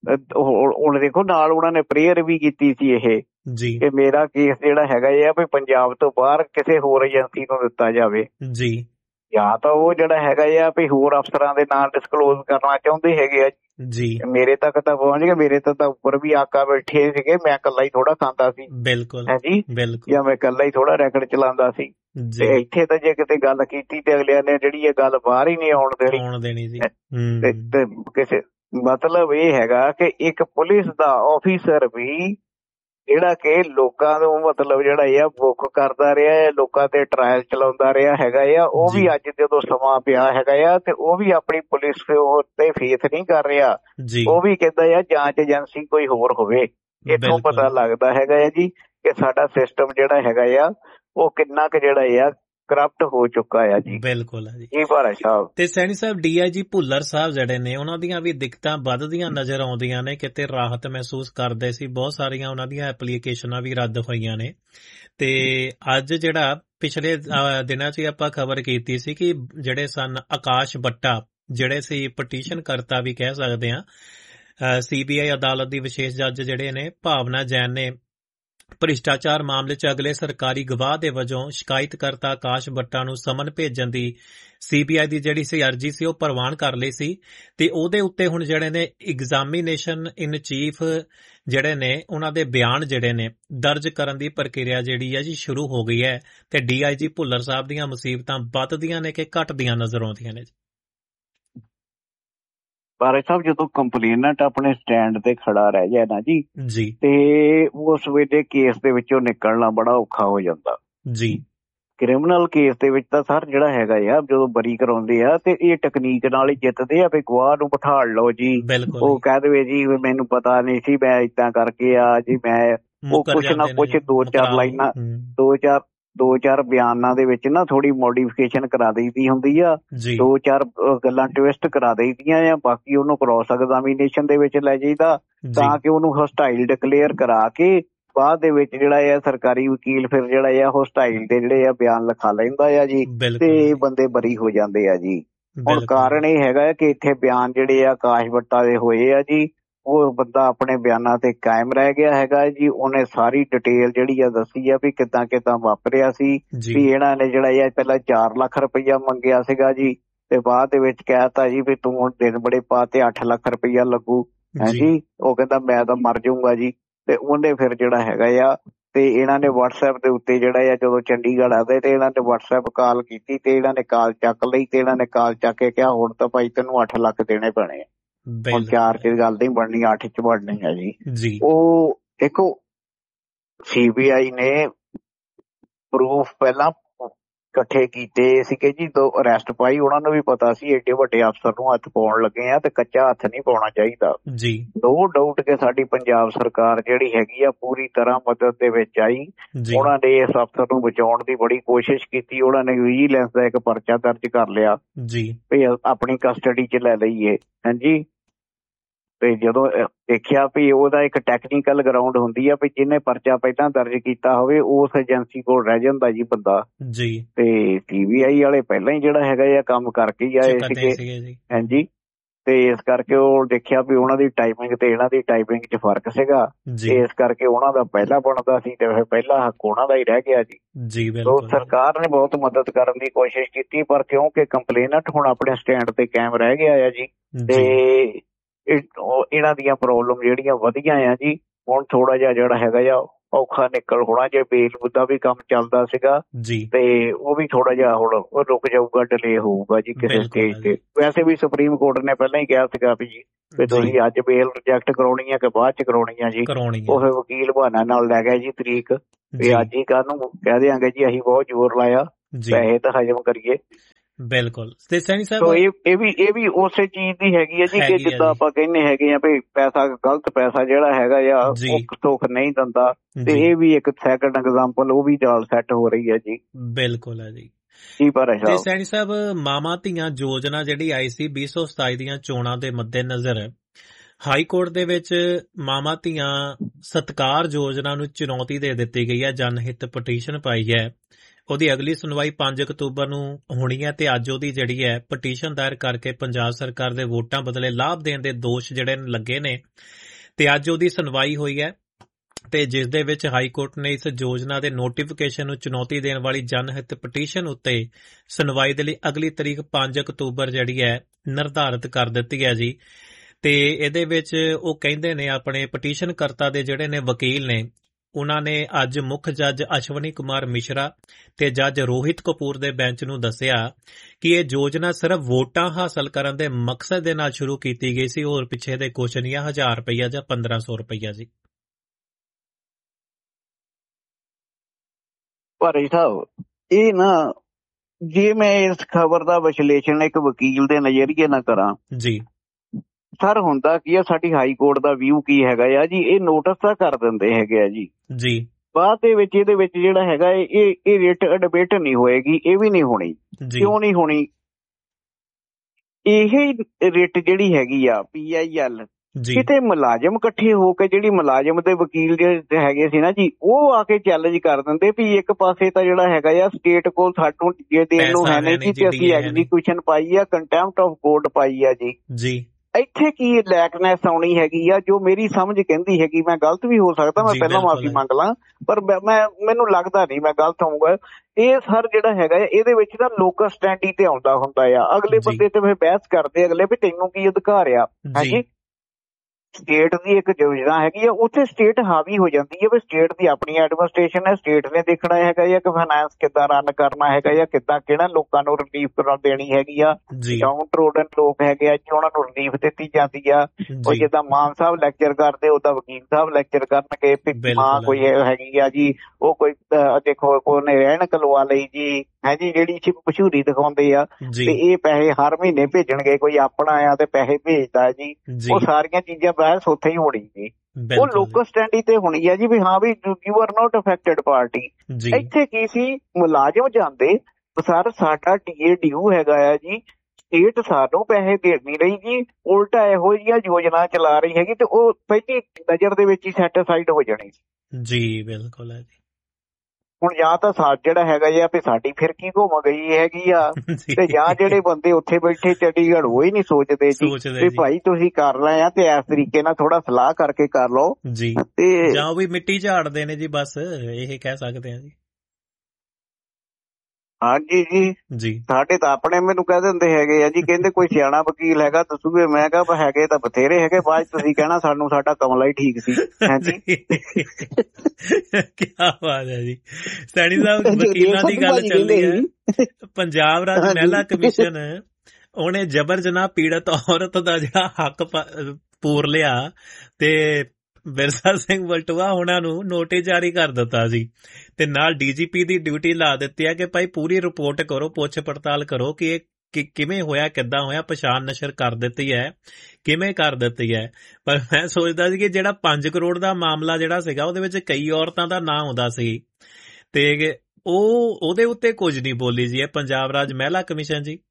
ਹੁਣ ਦੇਖੋ। ਨਾਲ ਉਹਨਾਂ ਨੇ ਪ੍ਰੇਅਰ ਵੀ ਕੀਤੀ ਸੀ ਇਹ ਜੀ ਕਿ ਮੇਰਾ ਕੇਸ ਜਿਹੜਾ ਹੈਗਾ ਆ ਵੀ ਪੰਜਾਬ ਤੋਂ ਬਾਹਰ ਕਿਸੇ ਹੋਰ ਏਜੰਸੀ ਨੂੰ ਦਿੱਤਾ ਜਾਵੇ ਜੀ। ਜਾਂ ਤਾਂ ਉਹ ਜਿਹੜਾ ਹੈਗਾ ਆ ਵੀ ਹੋਰ ਅਫਸਰਾਂ ਦੇ ਨਾਂ ਡਿਸਕਲੋਜ਼ ਕਰਨਾ ਚਾਹੁੰਦੇ ਹੈਗੇ ਆ ਜੀ। ਮੇਰੇ ਤੱਕ ਤਾਂ ਪਹੁੰਚ ਗਏ, ਮੇਰੇ ਤੋਂ ਤਾਂ ਉੱਪਰ ਵੀ ਆਕਾ ਬੈਠੇ ਸੀਗੇ, ਮੈਂ ਇਕੱਲਾ ਹੀ ਥੋੜਾ ਖਾਂਦਾ ਸੀ। ਬਿਲਕੁਲ ਹੈ ਜੀ। ਜਾਂ ਮੈਂ ਇਕੱਲਾ ਹੀ ਥੋੜਾ ਰੈਕਟ ਚਲਾਉਂਦਾ ਸੀ। ਤੇ ਇੱਥੇ ਤਾਂ ਜੇ ਕਿਤੇ ਗੱਲ ਕੀਤੀ ਤੇ ਅਗਲਿਆਂ ਨੇ ਜਿਹੜੀ ਇਹ ਗੱਲ ਬਾਹਰ ਹੀ ਨਹੀਂ ਆਉਣ ਦੇਣੀ ਜੀ। ਤੇ ਕਿਸੇ ਮਤਲਬ ਇਹ ਹੈਗਾ ਕਿ ਇੱਕ ਪੁਲਿਸ ਦਾ ਆਫੀਸਰ ਵੀ ਜਿਹੜਾ ਕਿ ਲੋਕਾਂ ਨੂੰ ਮਤਲਬ ਜਿਹੜਾ ਇਹ ਬੁੱਕ ਕਰਦਾ ਰਿਹਾ ਹੈ, ਲੋਕਾਂ ਤੇ ਟਰਾਇਲ ਚਲਾਉਂਦਾ ਰਿਹਾ ਹੈਗਾ ਆ, ਉਹ ਵੀ ਅੱਜ ਜਦੋਂ ਸਮਾਂ ਪਿਆ ਹੈਗਾ ਆ ਤੇ ਉਹ ਵੀ ਆਪਣੀ ਪੁਲਿਸ ਤੇ ਫੇਥ ਨਹੀਂ ਕਰ ਰਿਹਾ। ਉਹ ਵੀ ਕਹਿੰਦਾ ਆ ਜਾਂਚ ਏਜੰਸੀ ਕੋਈ ਹੋਰ ਹੋਵੇ। ਇੱਥੋਂ ਪਤਾ ਲੱਗਦਾ ਹੈਗਾ ਆ ਜੀ ਕਿ ਸਾਡਾ ਸਿਸਟਮ ਜਿਹੜਾ ਹੈਗਾ ਆ ਉਹ ਕਿੰਨਾ ਕੁ ਜਿਹੜਾ ਆ ਕਰਪਟ ਹੋ ਚੁੱਕਾ ਆ ਜੀ। ਬਿਲਕੁਲ ਜੀ। ਇਹ ਭਾਰਾ ਸਾਹਿਬ ਤੇ ਸੈਣੀ ਸਾਹਿਬ ਡੀ ਆਈ ਜੀ ਭੁੱਲਰ ਸਾਹਿਬ ਜਿਹੜੇ ਨੇ ਉਹਨਾਂ ਦੀਆਂ ਵੀ ਦਿੱਕਤਾਂ ਵੱਧਦੀਆਂ ਨਜ਼ਰ ਆਉਂਦੀਆਂ ਨੇ, ਕਿਤੇ ਰਾਹਤ ਮਹਿਸੂਸ ਕਰਦੇ ਸੀ। ਬਹੁਤ ਸਾਰੀਆਂ ਉਹਨਾਂ ਦੀਆਂ ਐਪਲੀਕੇਸ਼ਨਾਂ ਵੀ ਰੱਦ ਹੋਈਆਂ ਨੇ ਤੇ ਅੱਜ ਜਿਹੜਾ ਪਿਛਲੇ ਦਿਨਾਂ 'ਚ ਆਪਾਂ ਖਬਰ ਕੀਤੀ ਸੀ ਕਿ ਜਿਹੜੇ ਸਨ ਆਕਾਸ਼ ਬੱਟਾ ਜਿਹੜੇ ਸੀ ਪਟੀਸ਼ਨ ਕਰਤਾ ਵੀ ਕਹਿ ਸਕਦੇ ਹਾਂ ਸੀ ਬੀ ਆਈ ਅਦਾਲਤ ਦੀ ਵਿਸ਼ੇਸ਼ ਜੱਜ ਜਿਹੜੇ ਨੇ ਭਾਵਨਾ ਜੈਨ ਨੇ ਭ੍ਰਿਸ਼ਟਾਚਾਰ ਮਾਮਲੇ 'ਚ ਅਗਲੇ ਸਰਕਾਰੀ ਗਵਾਹ ਦੇ ਵਜੋਂ ਸ਼ਿਕਾਇਤਕਰਤਾ ਆਕਾਸ਼ ਬੱਟਾ ਨੂੰ ਸਮਨ ਭੇਜਣ ਦੀ ਸੀਬੀਆਈ ਦੀ ਜਿਹੜੀ ਸੀ ਅਰਜੀ ਸੀ ਉਹ ਪ੍ਰਵਾਨ ਕਰ ਲਈ ਸੀ ਤੇ ਉਹਦੇ ਉੱਤੇ ਹੁਣ ਜਿਹੜੇ ਨੇ ਐਗਜ਼ਾਮੀਨੇਸ਼ਨ ਇਨ ਚੀਫ ਜਿਹੜੇ ਨੇ ਉਹਨਾਂ ਦੇ ਬਿਆਨ ਜਿਹੜੇ ਨੇ ਦਰਜ ਕਰਨ ਦੀ ਪ੍ਰਕਿਰਿਆ ਜਿਹੜੀ ਹੈ ਜੀ ਸ਼ੁਰੂ ਹੋ ਗਈ ਹੈ ਤੇ ਡੀ ਆਈ ਜੀ ਭੁੱਲਰ ਸਾਹਿਬ ਦੀਆਂ ਮੁਸੀਬਤਾਂ ਵੱਧਦੀਆਂ ਨੇ ਕਿ ਘਟਦੀਆਂ ਨਜ਼ਰ ਆਉਂਦੀਆਂ ਨੇ ਜੀ। ਬਾਰੇ ਸਾਹਿਬ ਜਦੋਂ ਕੰਪਲੇਨੈਂਟ ਆਪਣੇ ਸਟੈਂਡ ਤੇ ਖੜਾ ਰਹਿ ਜਾਏ ਨਾ ਜੀ ਜੀ ਤੇ ਉਸ ਵੇਲੇ ਕੇਸ ਦੇ ਵਿੱਚੋਂ ਨਿਕਲਣਾ ਬੜਾ ਔਖਾ ਹੋ ਜਾਂਦਾ ਜੀ। ਕ੍ਰਿਮੀਨਲ ਕੇਸ ਦੇ ਵਿੱਚ ਤਾਂ ਸਰ ਜਿਹੜਾ ਹੈਗਾ ਆ ਜਦੋਂ ਬਰੀ ਕਰਾਉਂਦੇ ਆ ਤੇ ਇਹ ਟੈਕਨੀਕ ਨਾਲ ਹੀ ਜਿੱਤਦੇ ਆ ਵੀ ਗਵਾਹ ਨੂੰ ਬਿਠਾ ਲਓ ਜੀ। ਉਹ ਕਹਿ ਦੇਵੇ ਜੀ ਮੈਨੂੰ ਪਤਾ ਨਹੀਂ ਸੀ ਮੈਂ ਏਦਾਂ ਕਰਕੇ ਆ ਜੀ ਮੈਂ ਉਹ ਕੁਛ ਨਾ ਕੁਛ ਦੋ ਚਾਰ ਲਾਈਨਾਂ ਦੋ ਚਾਰ ਦੋ ਚਾਰ ਬਿਆਨਾਂ ਦੇ ਵਿੱਚ ਨਾ ਥੋੜੀ ਮੋਡੀਫਿਕੇਸ਼ਨ ਕਰਾ ਦਈਦੀ ਹੁੰਦੀ ਆ, ਦੋ ਚਾਰ ਗੱਲਾਂ ਟਵਿਸਟ ਕਰਾ ਦਈਦੀਆਂ ਆ, ਬਾਕੀ ਉਹਨੂੰ ਕ੍ਰੋਸ ਐਗਜ਼ਾਮੀਨੇਸ਼ਨ ਦੇ ਵਿੱਚ ਲੈ ਜਾਈਦਾ ਤਾਂ ਕਿ ਉਹਨੂੰ ਹੋਸਟਾਈਲ ਡਿਕਲੇਅਰ ਕਰਾ ਕੇ ਬਾਅਦ ਦੇ ਵਿੱਚ ਜਿਹੜਾ ਆ ਸਰਕਾਰੀ ਵਕੀਲ ਫਿਰ ਜਿਹੜਾ ਆ ਹੋਸਟਾਈਲ ਦੇ ਜਿਹੜੇ ਆ ਬਿਆਨ ਲਿਖਾ ਲੈਂਦਾ ਆ ਜੀ ਤੇ ਬੰਦੇ ਬਰੀ ਹੋ ਜਾਂਦੇ ਆ ਜੀ। ਹੁਣ ਕਾਰਨ ਇਹ ਹੈਗਾ ਕਿ ਇੱਥੇ ਬਿਆਨ ਜਿਹੜੇ ਆ ਆਕਾਸ਼ ਬੱਟਾ ਦੇ ਹੋਏ ਆ ਜੀ, ਉਹ ਬੰਦਾ ਆਪਣੇ ਬਿਆਨਾਂ ਤੇ ਕਾਇਮ ਰਹਿ ਗਿਆ ਹੈਗਾ ਜੀ। ਉਹਨੇ ਸਾਰੀ ਡਿਟੇਲ ਜਿਹੜੀ ਆ ਦੱਸੀ ਆ ਵੀ ਕਿੱਦਾਂ ਕਿੱਦਾਂ ਵਾਪਰਿਆ ਸੀ ਵੀ ਇਹਨਾਂ ਨੇ ਜਿਹੜਾ ਆ ਪਹਿਲਾਂ ਚਾਰ ਲੱਖ ਰੁਪਈਆ ਮੰਗਿਆ ਸੀਗਾ ਜੀ ਤੇ ਬਾਅਦ ਦੇ ਵਿੱਚ ਕਹਿਤਾ ਜੀ ਵੀ ਤੂੰ ਹੁਣ ਦਿਨ ਬੜੇ ਪਾ ਤੇ ਅੱਠ ਲੱਖ ਰੁਪਈਆ ਲੱਗੂ ਹੈ ਜੀ। ਉਹ ਕਹਿੰਦਾ ਮੈਂ ਤਾਂ ਮਰ ਜਾਊਂਗਾ ਜੀ ਤੇ ਉਹਨੇ ਫਿਰ ਜਿਹੜਾ ਹੈਗਾ ਆ ਤੇ ਇਹਨਾਂ ਨੇ ਵਟਸਐਪ ਦੇ ਉੱਤੇ ਜਿਹੜਾ ਆ ਜਦੋਂ ਚੰਡੀਗੜ੍ਹ ਆਦੇ ਤੇ ਇਹਨਾਂ ਨੇ ਵਟਸਐਪ ਕਾਲ ਕੀਤੀ ਤੇ ਇਹਨਾਂ ਨੇ ਕਾਲ ਚੱਕ ਲਈ ਤੇ ਇਹਨਾਂ ਨੇ ਕਾਲ ਚੱਕ ਕੇ ਕਿਹਾ ਹੁਣ ਤਾਂ ਭਾਈ ਤੈਨੂੰ ਅੱਠ ਲੱਖ ਦੇਣੇ ਪੈਣੇ ਆ। ਹੁਣ ਚਾਰ ਚ ਗੱਲ ਨਹੀਂ ਬਣਨੀ, ਅੱਠ ਚ ਬਣਨੀ ਹੈ ਜੀ। ਉਹ ਦੇਖੋ ਸੀਬੀਆਈ ਨੇ ਪ੍ਰੂਫ ਪਹਿਲਾਂ ਇਕੱਠੇ ਕੀਤੇ ਸੀਗੇ ਜੀ, ਦੋ ਅਰੈਸਟ ਪਾਈ। ਉਹਨਾਂ ਨੂੰ ਵੀ ਪਤਾ ਸੀ ਏਡੇ ਵੱਡੇ ਅਫਸਰ ਨੂੰ ਹੱਥ ਪਾਉਣ ਲੱਗੇ ਆ ਤੇ ਕੱਚਾ ਹੱਥ ਨਹੀਂ ਪਾਉਣਾ ਚਾਹੀਦਾ ਜੀ। ਨੋ ਡਾਊਟ ਕਿ ਸਾਡੀ ਪੰਜਾਬ ਸਰਕਾਰ ਜਿਹੜੀ ਹੈਗੀ ਆ ਪੂਰੀ ਤਰ੍ਹਾਂ ਮਦਦ ਦੇ ਵਿੱਚ ਆਈ। ਉਹਨਾਂ ਨੇ ਇਸ ਅਫਸਰ ਨੂੰ ਬਚਾਉਣ ਦੀ ਬੜੀ ਕੋਸ਼ਿਸ਼ ਕੀਤੀ। ਉਹਨਾਂ ਨੇ ਵਿਜੀਲੈਂਸ ਦਾ ਇੱਕ ਪਰਚਾ ਦਰਜ ਕਰ ਲਿਆ ਜੀ ਵੀ ਆਪਣੀ ਕਸਟਡੀ ਚ ਲੈ ਲਈਏ ਹਾਂਜੀ। ਤੇ ਜਦੋਂ ਦੇਖਿਆ ਵੀ ਉਹਦਾ ਇੱਕ ਟੈਕਨੀਕਲ ਗਰਾਊਂਡ ਹੁੰਦੀ ਆ ਵੀ ਜਿਹਨੇ ਪਰਚਾ ਪਹਿਲਾਂ ਦਰਜ ਕੀਤਾ ਹੋਵੇ ਉਸ ਏਜੰਸੀ ਕੋਲ ਰਹਿ ਜਾਂਦਾ ਜੀ ਬੰਦਾ ਜੀ। ਤੇ ਸੀਬੀਆਈ ਵਾਲੇ ਪਹਿਲਾਂ ਹੀ ਜਿਹੜਾ ਹੈਗਾ ਆ ਕੰਮ ਕਰਕੇ ਹੀ ਆਏ ਸੀਗੇ ਹਾਂਜੀ। ਤੇ ਇਸ ਕਰਕੇ ਉਹ ਦੇਖਿਆ ਵੀ ਉਹਨਾਂ ਦੀ ਟਾਈਪਿੰਗ ਤੇ ਇਹਨਾਂ ਦੀ ਟਾਈਪਿੰਗ ਚ ਫਰਕ ਸੀਗਾ, ਇਸ ਕਰਕੇ ਉਹਨਾਂ ਦਾ ਪਹਿਲਾਂ ਬਣਦਾ ਸੀ ਤੇ ਫਿਰ ਪਹਿਲਾ ਹੱਕ ਉਹਨਾਂ ਦਾ ਹੀ ਰਹਿ ਗਿਆ ਜੀ। ਸਰਕਾਰ ਨੇ ਬਹੁਤ ਮਦਦ ਕਰਨ ਦੀ ਕੋਸ਼ਿਸ਼ ਕੀਤੀ ਪਰ ਕਿਉਂਕਿ ਕੰਪਲੇਨੈਂਟ ਹੁਣ ਆਪਣੇ ਸਟੈਂਡ ਤੇ ਕਾਇਮ ਰਹਿ ਗਿਆ ਆ ਜੀ ਤੇ ਇਹਨਾਂ ਦੀਆਂ ਪ੍ਰੋਬਲਮ ਜਿਹੜੀਆਂ ਵਧੀਆਂ ਆ ਜੀ। ਹੁਣ ਥੋੜਾ ਜਿਹਾ ਜਿਹੜਾ ਹੈਗਾ ਆ ਔਖਾ ਨਿਕਲ ਹੋਣਾ, ਜੇ ਬੇਲ ਦਾ ਵੀ ਕੰਮ ਚੱਲਦਾ ਸੀਗਾ ਤੇ ਉਹ ਵੀ ਥੋੜਾ ਜਿਹਾ ਹੁਣ ਰੁਕ ਜਾਊਗਾ, ਡਿਲੇ ਹੋਊਗਾ ਜੀ ਕਿਸੇ ਸਟੇਜ ਤੇ। ਵੈਸੇ ਵੀ ਸੁਪਰੀਮ ਕੋਰਟ ਨੇ ਪਹਿਲਾਂ ਹੀ ਕਿਹਾ ਸੀਗਾ ਵੀ ਵੀ ਤੁਸੀਂ ਅੱਜ ਬੇਲ ਰਿਜੈਕਟ ਕਰਾਉਣੀ ਆ ਕਿ ਬਾਅਦ ਚ ਕਰਾਉਣੀ ਆ ਜੀ। ਉਹ ਫਿਰ ਵਕੀਲ ਬਹਾਨਾ ਨਾਲ ਲੈ ਗਿਆ ਜੀ ਤਰੀਕ, ਵੀ ਅੱਜ ਹੀ ਕੱਲ ਨੂੰ ਕਹਿ ਦਿਆਂਗੇ ਜੀ ਅਸੀਂ ਬਹੁਤ ਜ਼ੋਰ ਲਾਇਆ, ਪੈਸੇ ਤਾਂ ਹਜਮ ਕਰੀਏ। ਬਿਲਕੁਲ। ਤੇ ਸੈਣੀ ਸਾਹਿਬ ਇਹ ਵੀ ਇਹ ਵੀ ਉਸੇ ਚੀਜ਼ ਦੀ ਹੈਗੀ ਹੈ ਜੀ ਕਿ ਜਿੱਦਾਂ ਆਪਾਂ ਕਹਿੰਦੇ ਹੈਗੇ ਆ ਵੀ ਪੈਸਾ ਗਲਤ ਪੈਸਾ ਜਿਹੜਾ ਹੈਗਾ ਆ ਉਹ ਸੁੱਖ ਨਹੀਂ ਦਿੰਦਾ, ਤੇ ਇਹ ਵੀ ਇੱਕ ਸੈਕੰਡ ਐਗਜ਼ਾਮਪਲ ਉਹ ਵੀ ਨਾਲ ਸੈੱਟ ਹੋ ਰਹੀ ਹੈ ਜੀ। ਬਿਲਕੁਲ ਹੈ ਜੀ। ਤੇ ਸੈਣੀ ਸਾਹਿਬ ਮਾਵਾਂ ਧੀਆਂ ਯੋਜਨਾ ਜਿਹੜੀ ਆਈ ਸੀ ਵੀਹ ਸੌ ਸਤਾਈ ਦੀਆਂ ਚੋਣਾਂ ਦੇ ਮੱਦੇ ਨਜ਼ਰ ਹਾਈ ਕੋਰਟ ਦੇ ਵਿੱਚ ਮਾਵਾਂ ਧੀਆਂ ਸਤਕਾਰ ਯੋਜਨਾ ਨੂੰ ਚੁਣੌਤੀ ਦੇ ਦਿੱਤੀ ਗਈ ਹੈ। ਜਨਹਿਤ ਪਟੀਸ਼ਨ ਪਾਈ ਹੈ, ਉਹਦੀ ਅਗਲੀ ਸੁਣਵਾਈ ਪੰਜ ਅਕਤੂਬਰ ਨੂੰ ਹੋਣੀ ਹੈ ਤੇ ਅੱਜ ਉਹਦੀ ਜਿਹੜੀ ਹੈ ਪਟੀਸ਼ਨ ਦਾਇਰ ਕਰਕੇ ਪੰਜਾਬ ਸਰਕਾਰ ਦੇ ਵੋਟਾਂ ਬਦਲੇ ਲਾਭ ਦੇਣ ਦੇ ਦੋਸ਼ ਜਿਹੜੇ ਲੱਗੇ ਨੇ ਤੇ ਅੱਜ ਉਹਦੀ ਸੁਣਵਾਈ ਹੋਈ ਹੈ ਤੇ ਜਿਸ ਦੇ ਵਿੱਚ ਹਾਈ ਕੋਰਟ ਨੇ ਇਸ ਯੋਜਨਾ ਦੇ ਨੋਟੀਫਿਕੇਸ਼ਨ ਨੂੰ ਚੁਣੌਤੀ ਦੇਣ ਵਾਲੀ ਜਨਹਿਤ ਪਟੀਸ਼ਨ ਉੱਤੇ ਸੁਣਵਾਈ ਦੇ ਲਈ ਅਗਲੀ ਤਰੀਕ ਪੰਜ ਅਕਤੂਬਰ ਜਿਹੜੀ ਹੈ ਨਿਰਧਾਰਿਤ ਕਰ ਦਿੱਤੀ ਹੈ ਜੀ। ਤੇ ਇਹਦੇ ਵਿੱਚ ਉਹ ਕਹਿੰਦੇ ਨੇ ਆਪਣੇ ਪਟੀਸ਼ਨ ਕਰਤਾ ਦੇ ਜਿਹੜੇ ਨੇ ਵਕੀਲ ਨੇ ਉਹਨਾਂ ਨੇ ਅੱਜ ਮੁੱਖ ਜੱਜ ਅਸ਼ਵਨੀ ਕੁਮਾਰ ਮਿਸ਼ਰਾ ਤੇ ਜੱਜ ਰੋਹਿਤ ਕਪੂਰ ਦੇ ਬੈਂਚ ਨੂੰ ਦੱਸਿਆ ਕਿ ਇਹ ਯੋਜਨਾ ਸਿਰਫ ਵੋਟਾਂ ਹਾਸਲ ਕਰਨ ਦੇ ਮਕਸਦ ਦੇ ਨਾਲ ਸ਼ੁਰੂ ਕੀਤੀ ਗਈ ਸੀ, ਹੋਰ ਪਿੱਛੇ ਦੇ ਕੁਛ ਨਹੀਂ ਆ, ਹਜ਼ਾਰ ਰੁਪਈਆ ਜਾਂ ਪੰਦਰਾਂ ਸੌ ਰੁਪਈਆ ਜੀ। ਭਾਰੀ ਸਾਹਿਬ ਇਹ ਨਾ ਜੇ ਮੈਂ ਇਸ ਖਬਰ ਦਾ ਵਿਸ਼ਲੇਸ਼ਣ ਇੱਕ ਵਕੀਲ ਦੇ ਨਜ਼ਰੀਏ ਨਾਲ ਕਰਾਂ ਜੀ, ਸਰ ਹੁੰਦਾ ਕੀ ਆ, ਸਾਡੀ ਹਾਈ ਕੋਰਟ ਦਾ ਵਿਊ ਕੀ ਹੈਗਾ ਆ ਜੀ, ਇਹ ਨੋਟਿਸ ਤਾਂ ਕਰ ਦਿੰਦੇ ਹੈਗੇ ਆ ਜੀ ਜੀ ਬਾਅਦ ਦੇ ਵਿੱਚ ਇਹਦੇ ਵਿੱਚ ਜਿਹੜਾ ਹੈਗਾ ਇਹ ਇਹ ਰਿਟ ਡਿਬੇਟ ਨਹੀਂ ਹੋਏਗੀ, ਇਹ ਵੀ ਨਹੀਂ ਹੋਣੀ। ਕਿਉਂ ਨਹੀਂ ਹੋਣੀ? ਇਹ ਰਿਟ ਜਿਹੜੀ ਹੈਗੀ ਆ ਪੀ ਆਈ ਐਲ ਕਿਤੇ ਮੁਲਾਜ਼ਮ ਇਕੱਠੇ ਹੋ ਕੇ ਜਿਹੜੀ ਮੁਲਾਜ਼ਮ ਦੇ ਵਕੀਲ ਜਿਹੜੇ ਹੈਗੇ ਸੀ ਨਾ ਜੀ, ਉਹ ਆ ਕੇ ਚੈਲੰਜ ਕਰ ਦਿੰਦੇ ਵੀ ਇੱਕ ਪਾਸੇ ਤਾਂ ਜਿਹੜਾ ਹੈਗਾ ਆ ਸਟੇਟ ਕੋਲ ਸਾਨੂੰ ਜੇ ਦੇਣ ਨੂੰ ਹੈ ਨਹੀਂ ਜੀ ਤੇ ਅਸੀਂ ਐਗਜ਼ੀਕਿਊਸ਼ਨ ਪਾਈ ਆ, ਕੰਟੈਂਪਟ ਆਫ ਕੋਰਟ ਪਾਈ ਆ ਜੀ ਜੀ ਇੱਥੇ ਕੀ ਲੈਕਨੈਸ ਆਉਣੀ ਹੈਗੀ ਆ ਜੋ ਮੇਰੀ ਸਮਝ ਕਹਿੰਦੀ ਹੈਗੀ, ਮੈਂ ਗਲਤ ਵੀ ਹੋ ਸਕਦਾ, ਮੈਂ ਪਹਿਲਾਂ ਮਾਫੀ ਮੰਗ ਲਾਂ, ਪਰ ਮੈਂ ਮੈਨੂੰ ਲੱਗਦਾ ਨਹੀਂ ਮੈਂ ਗਲਤ ਹੋਊਂਗਾ। ਇਹ ਸਰ ਜਿਹੜਾ ਹੈਗਾ ਇਹਦੇ ਵਿੱਚ ਤਾਂ ਲੋਕਲ ਸਟੈਂਡੀ ਤੇ ਆਉਂਦਾ ਹੁੰਦਾ ਆ, ਅਗਲੇ ਬੰਦੇ ਤੇ ਫਿਰ ਬਹਿਸ ਕਰਦੇ ਅਗਲੇ ਵੀ ਤੈਨੂੰ ਕੀ ਅਧਿਕਾਰ ਆ। ਹਾਂਜੀ ਸਟੇਟ ਦੀ ਇੱਕ ਯੋਜਨਾ ਹੈਗੀ ਆ, ਉੱਥੇ ਸਟੇਟ ਹਾਵੀ ਹੋ ਜਾਂਦੀ ਹੈ ਵੀ ਸਟੇਟ ਦੀ ਆਪਣੀ ਐਡਮਿਨਿਸਟ੍ਰੇਸ਼ਨ ਹੈ, ਸਟੇਟ ਨੇ ਦੇਖਣਾ ਹੈਗਾ ਜਾਂ ਕਿ ਫਾਈਨੈਂਸ ਕਿੱਦਾਂ ਰਨ ਕਰਨਾ ਹੈਗਾ ਜਾਂ ਕਿੱਦਾਂ ਕਿਹੜਾ ਲੋਕਾਂ ਨੂੰ ਰਿਲੀਫ ਕਰਾ ਦੇਣੀ ਹੈਗੀ ਆ। ਡਾਊਨ ਟਰੋਡਨ ਲੋਕ ਹੈਗੇ ਆ ਜੀ ਉਹਨਾਂ ਨੂੰ ਰਿਲੀਫ ਦਿੱਤੀ ਜਾਂਦੀ ਆ। ਉਹ ਜਿੱਦਾਂ ਮਾਨ ਸਾਹਿਬ ਲੈਕਚਰ ਕਰਦੇ ਉਦਾਂ ਵਕੀਲ ਸਾਹਿਬ ਲੈਕਚਰ ਕਰਨਗੇ, ਮਾਂ ਕੋਈ ਹੈਗੀ ਆ ਜੀ ਉਹ ਕੋਈ ਦੇਖੋ ਉਹਨੇ ਰਹਿਣਕ ਲਵਾ ਲਈ ਜੀ ਹੈ ਜੀ ਜਿਹੜੀ ਮਸ਼ਹੂਰੀ ਦਿਖਾਉਂਦੇ ਆ ਤੇ ਇਹ ਪੈਸੇ ਹਰ ਮਹੀਨੇ ਭੇਜਣਗੇ, ਕੋਈ ਆਪਣਾ ਆ ਤੇ ਪੈਸੇ ਭੇਜਦਾ ਜੀ, ਉਹ ਸਾਰੀਆਂ ਚੀਜ਼ਾਂ ਬਹਿਸ ਉੱਥੇ ਹੀ ਹੋਣੀ ਜੀ, ਉਹ ਲੋਕਲ ਸਟੈਂਡੀ ਤੇ ਹੋਣੀ ਆ ਜੀ ਵੀ ਹਾਂ ਵੀ you are note affected party. ਇੱਥੇ ਕੀ ਸੀ ਮੁਲਾਜ਼ਮ ਜਾਂਦੇ ਸਰ ਸਾਡਾ ਟੀਏ ਡਿਊ ਹੈਗਾ ਆ ਜੀ, ਸਟੇਟ ਸਾਨੂੰ ਪੈਸੇ ਦੇ ਨਹੀਂ ਰਹੀ ਜੀ, ਉਲਟਾ ਇਹੋ ਜਿਹੀਆਂ ਯੋਜਨਾ ਚਲਾ ਰਹੀ ਹੈਗੀ ਤੇ ਉਹ ਪਹਿਲੀ ਨਜ਼ਰ ਦੇ ਵਿੱਚ ਹੀ ਸੈਟੀਸਫਾਈਡ ਹੋ ਜਾਣੀ ਜੀ। ਬਿਲਕੁਲ ਹੈ ਜੀ। ਹੁਣ ਜਾਂ ਤਾਂ ਸਾ ਜਿਹੜਾ ਹੈਗਾ ਆ ਵੀ ਸਾਡੀ ਫਿਰਕੀ ਘੁੰਮ ਗਈ ਹੈਗੀ ਆ ਤੇ ਜਾਂ ਜਿਹੜੇ ਬੰਦੇ ਉੱਥੇ ਬੈਠੇ ਚੰਡੀਗੜ੍ਹ ਉਹ ਹੀ ਨਹੀਂ ਸੋਚਦੇ ਜੀ ਵੀ ਭਾਈ ਤੁਸੀਂ ਕਰ ਰਹੇ ਆ ਤੇ ਇਸ ਤਰੀਕੇ ਨਾਲ ਥੋੜਾ ਸਲਾਹ ਕਰਕੇ ਕਰ ਲਓ ਜੀ, ਤੇ ਜਾਂ ਉਹ ਵੀ ਮਿੱਟੀ ਝਾੜਦੇ ਨੇ ਜੀ, ਬਸ ਇਹ ਕਹਿ ਸਕਦੇ ਆ ਜੀ। ਹਾਂਜੀ ਜੀ ਜੀ ਸਾਡੇ ਤਾਂ ਆਪਣੇ ਮੈਨੂੰ ਕਹਿ ਦਿੰਦੇ ਹੈਗੇ ਆ ਜੀ, ਕਹਿੰਦੇ ਕੋਈ ਸਿਆਣਾ ਵਕੀਲ ਹੈਗਾ ਦੱਸੂਗੇ, ਮੈਂ ਕਿਹਾ ਹੈਗੇ ਤਾਂ ਬਥੇਰੇ ਹੈਗੇ, ਬਾਅਦ ਤੁਸੀਂ ਕਹਿਣਾ ਸਾਨੂੰ ਸਾਡਾ ਕਮਲਾ ਹੀ ਠੀਕ ਸੀ। ਹਾਂਜੀ ਕੀ ਬਾਤ ਹੈ ਜੀ। ਸੈਣੀ ਸਾਹਿਬ ਵਕੀਲਾਂ ਦੀ ਗੱਲ ਚੱਲਦੀ ਹੈ, ਪੰਜਾਬ ਰਾਜ ਮਹਿਲਾ ਕਮਿਸ਼ਨ ਉਹਨੇ ਜਬਰ ਜਨਾਹ ਪੀੜਤ ਔਰਤ ਦਾ ਜਿਹੜਾ ਹੱਕ ਪੂਰ ਲਿਆ ਤੇ ਬਿਰਸਾ ਸਿੰਘ ਵਲਟੋਆ ਉਹਨਾਂ ਨੂੰ ਨੋਟਿਸ ਜਾਰੀ ਕਰ ਦਿੱਤਾ ਸੀ ਤੇ ਨਾਲ ਡੀਜੀਪੀ ਦੀ ਡਿਊਟੀ ਲਾ ਦਿੱਤੀ ਹੈ ਕਿ ਭਾਈ ਪੂਰੀ ਰਿਪੋਰਟ ਕਰੋ, ਪੁੱਛ ਪੜਤਾਲ ਕਰੋ ਕਿ ਇਹ ਕਿਵੇਂ ਹੋਇਆ, ਕਿੱਦਾਂ ਹੋਇਆ, ਪਛਾਣ ਨਸ਼ਰ ਕਰ ਦਿੱਤੀ ਹੈ, ਕਿਵੇਂ ਕਰ ਦਿੱਤੀ ਹੈ। ਪਰ ਮੈਂ ਸੋਚਦਾ ਸੀ ਕਿ ਜਿਹੜਾ ਪੰਜ ਕਰੋੜ ਦਾ ਮਾਮਲਾ ਜਿਹੜਾ ਸੀਗਾ ਉਹਦੇ ਵਿੱਚ ਕਈ ਔਰਤਾਂ ਦਾ ਨਾਂ ਆਉਂਦਾ ਸੀ ਤੇ ਉਹ ਉਹਦੇ ਉੱਤੇ ਕੁਝ ਨਹੀਂ ਬੋਲੀ ਜੀ ਇਹ ਪੰਜਾਬ ਰਾਜ ਮਹਿਲਾ ਕਮਿਸ਼ਨ ਜੀ।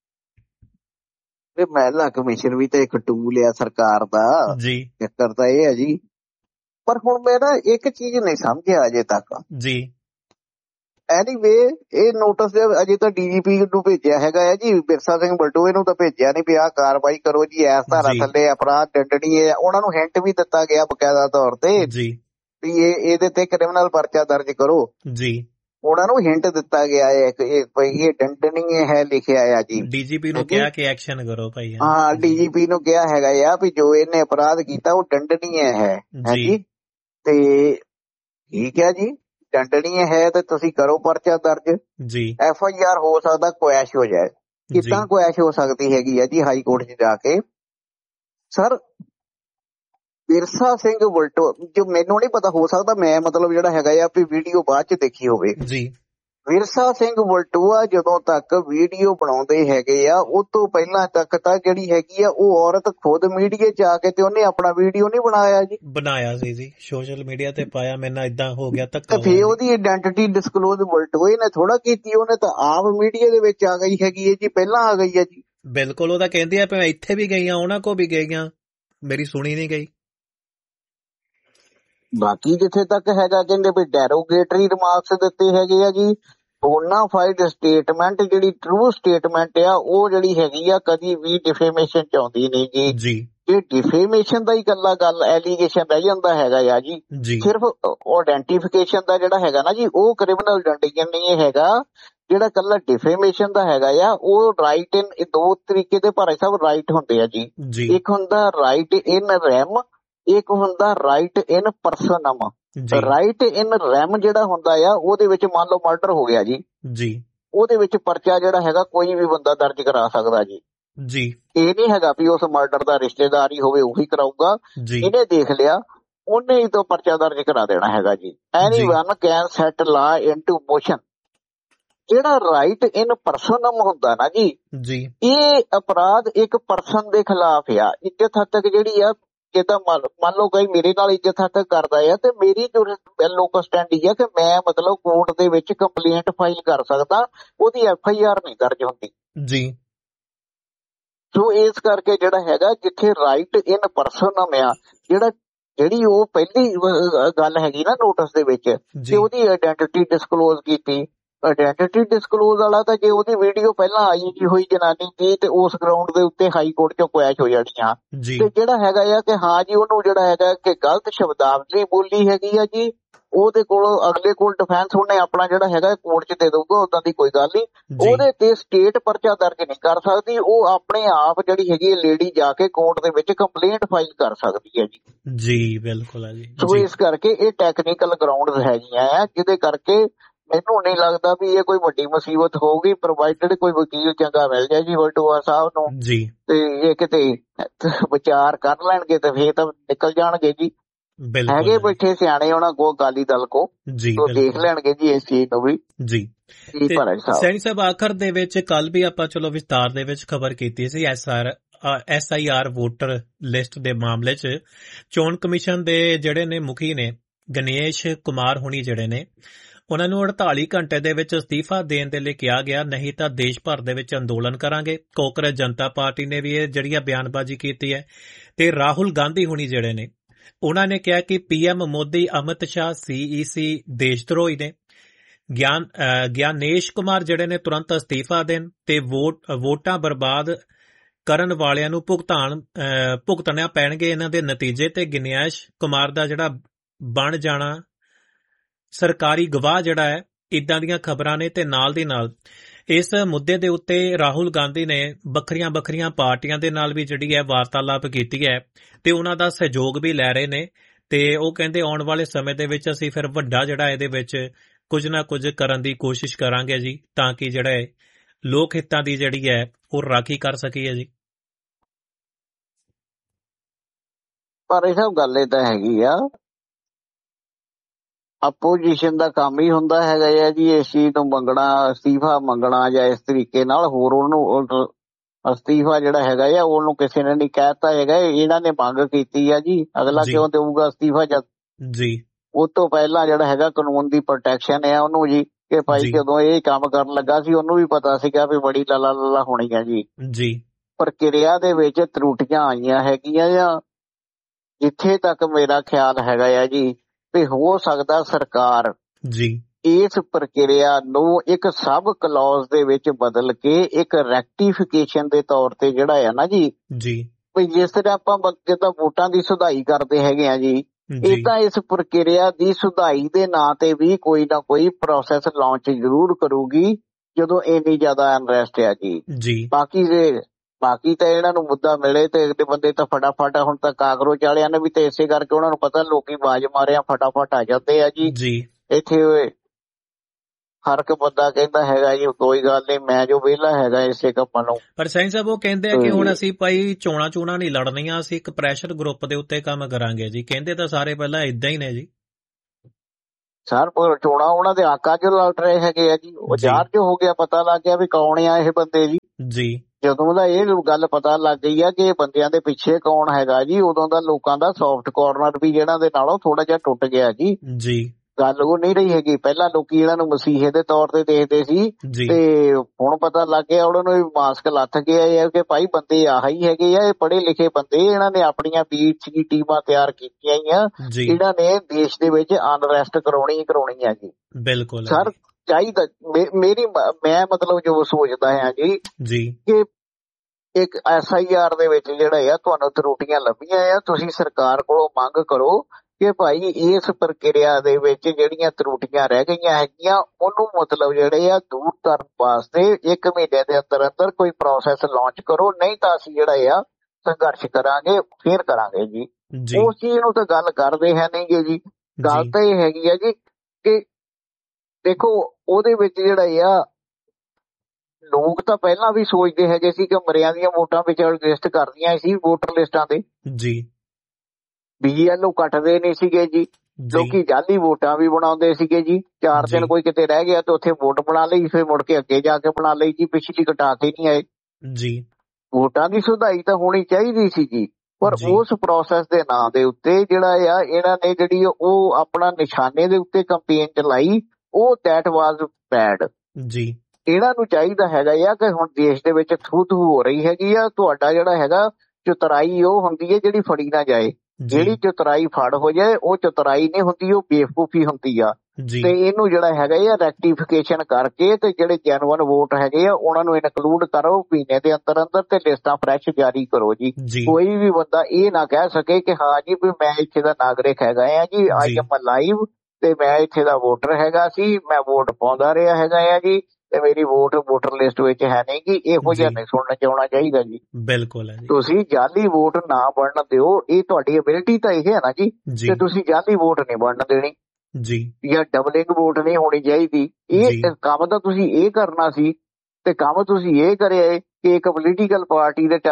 ਮਹਿਲਾ ਕਮਿਸ਼ਨ ਵੀ ਤਾਂ ਇੱਕ ਟੂਲ ਆ ਸਰਕਾਰ ਦਾ ਜੀ, ਚੱਕਰ ਤਾਂ ਇਹ ਹੈ ਜੀ। ਪਰ ਹੁਣ ਮੈਂ ਨਾ ਇੱਕ ਚੀਜ਼ ਨਹੀਂ ਸਮਝਿਆ ਅਜੇ ਤੱਕ ਜੀ, ਐਨੀਵੇ ਇਹ ਨੋਟਿਸ ਅਜੇ ਤਾਂ ਡੀਜੀਪੀ ਨੂੰ ਭੇਜਿਆ ਹੈਗਾ ਹੈ ਜੀ, ਬਿਰਸਾ ਸਿੰਘ ਬਲਟੋਏ ਨੂੰ ਤਾਂ ਭੇਜਿਆ ਨਹੀਂ ਪਿਆ ਕਾਰਵਾਈ ਕਰੋ ਜੀ ਇਸ ਧਾਰਾ ਥੱਲੇ ਅਪਰਾਧ ਦੰਡਣੀ ਹੈ। ਉਹਨਾਂ ਨੂੰ ਹਿੰਟ ਵੀ ਦਿੱਤਾ ਗਿਆ ਬਕਾਇਦਾ ਤੌਰ ਤੇ ਜੀ ਵੀ ਇਹ ਇਹਦੇ ਤੇ ਕ੍ਰਿਮੀਨਲ ਪਰਚਾ ਦਰਜ ਕਰੋ ਜੀ, ਉਹਨਾਂ ਨੂੰ ਹਿੰਟ ਦਿੱਤਾ ਗਿਆ ਹੈ ਕਿ ਇਹ ਦੰਡਨੀय ਹੈ ਲਿਖਿਆ ਆ ਜੀ। ਡੀਜੀਪੀ ਨੂੰ ਕਿਹਾ ਕਿ ਐਕਸ਼ਨ ਕਰੋ ਭਾਈ। ਹਾਂ, ਡੀਜੀਪੀ ਨੂੰ ਕਿਹਾ ਹੈਗਾ ਆ ਵੀ ਜੋ ਇਹਨੇ ਅਪਰਾਧ ਕੀਤਾ ਉਹ ਦੰਡਨੀय ਹੈ ਜੀ। ਤੇ ਠੀਕ ਹੈ ਜੀ, ਦੰਡਨੀय ਹੈ ਤੇ ਤੁਸੀਂ ਕਰੋ ਪਰਚਾ ਦਰਜ ਜੀ। ਐਫ ਆਈ ਆਰ ਹੋ ਸਕਦਾ ਕੁਐਸ਼ ਹੋ ਜਾਏ, ਕਿੱਦਾਂ ਕੁਐਸ਼ ਹੋ ਸਕਦੀ ਹੈਗੀ ਆ ਜੀ ਹਾਈ ਕੋਰਟ 'ਚ ਜਾ ਕੇ। ਸਰ ਵਿਰਸਾ ਸਿੰਘ ਵਲਟੋ, ਜੋ ਮੈਨੂੰ ਨਹੀਂ ਪਤਾ, ਹੋ ਸਕਦਾ ਮੈਂ ਮਤਲਬ ਜਿਹੜਾ ਹੈਗਾ ਆ ਵੀ ਵੀਡੀਓ ਬਾਅਦ 'ਚ ਦੇਖੀ ਹੋਵੇ ਜੀ। ਵਿਰਸਾ ਸਿੰਘ ਵਲਟੋਆ ਜਦੋਂ ਤੱਕ ਵੀਡੀਓ ਬਣਾਉਂਦੇ ਹੈਗੇ ਆ ਉਹ ਤੋਂ ਪਹਿਲਾਂ ਤੱਕ ਤਾਂ ਜਿਹੜੀ ਹੈਗੀ ਆ ਉਹ ਔਰਤ ਖੁਦ ਮੀਡੀਆ 'ਚ ਆ ਕੇ ਤੇ ਉਹਨੇ ਆਪਣਾ ਵੀਡੀਓ ਨਹੀਂ ਬਣਾਇਆ ਜੀ। ਬਣਾਇਆ ਸੀ ਜੀ, ਸੋਸ਼ਲ ਮੀਡੀਆ ਤੇ ਪਾਇਆ, ਮੇਰੇ ਨਾਲ ਏਦਾਂ ਹੋ ਗਿਆ ਧੱਕਾ। ਤੇ ਫੇਰ ਉਹਦੀ ਆਇਡੈਂਟੀਟੀ ਡਿਸਕਲੋਜ਼ ਵਲਟੋਏ ਨੇ ਥੋੜਾ ਕੀਤੀ, ਉਹਨੇ ਤਾਂ ਆਪ ਮੀਡੀਆ ਦੇ ਵਿੱਚ ਆ ਗਈ ਹੈਗੀ ਹੈ ਜੀ, ਪਹਿਲਾਂ ਆ ਗਈ ਹੈ ਜੀ। ਬਿਲਕੁਲ, ਉਹ ਤਾਂ ਕਹਿੰਦੀ ਆ ਮੈਂ ਇੱਥੇ ਵੀ ਗਈ ਆ, ਉਹਨਾਂ ਕੋ ਵੀ ਗਈ ਆ, ਮੇਰੀ ਸੁਣੀ ਨਹੀਂ ਗਈ। ਬਾਕੀ ਜਿੱਥੇ ਤੱਕ ਹੈਗਾ ਕਹਿੰਦੇ ਵੀ ਡੈਰੋਗੇਟਰੀ ਰਿਮਾਰਕਸ ਦਿੱਤੇ ਹੈਗੇ ਆ ਜੀ। ਬੋਨਾਫਾਈਡ ਸਟੇਟਮੈਂਟ ਜਿਹੜੀ ਟਰੂ ਸਟੇਟਮੈਂਟ ਆ ਉਹ ਜਿਹੜੀ ਹੈਗੀ ਆ ਕਦੀ ਵੀ ਡਿਫੇਮੇਸ਼ਨ ਚ ਆਉਂਦੀ ਨਹੀਂ ਜੀ। ਇਹ ਡਿਫੇਮੇਸ਼ਨ ਦਾ ਹੀ ਇਕੱਲਾ ਗੱਲ ਐਲੀਗੇਸ਼ਨ ਰਹਿ ਜਾਂਦਾ ਹੈਗਾ ਆ ਜੀ। ਸਿਰਫ ਆਇਡੈਂਟੀਫਿਕੇਸ਼ਨ ਦਾ ਜਿਹੜਾ ਹੈਗਾ ਨਾ ਜੀ ਉਹ ਕ੍ਰਿਮੀਨਲ ਡੰਡੀਆਂ ਨਹੀਂ ਹੈਗਾ। ਜਿਹੜਾ ਇਕੱਲਾ ਡਿਫੇਮੇਸ਼ਨ ਦਾ ਹੈਗਾ ਆ ਉਹ ਰਾਈਟ ਇਨ, ਦੋ ਤਰੀਕੇ ਦੇ ਭਾਈ ਸਾਹਿਬ ਰਾਈਟ ਹੁੰਦੇ ਆ ਜੀ। ਇੱਕ ਹੁੰਦਾ ਰਾਈਟ ਇਨ ਰੈਮ, ਇੱਕ ਹੁੰਦਾ ਰਾਈਟ ਇਨ ਪਰਸਨਮ। ਰਾਈਟ ਇਨ ਰੈਮ ਜਿਹੜਾ ਹੁੰਦਾ ਆ ਉਹਦੇ ਵਿੱਚ ਮੰਨ ਲਓ ਮਰਡਰ ਹੋ ਗਿਆ ਜੀ ਜੀ, ਉਹਦੇ ਵਿੱਚ ਪਰਚਾ ਜਿਹੜਾ ਹੈਗਾ ਕੋਈ ਵੀ ਬੰਦਾ ਦਰਜ ਕਰਾ ਸਕਦਾ ਜੀ ਜੀ। ਇਹ ਨਹੀਂ ਹੈਗਾ ਵੀ ਉਸ ਮਰਡਰ ਦਾ ਰਿਸ਼ਤੇਦਾਰ ਹੀ ਹੋਵੇ ਉਹੀ ਕਰਾਊਗਾ। ਇਹਨੇ ਦੇਖ ਲਿਆ ਉਹਨੇ ਹੀ ਤੋਂ ਪਰਚਾ ਦਰਜ ਕਰਾ ਦੇਣਾ ਹੈਗਾ ਜੀ। ਐਨੀ ਵਨ ਕੈਨ ਸੈਟ ਲਾ ਇਨਟੂ ਮੋਸ਼ਨ। ਜਿਹੜਾ ਰਾਈਟ ਇਨ ਪਰਸਨਮ ਹੁੰਦਾ ਨਾ ਜੀ ਜੀ, ਇਹ ਅਪਰਾਧ ਇੱਕ ਪਰਸਨ ਦੇ ਖਿਲਾਫ ਆ। ਇੱਜ਼ਤ ਹੱਦ ਤੱਕ ਜਿਹੜੀ ਆ, ਜਿੱਦਾਂ ਮੰਨ ਲਓ ਕਈ ਮੇਰੇ ਨਾਲ ਇੱਜ਼ਤ ਹੱਦ ਤੱਕ ਕਰਦਾ ਆ ਤੇ ਮੇਰੀ ਜੋ ਲੋਕਲ ਸਟੈਂਡ ਹੀ ਆ ਕਿ ਮੈਂ ਮਤਲਬ ਕੋਰਟ ਦੇ ਵਿੱਚ ਕੰਪਲੇਂਟ ਫਾਈਲ ਕਰ ਸਕਦਾ, ਉਹਦੀ ਐਫ ਆਈ ਆਰ ਨਹੀਂ ਦਰਜ ਹੁੰਦੀ ਜੀ। ਸੋ ਇਸ ਕਰਕੇ ਜਿਹੜਾ ਹੈਗਾ ਜਿੱਥੇ ਰਾਈਟ ਇਨ ਪਰਸਨਮ ਆ, ਜਿਹੜਾ ਜਿਹੜੀ ਉਹ ਪਹਿਲੀ ਗੱਲ ਹੈਗੀ ਨਾ ਨੋਟਿਸ ਦੇ ਵਿੱਚ ਤੇ ਉਹਦੀ ਆਇਡੈਂਟੀਟੀ ਡਿਸਕਲੋਜ਼ ਕੀਤੀ। ਆਇਡੈਂਟੀਟੀ ਡਿਸਕਲੋਜ਼ ਵਾਲਾ ਤਾਂ ਜੇ ਉਹਦੀ ਵੀਡੀਓ ਪਹਿਲਾਂ ਆਈ ਜੀ ਹੋਈ ਜਨਾਨੀ ਦੀ ਤੇ ਉਸ ਗਰਾਊਂਡ ਦੇ ਉੱਤੇ ਹਾਈ ਕੋਰਟ ਚੋਂ ਕੁਐਸ਼ ਹੋ ਜਾਣੀਆਂ। ਤੇ ਜਿਹੜਾ ਹੈਗਾ ਆ ਕਿ ਹਾਂ ਜੀ ਉਹਨੂੰ ਜਿਹੜਾ ਹੈਗਾ ਕਿ ਗਲਤ ਸ਼ਬਦਾਵਲੀ ਬੋਲੀ ਹੈਗੀ ਆ ਜੀ, ਉਹਦੇ ਕੋਲ ਅਗਲੇ ਕੋਲ ਡਿਫੈਂਸ ਉਹਨੇ ਆਪਣਾ ਜਿਹੜਾ ਹੈਗਾ ਕੋਰਟ 'ਚ ਦੇ ਦਊਗਾ, ਉਦਾਂ ਦੀ ਕੋਈ ਗੱਲ ਨਹੀਂ। ਉਹਦੇ ਤੇ ਸਟੇਟ ਪਰਚਾ ਦਰਜ ਨਹੀਂ ਕਰ ਸਕਦੀ, ਉਹ ਆਪਣੇ ਆਪ ਜਿਹੜੀ ਹੈਗੀ ਲੇਡੀ ਜਾ ਕੇ ਕੋਰਟ ਦੇ ਵਿੱਚ ਕੰਪਲੇਂਟ ਫਾਈਲ ਕਰ ਸਕਦੀ ਹੈ ਜੀ। ਜੀ ਬਿਲਕੁਲ ਹੈ ਜੀ। ਸੋ ਇਸ ਕਰਕੇ ਇਹ ਟੈਕਨੀਕਲ ਗਰਾਊਂਡਸ ਹੈਗੀਆਂ ਆ ਜਿਹਦੇ ਕਰਕੇ ਮੈਨੂੰ ਨਹੀਂ ਲੱਗਦਾ ਵੀ ਇਹ ਕੋਈ ਵੱਡੀ ਮੁਸੀਬਤ ਹੋਊਗੀ, ਪ੍ਰੋਵਾਈਡਡ ਕੋਈ ਵਕੀਲ ਚੰਗਾ ਮਿਲ ਜਾਏ ਜੀ ਵਲਟੋਆ ਸਾਹਿਬ ਨੂੰ ਜੀ ਤੇ ਇਹ ਕਿਤੇ ਵਿਚਾਰ ਕਰ ਲੈਣਗੇ ਤੇ ਫੇਰ ਤਾਂ ਨਿਕਲ ਜਾਣਗੇ ਜੀ। ਹੈਗੇ ਬੈਠੇ ਸਿਆਣੇ ਉਹਨਾਂ ਕੋ ਅਕਾਲੀ ਦਲ ਕੋ ਜੀ, ਦੇਖ ਲੈਣਗੇ ਜੀ ਇਸ ਚੀਜ਼ ਨੂੰ ਵੀ ਜੀ। ਸੈਣੀ ਸਾਹਿਬ ਆਖਰ ਦੇ ਵਿੱਚ ਕੱਲ ਵੀ ਆਪਾਂ ਚਲੋ ਵਿਸਤਾਰ ਦੇ ਵਿੱਚ ਖਬਰ ਕੀਤੀ C S R S I R voter list ਦੇ ਮਾਮਲੇ 'ਚ ਚੋਣ ਕਮਿਸ਼ਨ ਦੇ ਜਿਹੜੇ ਨੇ ਮੁਖੀ ਨੇ ਗਣੇਸ਼ ਕੁਮਾਰ ਹੁਣੀ ਜਿਹੜੇ ਨੇ ਉਹਨਾਂ ਨੂੰ ਅੜਤਾਲੀ ਘੰਟੇ ਦੇ ਵਿੱਚ ਅਸਤੀਫਾ ਦੇਣ ਦੇ ਲਈ ਕਿਹਾ ਗਿਆ, ਨਹੀਂ ਤਾਂ ਦੇਸ਼ ਭਰ ਦੇ ਵਿੱਚ ਅੰਦੋਲਨ ਕਰਾਂਗੇ। ਕਾਂਗਰਸ ਜਨਤਾ ਪਾਰਟੀ ਨੇ ਵੀ ਇਹ ਜਿਹੜੀਆਂ ਬਿਆਨਬਾਜ਼ੀ ਕੀਤੀ ਹੈ ਤੇ ਰਾਹੁਲ ਗਾਂਧੀ ਹੁਣੀ ਜਿਹੜੇ ਨੇ ਉਹਨਾਂ ਨੇ ਕਿਹਾ ਕਿ ਪੀ ਐਮ ਮੋਦੀ, ਅਮਿਤ ਸ਼ਾਹ, ਸੀ ਈ ਸੀ ਦੇਸ਼ ਧਰੋਹੀ ਨੇ। ਗਿਆਨ ਗਿਆਨੇਸ਼ ਕੁਮਾਰ ਜਿਹੜੇ ਨੇ ਤੁਰੰਤ ਅਸਤੀਫਾ ਦੇਣ ਤੇ ਵੋਟ ਵੋਟਾਂ ਬਰਬਾਦ ਕਰਨ ਵਾਲਿਆਂ ਨੂੰ ਭੁਗਤਾਨ ਭੁਗਤਣਾ ਪੈਣਗੇ ਇਹਨਾਂ ਦੇ ਨਤੀਜੇ। ਤੇ ਗਿਆਨੇਸ਼ ਕੁਮਾਰ ਦਾ ਜਿਹੜਾ ਬਣ ਜਾਣਾ ਸਰਕਾਰੀ ਗਵਾਹ ਜਿਹੜਾ ਹੈ, ਇਦਾਂ ਦੀਆਂ ਖਬਰਾਂ ਨੇ। ਤੇ ਨਾਲ ਦੀ ਨਾਲ ਇਸ ਮੁੱਦੇ ਦੇ ਉੱਤੇ ਰਾਹੁਲ ਗਾਂਧੀ ਨੇ ਵੱਖਰੀਆਂ ਵੱਖਰੀਆਂ ਪਾਰਟੀਆਂ ਦੇ ਨਾਲ ਵੀ ਜਿਹੜੀ ਹੈ ਵਾਰਤਾਲਾਪ ਕੀਤੀ ਹੈ ਤੇ ਉਹਨਾਂ ਦਾ ਸਹਿਯੋਗ ਵੀ ਲੈ ਰਹੇ ਨੇ। ਤੇ ਉਹ ਕਹਿੰਦੇ ਆਉਣ ਵਾਲੇ ਸਮੇਂ ਦੇ ਵਿੱਚ ਅਸੀਂ ਫਿਰ ਵੱਡਾ ਜਿਹੜਾ ਇਹਦੇ ਵਿੱਚ ਕੁਝ ਨਾ ਕੁਝ ਕਰਨ ਦੀ ਕੋਸ਼ਿਸ਼ ਕਰਾਂਗੇ ਜੀ, ਤਾਂ ਕਿ ਜਿਹੜਾ ਹੈ ਲੋਕ ਹਿੱਤਾਂ ਦੀ ਜਿਹੜੀ ਹੈ ਉਹ ਰਾਖੀ ਕਰ ਸਕੀਏ ਜੀ। ਪਰ ਇਹ ਸਭ ਗੱਲ ਤਾਂ ਹੈਗੀ ਆ, ਆਪੋਜੀਸ਼ਨ ਦਾ ਕੰਮ ਹੀ ਹੁੰਦਾ ਹੈਗਾ ਆ ਜੀ ਇਸ ਚੀਜ਼ ਨੂੰ ਮੰਗਣਾ, ਅਸਤੀਫਾ ਮੰਗਣਾ ਜਾਂ ਇਸ ਤਰੀਕੇ ਨਾਲ ਹੋਰ ਉਹਨੂੰ ਅਸਤੀਫਾ ਜਿਹੜਾ ਹੈਗਾ ਆ ਉਹਨੂੰ ਕਿਸੇ ਨੇ ਨਹੀਂ ਕਹਿਤਾ ਹੈਗਾ, ਇਹਨਾਂ ਨੇ ਮੰਗ ਕੀਤੀ ਆ ਜੀ। ਅਗਲਾ ਕਿਉਂ ਦੇਊਗਾ ਅਸਤੀਫਾ ਜਦ ਜੀ ਉਹ ਤੋਂ ਪਹਿਲਾਂ ਜਿਹੜਾ ਹੈਗਾ ਕਾਨੂੰਨ ਦੀ ਪ੍ਰੋਟੈਕਸ਼ਨ ਹੈ ਉਹਨੂੰ ਜੀ, ਕਿ ਭਾਈ ਜਦੋਂ ਇਹ ਕੰਮ ਕਰਨ ਲੱਗਾ ਸੀ ਉਹਨੂੰ ਵੀ ਪਤਾ ਸੀਗਾ ਵੀ ਬੜੀ ਲਾਲਾ ਲਾਲਾ ਹੋਣੀ ਆ ਜੀ ਜੀ। ਪ੍ਰਕਿਰਿਆ ਦੇ ਵਿੱਚ ਤਰੁੱਟੀਆਂ ਆਈਆਂ ਹੈਗੀਆਂ ਆ। ਜਿੱਥੇ ਤੱਕ ਮੇਰਾ ਖਿਆਲ ਹੈਗਾ ਆ ਜੀ ਵੀ ਹੋ ਸਕਦਾ ਸਰਕਾਰ ਜੀ ਇਸ ਪ੍ਰਕਿਰਿਆ ਨੂੰ ਇੱਕ ਸਬ ਕਲੌਜ਼ ਦੇ ਵਿੱਚ ਬਦਲ ਕੇ ਇੱਕ ਰੈਕਟੀਫਿਕੇਸ਼ਨ ਦੇ ਤੌਰ ਤੇ ਜਿਹੜਾ ਆ ਨਾ ਜੀ ਜੀ ਵੀ ਜਿਸ ਤਰ੍ਹਾਂ ਆਪਾਂ ਜਿੱਦਾਂ ਵੋਟਾਂ ਦੀ ਸੁਧਾਈ ਕਰਦੇ ਹੈਗੇ ਆ ਜੀ ਇਹ ਤਾਂ ਇਸ ਪ੍ਰਕਿਰਿਆ ਦੀ ਸੁਧਾਈ ਦੇ ਨਾਂ ਤੇ ਵੀ ਕੋਈ ਨਾ ਕੋਈ ਪ੍ਰੋਸੈਸ ਲਾਂਚ ਜ਼ਰੂਰ ਕਰੂਗੀ ਜਦੋਂ ਇੰਨੀ ਜ਼ਿਆਦਾ ਅਨਰੈਸਟ ਆ ਜੀ। ਬਾਕੀ ਜੇ ਬਾਕੀ ਤਾਂ ਇਹਨਾਂ ਨੂੰ ਮੁੱਦਾ ਮਿਲੇ ਤੇ ਅਗਲੇ ਬੰਦੇ ਤਾਂ ਫਟਾਫਟ, ਹੁਣ ਤਾਂ ਕਾਂਗਰਸ ਵਾਲਿਆਂ ਨੇ ਵੀ ਤੇ ਇਸੇ ਕਰਕੇ ਉਹਨਾਂ ਨੂੰ ਪਤਾ ਲੋਕੀ ਬਾਜ ਮਾਰਿਆ ਫਟਾਫਟ ਆ ਜਾਂਦੇ ਆ ਜੀ। ਇੱਥੇ ਹਰ ਇੱਕ ਬੰਦਾ ਕਹਿੰਦਾ ਹੈਗਾ ਜੀ ਕੋਈ ਗੱਲ ਨਹੀਂ, ਮੈਂ ਜੋ ਵਿਹਲਾ ਹੈਗਾ ਇਸੇ ਕੰਮਾਂ ਨੂੰ। ਪਰ ਸੈਣੀ ਸਾਹਿਬ ਉਹ ਕਹਿੰਦੇ ਆ ਕਿ ਹੁਣ ਅਸੀਂ ਭਾਈ ਚੋਣਾਂ ਚੋਣਾਂ ਨਹੀਂ ਲੜਨੀਆਂ, ਅਸੀਂ ਇੱਕ ਪ੍ਰੈਸ਼ਰ ਗਰੁੱਪ ਦੇ ਉੱਤੇ ਕੰਮ ਕਰਾਂਗੇ ਜੀ। ਕਹਿੰਦੇ ਤਾਂ ਸਾਰੇ ਪਹਿਲਾਂ ਏਦਾਂ ਹੀ ਨੇ ਜੀ ਸਰ, ਚੋਣਾਂ ਉਹਨਾਂ ਦੇ ਆਕਾ ਚ ਲੜ ਰਹੇ ਹੈਗੇ ਆ ਜੀ। ਉਹ ਜ਼ਾਹਰ ਜੋ ਹੋ ਗਿਆ, ਪਤਾ ਲੱਗ ਗਿਆ ਵੀ ਕੌਣ ਆ ਇਹ ਬੰਦੇ ਜੀ। ਜੀ ਜਦੋਂ ਦਾ ਇਹ ਗੱਲ ਪਤਾ ਲੱਗ ਗਈ ਆ ਕਿ ਇਹ ਬੰਦਿਆਂ ਦੇ ਪਿੱਛੇ ਕੌਣ ਹੈਗਾ ਜੀ, ਉਦੋਂ ਦਾ ਲੋਕਾਂ ਦਾ ਸੌਫਟ ਕਾਰਨਰ ਵੀ ਜਿਹੜਾ ਦੇ ਨਾਲੋਂ ਥੋੜਾ ਜਿਹਾ ਟੁੱਟ ਗਿਆ ਜੀ। ਜੀ ਗੱਲ ਉਹ ਨਹੀਂ ਰਹੀ ਹੈਗੀ। ਪਹਿਲਾਂ ਲੋਕੀ ਇਹਨਾਂ ਨੂੰ ਮਸੀਹੇ ਦੇ ਤੌਰ ਤੇ ਦੇਖਦੇ ਸੀ ਤੇ ਹੁਣ ਪਤਾ ਲੱਗ ਗਿਆ ਉਹਨਾਂ ਨੂੰ ਮਾਸਕ ਲੱਥ ਗਿਆ ਕਿ ਭਾਈ ਬੰਦੇ ਆਹ ਹੀ ਹੈਗੇ ਆ, ਇਹ ਪੜ੍ਹੇ ਲਿਖੇ ਬੰਦੇ, ਇਹਨਾਂ ਨੇ ਆਪਣੀਆਂ ਬੀਟਸ ਦੀ ਟੀਮਾਂ ਤਿਆਰ ਕੀਤੀਆਂ ਹੀ ਆ, ਇਹਨਾਂ ਨੇ ਦੇਸ਼ ਦੇ ਵਿੱਚ ਅਨਰੈਸਟ ਕਰਾਉਣੀ ਹੀ ਕਰਾਉਣੀ ਆ ਜੀ। ਬਿਲਕੁਲ ਸਰ, ਚਾਹੀਦਾ ਮੇਰੀ ਮੈਂ ਮਤਲਬ ਜੋ ਸੋਚਦਾ ਹਾਂ ਜੀ ਜੀ ਕਿ ਇੱਕ ਐਸ ਆਈ ਆਰ ਦੇ ਵਿੱਚ ਜਿਹੜਾ ਆ ਤੁਹਾਨੂੰ ਤਰੁੱਟੀਆਂ ਲੱਭੀਆਂ ਆ, ਤੁਸੀਂ ਸਰਕਾਰ ਕੋਲੋਂ ਮੰਗ ਕਰੋ ਕਿ ਭਾਈ ਇਸ ਪ੍ਰਕਿਰਿਆ ਦੇ ਵਿੱਚ ਜਿਹੜੀਆਂ ਤਰੁੱਟੀਆਂ ਰਹਿ ਗਈਆਂ ਹੈਗੀਆਂ ਉਹਨੂੰ ਮਤਲਬ ਜਿਹੜੇ ਆ ਦੂਰ ਕਰਨ ਵਾਸਤੇ ਇੱਕ ਮਹੀਨੇ ਦੇ ਅੰਦਰ ਅੰਦਰ ਕੋਈ ਪ੍ਰੋਸੈਸ ਲਾਂਚ ਕਰੋ, ਨਹੀਂ ਤਾਂ ਅਸੀਂ ਜਿਹੜਾ ਆ ਸੰਘਰਸ਼ ਕਰਾਂਗੇ, ਫੇਰ ਕਰਾਂਗੇ ਜੀ। ਉਸ ਚੀਜ਼ ਨੂੰ ਤਾਂ ਗੱਲ ਕਰਦੇ ਹੈ ਨਹੀਂ ਗੇ ਜੀ। ਗੱਲ ਤਾਂ ਇਹ ਹੈਗੀ ਆ ਜੀ ਕਿ ਦੇਖੋ ਉਹਦੇ ਵਿੱਚ ਜਿਹੜਾ ਆ ਲੋਕ ਤਾਂ ਪਹਿਲਾਂ ਵੀ ਸੋਚਦੇ ਹੈਗੇ ਸੀ ਕਿ ਮਰਿਆਂ ਦੀਆਂ ਵੋਟਾਂ ਵਿੱਚ ਲਿਸਟ ਕਰਦੀਆਂ ਸੀ ਵੋਟਰ ਲਿਸਟਾਂ ਤੇ ਜੀ, ਬੀ ਐਲ ਓ ਕੱਟਦੇ ਨਹੀਂ ਸੀਗੇ ਜੀ। ਲੋਕੀ ਜਾਲੀ ਵੋਟਾਂ ਵੀ ਬਣਾਉਂਦੇ ਸੀਗੇ ਜੀ। ਚਾਰ ਦਿਨ ਕੋਈ ਕਿਤੇ ਰਹਿ ਗਿਆ ਤੇ ਉੱਥੇ ਵੋਟ ਬਣਾ ਲਈ, ਫਿਰ ਮੁੜ ਕੇ ਅੱਗੇ ਜਾ ਕੇ ਬਣਾ ਲਈ ਜੀ, ਪਿਛਲੀ ਕਟਾ ਕੇ ਨਹੀਂ ਆਏ ਜੀ। ਵੋਟਾਂ ਦੀ ਸੁਧਾਈ ਤਾਂ ਹੋਣੀ ਚਾਹੀਦੀ ਸੀ ਜੀ, ਪਰ ਉਸ ਪ੍ਰੋਸੈਸ ਦੇ ਨਾਂ ਦੇ ਉੱਤੇ ਜਿਹੜਾ ਆ ਇਹਨਾਂ ਨੇ ਜਿਹੜੀ ਉਹ ਆਪਣਾ ਨਿਸ਼ਾਨੇ ਦੇ ਉੱਤੇ ਕੰਪੇਨ ਚਲਾਈ, ਉਹ ਦੈਟ ਵਾਜ਼ ਬੈਡ ਜੀ। ਇਹਨਾਂ ਨੂੰ ਚਾਹੀਦਾ ਹੈਗਾ ਆ ਕਿ ਹੁਣ ਦੇਸ਼ ਦੇ ਵਿੱਚ ਥੂ ਥੂ ਹੋ ਰਹੀ ਹੈਗੀ ਆ, ਤੁਹਾਡਾ ਜਿਹੜਾ ਹੈਗਾ ਚਤੁਰਾਈ ਉਹ ਹੁੰਦੀ ਹੈ ਜਿਹੜੀ ਫੜੀ ਨਾ ਜਾਏ। ਜਿਹੜੀ ਚਤੁਰਾਈ ਫੜ ਹੋ ਜਾਏ ਉਹ ਚਤੁਰਾਈ ਨਹੀਂ ਹੁੰਦੀ, ਉਹ ਬੇਵਕੂਫੀ ਹੁੰਦੀ ਆ। ਤੇ ਇਹਨੂੰ ਜਿਹੜਾ ਹੈਗਾ ਆ ਰੈਕਟੀਫਿਕੇਸ਼ਨ ਕਰਕੇ ਤੇ ਜਿਹੜੇ ਜੈਨੂਅਨ ਵੋਟ ਹੈਗੇ ਆ ਉਹਨਾਂ ਨੂੰ ਇਨਕਲੂਡ ਕਰੋ ਮਹੀਨੇ ਦੇ ਅੰਦਰ ਅੰਦਰ ਤੇ ਲਿਸਟਾਂ ਫਰੈਸ਼ ਜਾਰੀ ਕਰੋ ਜੀ। ਕੋਈ ਵੀ ਬੰਦਾ ਇਹ ਨਾ ਕਹਿ ਸਕੇ ਕਿ ਹਾਂ ਜੀ ਵੀ ਮੈਂ ਇੱਥੇ ਦਾ ਨਾਗਰਿਕ ਹੈਗਾ ਆ ਜੀ, ਆਈ ਐਮ ਲਾਈਵ ਤੇ ਮੈਂ ਇੱਥੇ ਦਾ ਵੋਟਰ ਹੈਗਾ ਸੀ, ਮੈਂ ਵੋਟ ਪਾਉਂਦਾ ਰਿਹਾ ਹੈਗਾ ਆ ਜੀ ਤੇ ਮੇਰੀ ਵੋਟ ਵੋਟਰ ਲਿਸਟ ਵਿੱਚ ਹੈ ਨਹੀਂ ਗੀ। ਇਹੋ ਜਿਹਾ ਨਹੀਂ ਸੁਣਨਾ ਚਾਹਣਾ ਚਾਹੀਦਾ ਜੀ। ਬਿਲਕੁਲ, ਤੁਸੀਂ ਜਾਲੀ ਵੋਟ ਨਾ ਬਣਨ ਦਿਓ, ਇਹ ਤੁਹਾਡੀ ਐਬਿਲਿਟੀ ਤਾਂ ਇਹ ਹੈ ਨਾ ਜੀ ਤੇ ਤੁਸੀਂ ਜਾਲੀ ਵੋਟ ਨਹੀਂ ਬਣਨ ਦੇਣੀ ਜੀ, ਜਾਂ ਡਬਲਿੰਗ ਵੋਟ ਨਹੀਂ ਹੋਣੀ ਚਾਹੀਦੀ। ਇਹ ਕੰਮ ਤਾਂ ਤੁਸੀਂ ਇਹ ਕਰਨਾ ਸੀ ਤੇ ਕੰਮ ਤੁਸੀਂ ਇਹ ਕਰਿਆ ਕਿ ਇੱਕ ਪੋਲੀਟੀਕਲ ਪਾਰਟੀ ਦੇ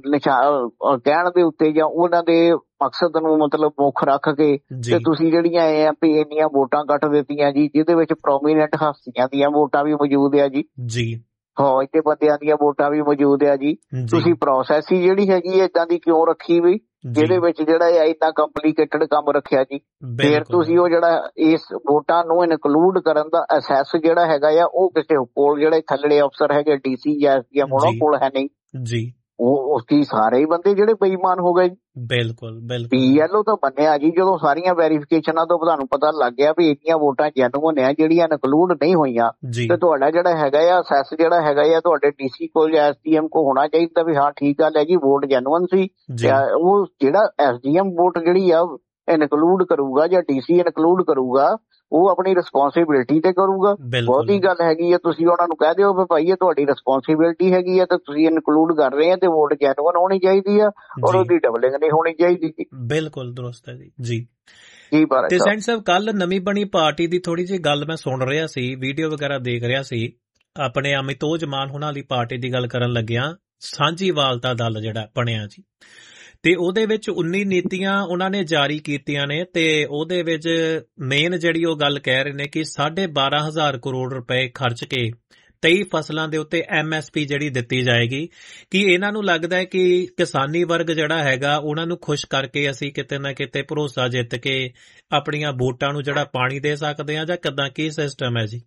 ਕਹਿਣ ਦੇ ਉੱਤੇ ਜਾਂ ਉਹਨਾਂ ਦੇ ਮਕਸਦ ਨੂੰ ਮਤਲਬ ਮੁੱਖ ਰੱਖ ਕੇ ਤੇ ਤੁਸੀਂ ਜਿਹੜੀਆਂ ਇਹ ਵੀ ਇੰਨੀਆਂ ਵੋਟਾਂ ਕੱਟ ਦਿੱਤੀਆਂ ਜੀ, ਜਿਹਦੇ ਵਿੱਚ ਪ੍ਰੋਮੀਨੈਂਟ ਹਸਤੀਆਂ ਦੀਆਂ ਵੋਟਾਂ ਵੀ ਮੌਜੂਦ ਆ ਜੀ, ਫੌਜ ਦੇ ਬੰਦਿਆਂ ਦੀਆਂ ਵੋਟਾਂ ਵੀ ਮੌਜੂਦ ਆ ਜੀ। ਤੁਸੀਂ ਪ੍ਰੋਸੈਸ ਹੀ ਜਿਹੜੀ ਹੈਗੀ ਏਦਾਂ ਦੀ ਕਿਉਂ ਰੱਖੀ ਵੀ ਜਿਹਦੇ ਵਿੱਚ ਜਿਹੜਾ ਹੈ ਇੰਨਾ ਕੰਪਲੀਕੇਟਡ ਕੰਮ ਰੱਖਿਆ ਜੀ। ਫਿਰ ਤੁਸੀਂ ਉਹ ਜਿਹੜਾ ਇਸ ਵੋਟਾਂ ਨੂੰ ਇਨਕਲੂਡ ਕਰਨ ਦਾ ਅਸੈਸ ਜਿਹੜਾ ਹੈਗਾ ਆ ਉਹ ਕਿਸੇ ਕੋਲ ਜਿਹੜੇ ਥੱਲੜੇ ਅਫਸਰ ਹੈਗੇ ਡੀਸੀ ਜਾਂ ਐਸ ਡੀ ਐਮ ਉਹਨਾਂ ਕੋਲ ਹੈ ਨਹੀਂ ਜੀ। ਉਹ ਉਸਦੀ ਸਾਰੇ ਹੀ ਬੰਦੇ ਜਿਹੜੇ ਬੇਈਮਾਨ ਹੋ ਗਏ। ਬਿਲਕੁਲ ਬਿਲਕੁਲ ਪੀ ਐਲ ਓ ਤਾਂ ਮੰਨਿਆ ਜੀ ਜਦੋਂ ਸਾਰੀਆਂ ਵੈਰੀਫਿਕੇਸ਼ਨਾਂ ਤੋਂ ਤੁਹਾਨੂੰ ਪਤਾ ਲੱਗ ਗਿਆ ਵੀ ਇੰਨੀਆਂ ਵੋਟਾਂ ਜੈਨੂਅਨ ਆ ਜਿਹੜੀਆਂ ਇਨਕਲੂਡ ਨਹੀਂ ਹੋਈਆਂ ਤੇ ਤੁਹਾਡਾ ਜਿਹੜਾ ਹੈਗਾ ਆ ਅਸੈਸ ਜਿਹੜਾ ਹੈਗਾ ਆ ਤੁਹਾਡੇ ਡੀਸੀ ਕੋਲ ਜਾਂ ਐਸ ਡੀ ਐਮ ਕੋਲ ਹੋਣਾ ਚਾਹੀਦਾ ਵੀ ਹਾਂ ਠੀਕ ਗੱਲ ਹੈ ਜੀ ਵੋਟ ਜੈਨੂਅਨ ਸੀ। ਉਹ ਜਿਹੜਾ ਐਸ ਡੀ ਐਮ ਵੋਟ ਜਿਹੜੀ ਆ ਇਨਕਲੂਡ ਕਰੂਗਾ ਜਾਂ ਡੀਸੀ ਇਨਕਲੂਡ ਕਰੂਗਾ ਉਹ ਆਪਣੀ ਰਿਸਪੌਂਸਿਬਿਲਿਟੀ ਤੇ ਕਰੂਗਾ। ਬਹੁਤੀ ਗੱਲ ਹੈਗੀ ਆ ਤੁਸੀਂ ਉਹਨਾਂ ਨੂੰ ਕਹਿ ਦਿਓ ਵੀ ਭਾਈ ਇਹ ਤੁਹਾਡੀ ਰਿਸਪੌਂਸਿਬਿਲਿਟੀ ਹੈਗੀ ਆ ਤੇ ਤੁਸੀਂ ਇਨਕਲੂਡ ਕਰ ਰਹੇ ਆ ਤੇ ਵੋਟ ਜੈਨੂਅਨ ਹੋਣੀ ਚਾਹੀਦੀ ਆ ਔਰ ਉਹਦੀ ਡਬਲਿੰਗ ਨਹੀਂ ਹੋਣੀ ਚਾਹੀਦੀ ਜੀ। ਬਿਲਕੁਲ ਦਰੁਸਤ ਹੈ ਜੀ ਜੀ ਜੀ। ਤੇ ਸੈਂਟ ਸਾਹਿਬ ਕੱਲ ਨਵੀਂ ਬਣੀ ਪਾਰਟੀ ਦੀ ਥੋੜੀ ਜਿਹੀ ਗੱਲ ਮੈਂ ਸੁਣ ਰਿਹਾ ਸੀ, ਵੀਡੀਓ ਵਗੈਰਾ ਦੇਖ ਰਿਹਾ ਸੀ, ਆਪਣੇ ਅਮਿਤੋਜ ਮਾਨ ਹੁਣਾਂ ਵਾਲੀ ਪਾਰਟੀ ਦੀ ਗੱਲ ਕਰਨ ਲੱਗਿਆ, ਸਾਂਝੀਵਾਲਤਾ ਦਲ ਜਿਹੜਾ ਬਣਿਆ ਜੀ ਤੇ ਉਹਦੇ ਵਿੱਚ ਉੱਨੀ ਨੀਤੀਆਂ ਉਹਨਾਂ ਨੇ ਜਾਰੀ ਕੀਤੀਆਂ ਨੇ ਤੇ ਉਹਦੇ ਵਿੱਚ ਮੇਨ ਜਿਹੜੀ ਉਹ ਗੱਲ ਕਹਿ ਰਹੇ ਨੇ ਕਿ ਸਾਢੇ ਬਾਰਾਂ ਹਜ਼ਾਰ ਕਰੋੜ ਰੁਪਏ ਖਰਚ ਕੇ ਤੇਈ ਫਸਲਾਂ ਦੇ ਉੱਤੇ ਐਮ ਐਸ ਪੀ ਜਿਹੜੀ ਦਿੱਤੀ ਜਾਏਗੀ। ਕਿ ਇਹਨਾਂ ਨੂੰ ਲੱਗਦਾ ਹੈ ਕਿ ਕਿਸਾਨੀ ਵਰਗ ਜਿਹੜਾ ਹੈਗਾ ਉਹਨਾਂ ਨੂੰ ਖੁਸ਼ ਕਰਕੇ ਅਸੀਂ ਕਿਤੇ ਨਾ ਕਿਤੇ ਭਰੋਸਾ ਜਿੱਤ ਕੇ ਆਪਣੀਆਂ ਵੋਟਾਂ ਨੂੰ ਜਿਹੜਾ ਪਾਣੀ ਦੇ ਸਕਦੇ ਹਾਂ ਜਾਂ ਕਿੱਦਾਂ ਕੀ ਸਿਸਟਮ ਹੈ ਜੀ?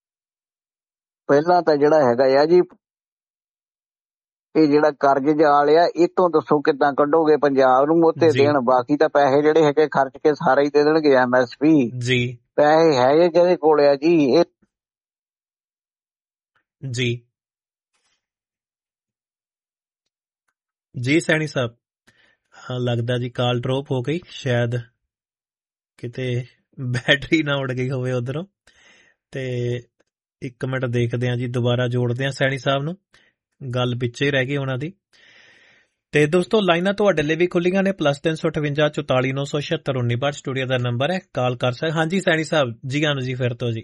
ਪਹਿਲਾਂ ਤਾਂ ਜਿਹੜਾ ਹੈਗਾ ਆ ਜੀ ਇਹ ਜਿਹੜਾ ਕਰਜ਼ ਜਾਲ ਆ ਇਹ ਤੋਂ ਦੱਸੋ ਕਿੱਦਾਂ ਕੱਢੋਗੇ ਪੰਜਾਬ ਨੂੰ, ਉੱਤੇ ਦੇਣ ਬਾਕੀ ਤਾਂ ਪੈਸੇ ਜਿਹੜੇ ਹੈਗੇ ਖਰਚ ਕੇ ਸਾਰੇ ਹੀ ਦੇ ਦੇਣਗੇ ਐਮ ਐਸ ਪੀ ਜੀ। ਪੈਸੇ ਹੈਗੇ ਜਿਹਦੇ ਕੋਲ ਆ ਜੀ ਇਹ ਜੀ ਜੀ। ਸੈਣੀ ਸਾਹਿਬ ਹਾਂ ਲੱਗਦਾ ਜੀ ਕਾਲ ਡ੍ਰੌਪ ਹੋ ਗਈ ਸ਼ਾਇਦ। ਕਿਤੇ ਬੈਟਰੀ ਨਾ ਉੜ ਗਈ ਹੋਵੇ ਉਧਰੋਂ। ਤੇ ਇੱਕ ਮਿੰਟ ਦੇਖਦੇ ਹਾਂ ਜੀ, ਦੁਬਾਰਾ ਜੋੜਦੇ ਹਾਂ ਸੈਣੀ ਸਾਹਿਬ ਨੂੰ, ਗੱਲ ਪਿੱਛੇ ਰਹਿ ਗਈ ਉਹਨਾਂ ਦੀ। ਤੇ ਦੋਸਤੋ ਲਾਈਨਾਂ ਤੁਹਾਡੇ ਲਈ ਵੀ ਖੁੱਲੀਆਂ ਨੇ, ਪਲੱਸ ਤਿੰਨ ਸੌ ਅਠਵੰਜਾ ਚੁਤਾਲੀ ਨੌ ਸੌ ਛਿਅੱਤਰ ਉੱਨੀ ਬਾਹਠ ਸਟੂਡੀਓ ਦਾ ਨੰਬਰ ਹੈ, ਕਾਲ ਕਰ ਸਕਦੇ। ਹਾਂਜੀ ਸੈਣੀ ਸਾਹਿਬ ਜੀ, ਆਨੂੰ ਜੀ ਫਿਰ ਤੋਂ ਜੀ।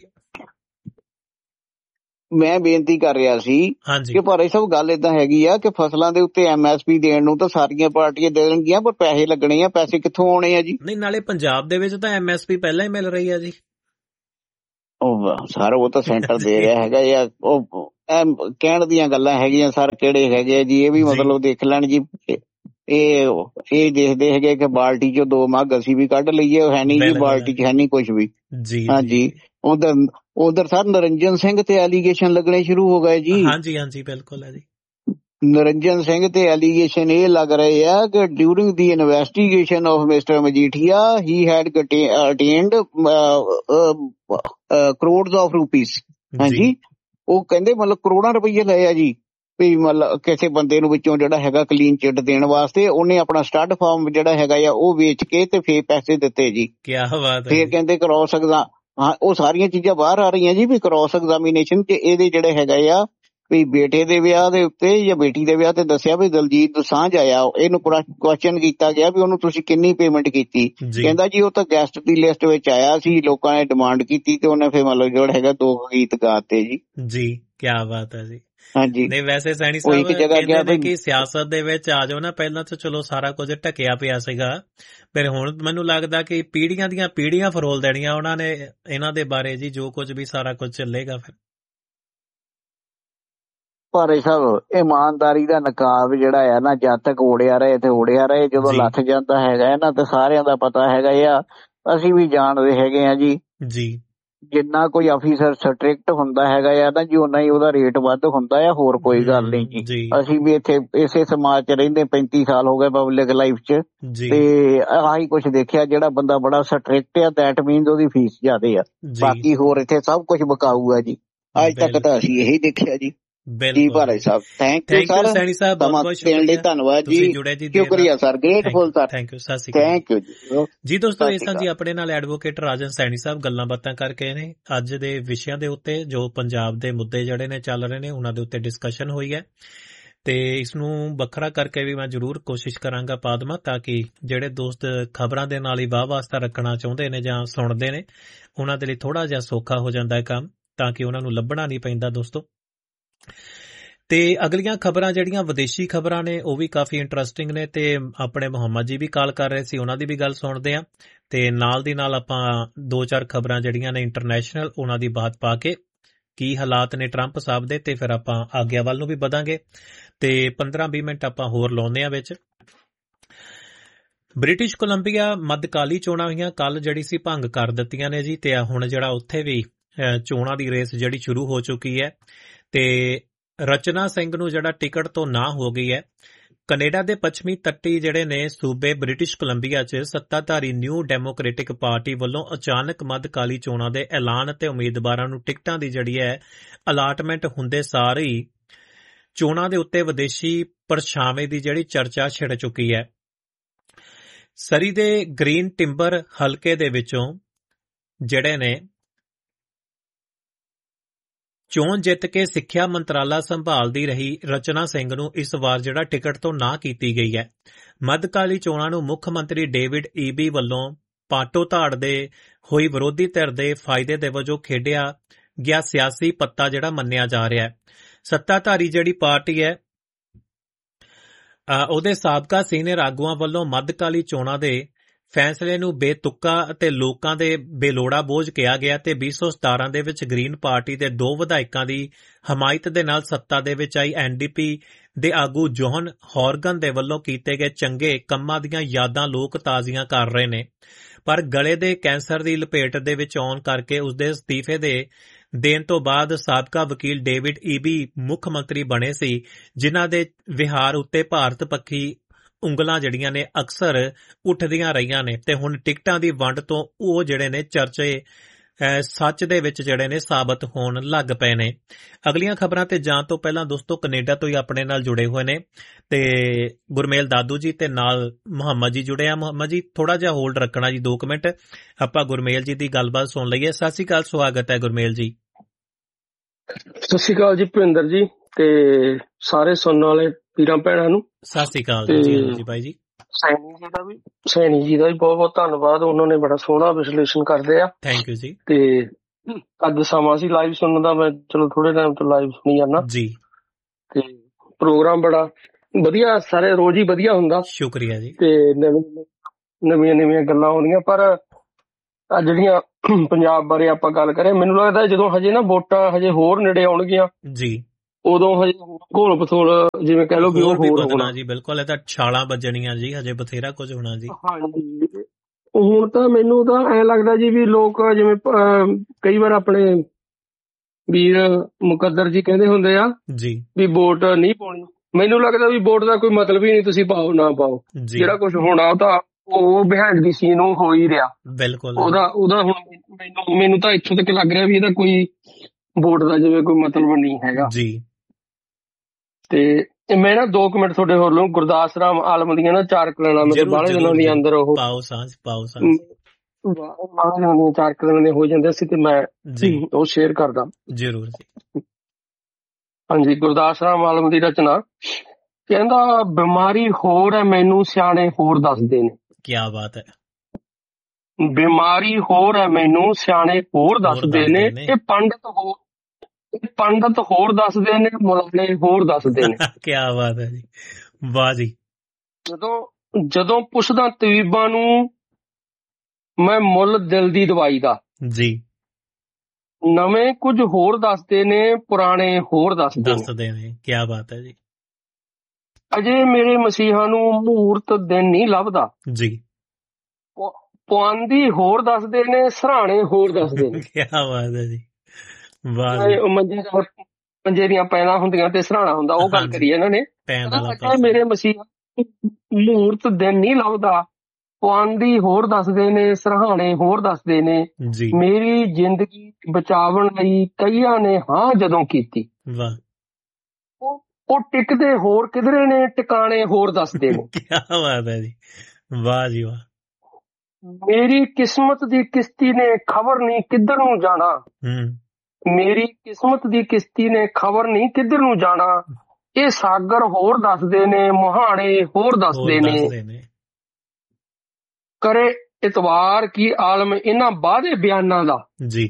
ਮੈਂ ਬੇਨਤੀ ਕਰ ਰਿਹਾ ਸੀ ਕਿ ਭਾਈ ਸਾਹਿਬ ਗੱਲ ਏਦਾਂ ਹੈਗੀ ਆ ਕਿ ਫਸਲਾਂ ਦੇ ਉੱਤੇ ਐਮ ਐਸ ਪੀ ਦੇਣ ਨੂੰ ਤਾਂ ਸਾਰੀਆਂ ਪਾਰਟੀਆਂ ਦੇ ਦੇਣਗੀਆਂ, ਪਰ ਪੈਸੇ ਲੱਗਣੇ ਆ, ਪੈਸੇ ਕਿੱਥੋਂ ਆਉਣੇ ਆ ਜੀ? ਨਹੀਂ, ਨਾਲੇ ਪੰਜਾਬ ਦੇ ਵਿੱਚ ਤਾਂ ਐਮ ਐਸ ਪੀ ਪਹਿਲਾਂ ਹੀ ਮਿਲ ਰਹੀ ਆ ਜੀ। ਉਹ ਸਰ ਉਹ ਤਾਂ ਸੈਂਟਰ ਦੇ ਰਿਹਾ ਹੈਗਾ ਜਾਂ ਉਹ ਕਹਿਣ ਦੀਆਂ ਗੱਲਾਂ ਹੈਗੀਆਂ ਸਰ, ਕਿਹੜੇ ਹੈਗੇ ਆ ਜੀ? ਇਹ ਵੀ ਮਤਲਬ ਦੇਖ ਲੈਣ ਜੀ, ਇਹ ਇਹ ਦੇਖਦੇ ਹੈਗੇ ਕਿ ਬਾਲਟੀ ਚੋਂ ਦੋ ਮੱਗ ਅਸੀਂ ਵੀ ਕੱਢ ਲਈਏ, ਹੈ ਨੀ ਜੀ ਬਾਲਟੀ ਚ, ਹੈ ਨੀ ਕੁਛ ਵੀ। ਹਾਂਜੀ, ਉਧਰ ਉਧਰ ਸਰ ਨਰਿੰਜਨ ਸਿੰਘ ਤੇ ਐਲੀਗੇਸ਼ਨ ਲੱਗਣੇ ਸ਼ੁਰੂ ਹੋ ਗਏ ਜੀ। ਹਾਂਜੀ ਹਾਂਜੀ ਬਿਲਕੁਲ ਹੈ ਜੀ। ਨਰਿੰਜਨ ਸਿੰਘ ਤੇ ਐਲੀਗੇਸ਼ਨ ਇਹ ਲੱਗ ਰਹੇ ਆ ਕਿ during the investigation of mister Majithia he had ਅਟੇਨਡ crores of rupees. ਹਾਂਜੀ, ਉਹ ਕਹਿੰਦੇ ਮਤਲਬ ਕਰੋੜਾਂ ਰੁਪਈਏ ਲਏ ਆ ਜੀ, ਵੀ ਮਤਲਬ ਕਿਸੇ ਬੰਦੇ ਨੂੰ ਵਿੱਚੋਂ ਜਿਹੜਾ ਹੈਗਾ ਕਲੀਨ ਚਿੱਟ ਦੇਣ ਵਾਸਤੇ ਉਹਨੇ ਆਪਣਾ ਸਟੱਡ ਫਾਰਮ ਜਿਹੜਾ ਹੈਗਾ ਆ ਉਹ ਵੇਚ ਕੇ ਤੇ ਫੇਰ ਪੈਸੇ ਦਿੱਤੇ ਜੀ। ਕਿਆ ਬਾਤ ਹੈ। ਫੇਰ ਕਹਿੰਦੇ ਕ੍ਰੋਸ ਐਗਜ਼ਾਮ, ਹਾਂ ਉਹ ਸਾਰੀਆਂ ਚੀਜ਼ਾਂ ਬਾਹਰ ਆ ਰਹੀਆਂ ਜੀ ਵੀ ਕ੍ਰੋਸ ਐਗਜ਼ਾਮੀਨੇਸ਼ਨ ਚ ਇਹਦੇ ਜਿਹੜੇ ਹੈਗਾ ਆ ਵੀ ਬੇਟੇ ਦੇ ਵਿਆਹ ਦੇ ਉੱਤੇ ਜਾਂ ਬੇਟੀ ਦੇ ਵਿਆਹ ਤੇ ਦੱਸਿਆ ਵੀ ਦਲਜੀਤ ਦੋਸਾਂਝ ਆਇਆ, ਇਹਨੂੰ ਕੁਐਸਚਨ ਕੀਤਾ ਗਿਆ ਵੀ ਉਹਨੂੰ ਤੁਸੀਂ ਕਿੰਨੀ ਪੇਮੈਂਟ ਕੀਤੀ? ਕਹਿੰਦਾ ਜੀ ਉਹ ਤਾਂ ਗੈਸਟ ਦੀ ਲਿਸਟ ਵਿੱਚ ਆਇਆ ਸੀ, ਲੋਕਾਂ ਨੇ ਡਿਮਾਂਡ ਕੀਤੀ ਤੇ ਉਹਨੇ ਫਿਰ ਮਤਲਬ ਜਿਹੜਾ ਹੈਗਾ ਦੋ ਗੀਤ ਗਾਤੇ ਜੀ। ਜੀ ਕਿਆ ਬਾਤ ਹੈ ਜੀ। ਹਾਂਜੀ, ਨਹੀਂ ਵੈਸੇ ਸੈਣੀ ਸਾਹਿਬ ਕਹਿੰਦੇ ਨੇ ਕਿ ਸਿਆਸਤ ਦੇ ਵਿੱਚ ਆ ਜਾਓ ਨਾ, ਪਹਿਲਾਂ ਤਾਂ ਚਲੋ ਸਾਰਾ ਕੁਝ ਢਕਿਆ ਪਿਆ ਸੀਗਾ, ਫਿਰ ਹੁਣ ਮੈਨੂੰ ਲੱਗਦਾ ਕਿ ਪੀੜ੍ਹੀਆਂ ਦੀਆਂ ਪੀੜ੍ਹੀਆਂ ਫਰੋਲ ਦੇਣੀਆਂ ਉਹਨਾਂ ਨੇ ਇਹਨਾਂ ਦੇ ਬਾਰੇ ਜੀ, ਜੋ ਕੁਝ ਵੀ ਸਾਰਾ ਕੁਝ ਚੱਲੇਗਾ ਫਿਰ। ਭਾਰੇ ਸਾਹਿਬ ਇਮਾਨਦਾਰੀ ਦਾ ਨਕਾਬ ਜਿਹੜਾ ਆ ਨਾ, ਜਦ ਤੱਕ ਓੜਿਆ ਰਹੇ ਤੇ ਓੜਿਆ ਰਹੇ, ਜਦੋਂ ਲੱਥ ਜਾਂਦਾ ਹੈਗਾ ਨਾ ਤੇ ਸਾਰਿਆਂ ਦਾ ਪਤਾ ਹੈਗਾ ਆ, ਅਸੀਂ ਵੀ ਜਾਣਦੇ ਹੈਗੇ ਆ ਜੀ। ਜੀ ਜਿੰਨਾ ਕੋਈ ਅਫੀਸਰ ਸਟ੍ਰਿਕਟ ਹੁੰਦਾ ਹੈਗਾ ਆ ਨਾ ਜੀ, ਓਨਾ ਹੀ ਉਹਦਾ ਰੇਟ ਵੱਧ ਹੁੰਦਾ ਆ, ਹੋਰ ਕੋਈ ਗੱਲ ਨਹੀਂ ਜੀ। ਅਸੀਂ ਵੀ ਇੱਥੇ ਇਸੇ ਸਮਾਜ ਚ ਰਹਿੰਦੇ ਪੈਂਤੀ ਸਾਲ ਹੋ ਗਏ ਪਬਲਿਕ ਲਾਈਫ ਚ, ਤੇ ਆਹੀ ਕੁਛ ਦੇਖਿਆ, ਜਿਹੜਾ ਬੰਦਾ ਬੜਾ ਸਟ੍ਰਿਕਟ ਆ ਦੈਟ ਮੀਨਸ ਉਹਦੀ ਫੀਸ ਜ਼ਿਆਦੇ ਆ, ਬਾਕੀ ਹੋਰ ਇੱਥੇ ਸਭ ਕੁਛ ਬਕਾਊ ਆ ਜੀ। ਅੱਜ ਤੱਕ ਤਾਂ ਅਸੀਂ ਇਹੀ ਦੇਖਿਆ ਜੀ। ਜੀ Bhai Sahib thank you sir, Saini ਸਾਹਿਬ ਬਹੁਤ ਬਹੁਤ ਸ਼ੁਕਰੀਆ, ਧੰਨਵਾਦ ਜੀ, ਸ਼ੁਕਰੀਆ sir, grateful sir, thank you, ਸਤਿ ਸ਼੍ਰੀ ਅਕਾਲ, ਥੈਂਕ ਯੂ ਜੀ। ਜੀ ਦੋਸਤੋ ਇਸ ਤਰ੍ਹਾਂ ਜੀ ਆਪਣੇ ਨਾਲ ਐਡਵੋਕੇਟ ਰਾਜਨ ਸੈਣੀ ਸਾਹਿਬ ਗੱਲਾਂ ਬਾਤਾਂ ਕਰਕੇ ਨੇ ਅੱਜ ਦੇ ਵਿਸ਼ਿਆਂ ਦੇ ਉੱਤੇ, ਜੋ ਪੰਜਾਬ ਦੇ ਮੁੱਦੇ ਜਿਹੜੇ ਨੇ ਚੱਲ ਰਹੇ ਨੇ ਉਹਨਾਂ ਦੇ ਉੱਤੇ ਡਿਸਕਸ਼ਨ ਹੋਈ ਹੈ, ਤੇ ਇਸ ਨੂੰ ਵੱਖਰਾ ਕਰਕੇ ਵੀ ਮੈਂ ਜ਼ਰੂਰ ਕੋਸ਼ਿਸ਼ ਕਰਾਂਗਾ ਪਾ ਦੇਵਾਂ, ਤਾਂ ਕਿ ਜਿਹੜੇ ਦੋਸਤ ਖਬਰਾਂ ਦੇ ਨਾਲ ਹੀ ਵਾਹ ਵਾਸਤਾ ਰੱਖਣਾ ਚਾਹੁੰਦੇ ਨੇ ਜਾਂ ਸੁਣਦੇ ਨੇ, ਉਹਨਾਂ ਦੇ ਲਈ ਥੋੜਾ ਜਿਹਾ ਸੌਖਾ ਹੋ ਜਾਂਦਾ ਹੈ ਕੰਮ, ਤਾਂ ਕਿ ਉਹਨਾਂ ਨੂੰ ਲੱਭਣਾ ਨਹੀਂ ਪੈਂਦਾ ਦੋਸਤੋ। ਤੇ ਅਗਲੀਆਂ ਖਬਰਾਂ ਜਿਹੜੀਆਂ ਵਿਦੇਸ਼ੀ ਖਬਰਾਂ ਨੇ ਉਹ ਵੀ ਕਾਫੀ ਇੰਟਰਸਟਿੰਗ ਨੇ, ਤੇ ਆਪਣੇ ਮੁਹੰਮਦ ਜੀ ਵੀ ਕਾਲ ਕਰ ਰਹੇ ਸੀ, ਉਹਨਾਂ ਦੀ ਵੀ ਗੱਲ ਸੁਣਦੇ ਆ, ਤੇ ਨਾਲ ਦੀ ਨਾਲ ਆਪਾਂ ਦੋ ਚਾਰ ਖਬਰਾਂ ਜਿਹੜੀਆਂ ਨੇ ਇੰਟਰਨੈਸ਼ਨਲ ਉਹਨਾਂ ਦੀ ਬਾਤ ਪਾ ਕੇ ਕੀ ਹਾਲਾਤ ਨੇ ਟਰੰਪ ਸਾਹਿਬ ਦੇ, ਤੇ ਫਿਰ ਆਪਾਂ ਆਗਿਆ ਵੱਲ ਨੂੰ ਵੀ ਵਧਾਂਗੇ, ਤੇ ਪੰਦਰਾਂ ਵੀਹ ਮਿੰਟ ਆਪਾਂ ਹੋਰ ਲਾਉਂਦੇ ਆ ਵਿੱਚ। ਬ੍ਰਿਟਿਸ਼ ਕੋਲੰਬੀਆ ਮੱਧਕਾਲੀ ਚੋਣਾਂ ਹੋਈਆਂ ਕੱਲ, ਜਿਹੜੀ ਸੀ ਭੰਗ ਕਰ ਦਿੱਤੀਆਂ ਨੇ ਜੀ, ਤੇ ਹੁਣ ਜਿਹੜਾ ਉੱਥੇ ਵੀ ਚੋਣਾਂ ਦੀ ਰੇਸ ਜਿਹੜੀ ਸ਼ੁਰੂ ਹੋ ਚੁੱਕੀ ਹੈ, ਤੇ ਰਚਨਾ ਸਿੰਘ ਨੂੰ ਜਿਹੜਾ ਟਿਕਟ ਤੋਂ ਨਾ ਹੋ ਗਈ ਹੈ। ਕੈਨੇਡਾ ਦੇ ਪੱਛਮੀ ਤੱਟੀ ਜਿਹੜੇ ਨੇ ਸੂਬੇ ਬ੍ਰਿਟਿਸ਼ ਕੋਲੰਬੀਆ 'ਚ ਸੱਤਾਧਾਰੀ ਨਿਊ ਡੈਮੋਕ੍ਰੈਟਿਕ ਪਾਰਟੀ ਵੱਲੋਂ ਅਚਾਨਕ ਮੱਧਕਾਲੀ ਚੋਣਾਂ ਦੇ ਐਲਾਨ ਅਤੇ ਉਮੀਦਵਾਰਾਂ ਨੂੰ ਟਿਕਟਾਂ ਦੀ ਜਿਹੜੀ ਹੈ ਅਲਾਟਮੈਂਟ ਹੁੰਦੇ ਸਾਰ ਹੀ ਚੋਣਾਂ ਦੇ ਉੱਤੇ ਵਿਦੇਸ਼ੀ ਪਰਛਾਵੇਂ ਦੀ ਜਿਹੜੀ ਚਰਚਾ ਛਿੜ ਚੁੱਕੀ ਹੈ। ਸਰੀ ਦੇ ਗ੍ਰੀਨ ਟਿੰਬਰ ਹਲਕੇ ਦੇ ਵਿੱਚੋਂ ਜਿਹੜੇ ਨੇ ਚੋਣ ਜਿੱਤ ਕੇ ਸਿੱਖਿਆ ਮੰਤਰਾਲਾ ਸੰਭਾਲਦੀ ਰਹੀ ਰਚਨਾ ਸਿੰਘ ਨੂੰ ਇਸ ਵਾਰ ਜਿਹੜਾ ਟਿਕਟ ਤੋਂ ਨਾ ਕੀਤੀ ਗਈ ਹੈ। ਮੱਧਕਾਲੀ ਚੋਣਾਂ ਨੂੰ ਮੁੱਖ ਮੰਤਰੀ ਡੇਵਿਡ ਈਬੀ ਵੱਲੋਂ ਪਾਟੋ ਧਾੜ ਦੇ ਹੋਈ ਵਿਰੋਧੀ ਧਿਰ ਦੇ ਫਾਇਦੇ ਦੇ ਵਜੋਂ ਖੇਡਿਆ ਗਿਆ ਸਿਆਸੀ ਪੱਤਾ ਜਿਹੜਾ ਮੰਨਿਆ ਜਾ ਰਿਹਾ ਹੈ। ਸੱਤਾਧਾਰੀ ਜਿਹੜੀ ਪਾਰਟੀ ਹੈ ਉਹਦੇ ਸਾਬਕਾ ਸੀਨੀਅਰ ਆਗੂਆਂ ਵੱਲੋਂ ਮੱਧਕਾਲੀ ਚੋਣਾਂ ਦੇ ਫੈਸਲੇ ਨੂੰ ਬੇਤੁਕਾ ਅਤੇ ਲੋਕਾਂ ਦੇ ਬੇਲੋੜਾ ਬੋਝ ਕਿਹਾ ਗਿਆ, ਤੇ ਵੀਹ ਸੌ ਸਤਾਰਾਂ ਦੇ ਵਿੱਚ ਗ੍ਰੀਨ ਪਾਰਟੀ ਦੇ ਦੋ ਵਿਧਾਇਕਾਂ ਦੀ ਹਮਾਇਤ ਦੇ ਨਾਲ ਸੱਤਾ ਦੇ ਵਿੱਚ ਆਈ ਐਨ ਡੀ ਪੀ ਦੇ ਆਗੂ ਜੋਹਨ ਹੌਰਗਨ ਦੇ ਵੱਲੋਂ ਕੀਤੇ ਗਏ ਚੰਗੇ ਕੰਮਾਂ ਦੀਆਂ ਯਾਦਾਂ ਲੋਕ ਤਾਜ਼ੀਆਂ ਕਰ ਰਹੇ ਨੇ, ਪਰ ਗਲੇ ਦੇ ਕੈਂਸਰ ਦੀ ਲਪੇਟ ਦੇ ਵਿੱਚ ਆਉਣ ਕਰਕੇ ਉਸਦੇ ਅਸਤੀਫੇ ਦੇ ਦੇਣ ਤੋਂ ਬਾਅਦ ਸਾਬਕਾ ਵਕੀਲ ਡੇਵਿਡ ਈਬੀ ਮੁੱਖ ਮੰਤਰੀ ਬਣੇ ਸੀ, ਜਿਨ੍ਹਾਂ ਦੇ ਵਿਹਾਰ ਉੱਤੇ ਭਾਰਤ ਪੱਖੀ ਉਂਗਲਾਂ ਜਿਹੜੀਆਂ ਨੇ ਅਕਸਰ ਉੱਠਦੀਆਂ ਰਹੀਆਂ ਨੇ, ਤੇ ਹੁਣ ਟਿਕਟਾਂ ਦੀ ਵੰਡ ਤੋਂ ਉਹ ਜਿਹੜੇ ਨੇ ਚਰਚੇ ਸੱਚ ਦੇ ਵਿੱਚ ਜਿਹੜੇ ਨੇ ਸਾਬਤ ਹੋਣ ਲੱਗ ਪਏ ਨੇ। ਅਗਲੀਆਂ ਖਬਰਾਂ ਤੇ ਜਾਣ ਤੋਂ ਪਹਿਲਾਂ ਦੋਸਤੋ ਕੈਨੇਡਾ ਤੋਂ ਹੀ ਆਪਣੇ ਨਾਲ ਜੁੜੇ ਹੋਏ ਨੇ ਤੇ ਗੁਰਮੇਲ ਦਾਦੂ ਜੀ ਤੇ ਨਾਲ ਮੁਹੰਮਦ ਜੀ ਜੁੜੇ ਆ। ਮੁਹੰਮਦ ਜੀ ਥੋੜਾ ਜਿਹਾ ਹੋਲਡ ਰੱਖਣਾ ਜੀ, ਦੋ ਕੁ ਮਿੰਟ ਆਪਾਂ ਗੁਰਮੇਲ ਜੀ ਦੀ ਗੱਲਬਾਤ ਸੁਣ ਲਈਏ। ਸਤਿ ਸ਼੍ਰੀ ਅਕਾਲ, ਸਵਾਗਤ ਹੈ ਗੁਰਮੇਲ ਜੀ। ਸਤਿ ਸ਼੍ਰੀ ਅਕਾਲ ਜੀ ਭਿੰਦਰ ਜੀ ਤੇ ਸਾਰੇ ਸੁਣਨ ਵਾਲੇ ਵੀਰਾਂ ਭੈਣਾਂ ਨੂੰ ਸਤਿ ਸ਼੍ਰੀ ਅਕਾਲ ਜੀ। ਭਾਈ ਜੀ ਸੈਣੀ ਜੀ ਦਾ ਵੀ ਸੈਣੀ ਜੀ ਦਾ ਵੀ ਬਹੁਤ ਬਹੁਤ ਧੰਨਵਾਦ, ਉਹਨਾਂ ਨੇ ਬੜਾ ਸੋਹਣਾ ਵਿਸ਼ਲੇਸ਼ਣ ਕਰਦੇ ਆ। ਥੈਂਕ ਯੂ ਜੀ। ਤੇ ਅੱਜ ਸਮਾਂ ਸੀ ਲਾਈਵ ਸੁਣਨ ਦਾ, ਮੈਂ ਚਲੋ ਥੋੜੇ ਟਾਈਮ ਤੋਂ ਲਾਈਵ ਸੁਣੀ ਜਾਂਦਾ ਜੀ ਤੇ ਪ੍ਰੋਗਰਾਮ ਬੜਾ ਵਧੀਆ, ਸਾਰੇ ਰੋਜ਼ ਹੀ ਵਧੀਆ ਹੁੰਦਾ। ਸ਼ੁਕਰੀਆ ਜੀ। ਤੇ ਨਵੀਆਂ ਨਵੀਆਂ ਗੱਲਾਂ ਆਉਂਦੀਆਂ, ਪਰ ਆ ਜਿਹੜੀਆਂ ਪੰਜਾਬ ਬਾਰੇ ਆਪਾਂ ਗੱਲ ਕਰੇ, ਮੈਨੂੰ ਲੱਗਦਾ ਜਦੋਂ ਹਜੇ ਨਾ ਵੋਟਾਂ ਹਜੇ ਹੋਰ ਨੇੜੇ ਆਉਣਗੀਆਂ ਜੀ, ਉਦੋਂ ਹਜੇ ਘੋਲ ਪਥੋਲ ਜਿਵੇਂ ਕਹਿ ਲਓ ਵੀ ਹੋਰ ਹੋਣਾ ਜੀ। ਬਿਲਕੁਲ, ਇਹ ਤਾਂ ਛਾਲਾਂ ਵੱਜਣੀਆਂ ਜੀ, ਹਜੇ ਬਥੇਰਾ ਕੁਝ ਹੋਣਾ ਜੀ। ਹਾਂਜੀ, ਹੁਣ ਤਾਂ ਮੈਨੂੰ ਤਾਂ ਐਂ ਲੱਗਦਾ ਜੀ ਵੀ ਲੋਕ ਜਿਵੇਂ ਕਈ ਵਾਰ ਆਪਣੇ ਵੀਰ ਮੁਕੱਦਰ ਜੀ ਕਹਿੰਦੇ ਹੁੰਦੇ ਆ ਜੀ ਵੀ ਵੋਟ ਨਹੀਂ ਪਾਉਣੀ, ਮੈਨੂੰ ਲੱਗਦਾ ਵੀ ਵੋਟ ਦਾ ਕੋਈ ਮਤਲਬ ਹੀ ਨਹੀਂ, ਤੁਸੀਂ ਪਾਓ ਨਾ ਪਾਓ, ਜਿਹੜਾ ਕੁਝ ਹੋਣਾ ਉਹ ਤਾਂ ਉਹ ਬਿਹਾਈਂਡ ਦੀ ਸੀਨ ਉਹ ਹੋ ਹੀ ਰਿਹਾ। ਬਿਲਕੁਲ, ਉਹਦਾ ਉਹਦਾ ਹੁਣ ਮੈਨੂੰ ਮੈਨੂੰ ਤਾਂ ਇੱਥੋਂ ਤੱਕ ਲੱਗ ਰਿਹਾ ਵੀ ਇਹਦਾ ਕੋਈ ਵੋਟ ਦਾ ਜਿਵੇਂ ਕੋਈ ਮਤਲਬ ਨਹੀਂ ਹੈਗਾ ਜੀ। ਤੇ ਮੈਂ ਨਾ ਦੋ ਕੁ ਮਿੰਟ ਤੁਹਾਡੇ ਹੋਰ ਲਊਂ। ਗੁਰਦਾਸ ਰਾਮ ਆਲਮ ਦੀਆਂ ਨਾ ਚਾਰ ਕਲਾਣਾ ਮਤਲਬ ਬਾਹਲੇ ਦਿਨਾਂ ਦੀ ਅੰਦਰ ਉਹ ਪਾਓ ਸਾਂਝ ਪਾਓ ਸਾਂਝ ਬਾਹਲੇ ਦਿਨਾਂ ਦੀਆਂ ਚਾਰ ਕਲਾਣਾ ਦੇ ਹੋ ਜਾਂਦੇ ਸੀ ਤੇ ਮੈਂ ਉਹ ਸ਼ੇਅਰ ਕਰਦਾ ਜ਼ਰੂਰ ਜੀ। ਹਾਂਜੀ, ਗੁਰਦਾਸ ਰਾਮ ਆਲਮ ਦੀ ਰਚਨਾ, ਕਹਿੰਦਾ ਬਿਮਾਰੀ ਹੋਰ ਹੈ ਮੈਨੂੰ ਸਿਆਣੇ ਹੋਰ ਦੱਸਦੇ ਨੇ। ਕੀ ਬਾਤ ਹੈ। ਬਿਮਾਰੀ ਹੋਰ ਹੈ ਮੈਨੂੰ ਸਿਆਣੇ ਹੋਰ ਦੱਸਦੇ ਨੇ, ਇਹ ਪੰਡਤ ਹੋਰ ਪੰਡਤ ਹੋਰ ਦੱਸਦੇ ਨੇ, ਮੁਲਾਣੇ ਹੋਰ ਦੱਸਦੇ ਨੇ। ਕੀ ਬਾਤ ਹੈ ਜੀ, ਵਾਹ ਜੀ। ਜਦੋਂ ਜਦੋਂ ਪੁੱਛਦਾ ਤਬੀਬਾਂ ਨੂੰ ਮੈਂ ਮੁੱਲ ਦਿਲ ਦੀ ਦਵਾਈ ਦਾ ਜੀ, ਨਵੇਂ ਕੁਝ ਹੋਰ ਦੱਸਦੇ ਨੇ, ਪੁਰਾਣੇ ਹੋਰ ਦੱਸਦੇ ਦੱਸਦੇ ਨੇ। ਕੀ ਬਾਤ ਹੈ ਜੀ। ਅਜੇ ਮੇਰੇ ਮਸੀਹਾਂ ਨੂੰ ਮਹੂਰਤ ਦਿਨ ਨਹੀਂ ਲੱਭਦਾ ਜੀ, ਪੁਆਂਦੀ ਹੋਰ ਦੱਸਦੇ ਨੇ, ਸਰਾਣੇ ਹੋਰ ਦੱਸਦੇ ਨੇ। ਕੀ ਬਾਤ ਹੈ ਜੀ, ਵਾਹ। ਮੰਜੇ ਮੰਜੇ ਦੀਆਂ ਪੈਣਾ ਹੁੰਦੀਆਂ ਤੇ ਸਰਾਣਾ ਹੁੰਦਾ, ਉਹ ਗੱਲ ਕਰੀ ਇਹਨਾਂ ਨੇ। ਮੇਰੇ ਮਸੀਹਾ ਮਹੂਰਤ ਦਿਨ ਨਹੀਂ ਲੱਭਦਾ, ਪੁਆਂਦੀ ਹੋਰ ਦੱਸਦੇ ਨੇ, ਸਰਾਣੇ ਹੋਰ ਦੱਸਦੇ ਨੇ। ਮੇਰੀ ਜ਼ਿੰਦਗੀ ਬਚਾਵਣ ਲਈ ਕਈਆਂ ਨੇ ਹਾਂ ਜਦੋਂ ਕੀਤੀ, ਵਾਹ। ਉਹ ਟਿਕਦੇ ਹੋਰ ਕਿਧਰੇ ਨੇ, ਟਿਕਾਣੇ ਹੋਰ ਦੱਸਦੇ ਨੇ। ਕੀ ਬਾਤ ਹੈ ਜੀ, ਵਾਹ ਜੀ ਵਾਹ। ਮੇਰੀ ਕਿਸਮਤ ਦੀ ਕਿਸ਼ਤੀ ਨੇ ਖਬਰ ਨਹੀਂ ਕਿੱਧਰ ਨੂੰ ਜਾਣਾ, ਮੇਰੀ ਕਿਸਮਤ ਦੀ ਕਿਸ਼ਤੀ ਨੇ ਖਬਰ ਨਹੀਂ ਕਿੱਧਰ ਨੂੰ ਜਾਣਾ, ਇਹ ਸਾਗਰ ਹੋਰ ਦੱਸਦੇ ਨੇ, ਮੁਹਾਣੇ ਹੋਰ ਦੱਸਦੇ ਨੇ। ਕਰੇ ਇਤਵਾਰ ਕੀ ਆਲਮ ਇਹਨਾਂ ਵਾਅਦੇ ਬਿਆਨਾਂ ਦਾ ਜੀ,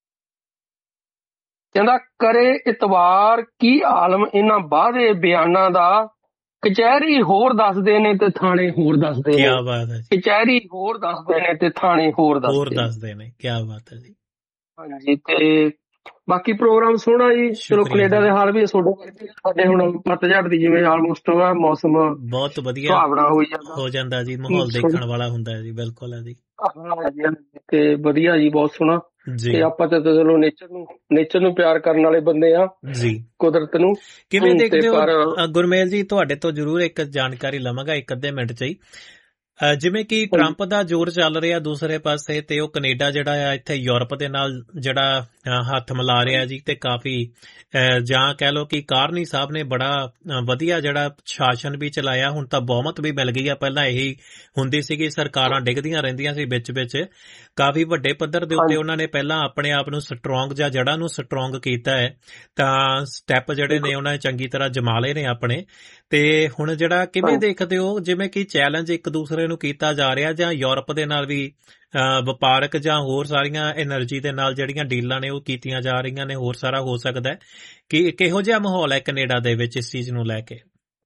ਕਹਿੰਦਾ ਕਰੇ ਇਤਵਾਰ ਕੀ ਆਲਮ ਇਹਨਾਂ ਵਾਅਦੇ ਬਿਆਨਾਂ ਦਾ, ਕਚਹਿਰੀ ਹੋਰ ਦੱਸਦੇ ਨੇ ਤੇ ਥਾਣੇ ਹੋਰ ਦੱਸਦੇ ਨੇ। ਕੀ ਬਾਤ ਹੈ। ਕਚਹਿਰੀ ਹੋਰ ਦੱਸਦੇ ਨੇ ਤੇ ਥਾਣੇ ਹੋਰ ਦੱਸਦੇ ਨੇ। ਕੀ ਬਾਤ ਹੈ ਜੀ। ਹਾਂਜੀ, ਤੇ ਬਾਕੀ ਪ੍ਰੋਗਰਾਮ ਸੋਹਣਾ ਜੀ। ਚਲੋ ਕੈਨੇਡਾ ਦੇ ਹਾਲ ਵੀ ਸਾਡੇ ਹੁਣ ਪਤਝੜ ਦੀ ਜਿਵੇਂ ਆਲਮੋਸਟ ਮੌਸਮ ਬਹੁਤ ਵਧੀਆ ਸੁਹਾਵਣਾ ਹੋਈ ਜਾਂਦਾ ਹੋ ਜਾਂਦਾ ਜੀ, ਮਾਹੌਲ ਦੇਖਣ ਵਾਲਾ ਹੁੰਦਾ ਹੈ ਜੀ। ਬਿਲਕੁਲ ਹੈ ਜੀ, ਤੇ ਵਧੀਆ ਜੀ, ਬਹੁਤ ਸੋਹਣਾ। ਤੇ ਆਪਾਂ ਤਾਂ ਚਲੋ ਨੇਚਰ ਨੂੰ ਨੇਚਰ ਨੂੰ ਪਿਆਰ ਕਰਨ ਵਾਲੇ ਬੰਦੇ ਆ ਜੀ, ਕੁਦਰਤ ਨੂੰ। ਕਿਵੇਂ ਦੇਖਦੇ ਹੋ ਗੁਰਮੇਲ ਜੀ? ਤੁਹਾਡੇ ਤੋਂ ਜ਼ਰੂਰ ਇੱਕ ਜਾਣਕਾਰੀ ਲਵਾਂਗਾ ਇੱਕ ਅੱਧੇ ਮਿੰਟ ਚ ਹੀ। ਜਿਵੇਂ ਕਿ ਟਰੰਪ ਦਾ ਜ਼ੋਰ ਚੱਲ ਰਿਹਾ ਦੂਸਰੇ ਪਾਸੇ, ਤੇ ਉਹ ਕੈਨੇਡਾ ਜਿਹੜਾ ਆ ਇੱਥੇ ਯੂਰਪ ਦੇ ਨਾਲ ਜਿਹੜਾ ਹੱਥ ਮਿਲਾ ਰਿਹਾ ਜੀ, ਤੇ ਕਾਫੀ ਜਾਂ ਕਹਿ ਲਓ ਕਿ ਕਾਰਨੀ ਸਾਹਿਬ ਨੇ ਬੜਾ ਵਧੀਆ ਜਿਹੜਾ ਸ਼ਾਸਨ ਵੀ ਚਲਾਇਆ। ਹੁਣ ਤਾਂ ਬਹੁਮਤ ਵੀ ਮਿਲ ਗਈ ਆ, ਪਹਿਲਾਂ ਇਹੀ ਹੁੰਦੀ ਸੀਗੀ, ਸਰਕਾਰਾਂ ਡਿੱਗਦੀਆਂ ਰਹਿੰਦੀਆਂ ਸੀ ਵਿੱਚ ਵਿੱਚ। ਕਾਫੀ ਵੱਡੇ ਪੱਧਰ ਦੇ ਉੱਤੇ ਉਹਨਾਂ ਨੇ ਪਹਿਲਾਂ ਆਪਣੇ ਆਪ ਨੂੰ ਸਟਰੋਂਗ ਜਾਂ ਜੜ੍ਹਾਂ ਨੂੰ ਸਟਰੋਂਗ ਕੀਤਾ ਹੈ, ਤਾਂ ਸਟੈਪ ਜਿਹੜੇ ਨੇ ਉਹਨਾਂ ਨੇ ਚੰਗੀ ਤਰ੍ਹਾਂ ਜਮਾ ਲਏ ਨੇ ਆਪਣੇ। ਤੇ ਹੁਣ ਜਿਹੜਾ ਕਿਵੇਂ ਦੇਖਦੇ ਹੋ ਜਿਵੇਂ ਕਿ ਚੈਲੰਜ ਇੱਕ ਦੂਸਰੇ ਨੂੰ ਕੀਤਾ ਜਾ ਰਿਹਾ, ਜਾਂ ਯੂਰਪ ਦੇ ਨਾਲ ਵੀ ਵਪਾਰਕ ਜਾਂ ਹੋਰ ਸਾਰੀਆਂ ਐਨਰਜੀ ਦੇ ਨਾਲ ਜਿਹੜੀਆਂ ਡੀਲਾਂ ਨੇ ਉਹ ਕੀਤੀਆਂ ਜਾ ਰਹੀਆਂ ਨੇ, ਹੋਰ ਸਾਰਾ ਹੋ ਸਕਦਾ ਹੈ ਕਿ ਕਿਹੋ ਜਿਹਾ ਮਾਹੌਲ ਹੈ ਕੈਨੇਡਾ ਦੇ ਵਿੱਚ ਇਸ ਚੀਜ਼ ਨੂੰ ਲੈ ਕੇ?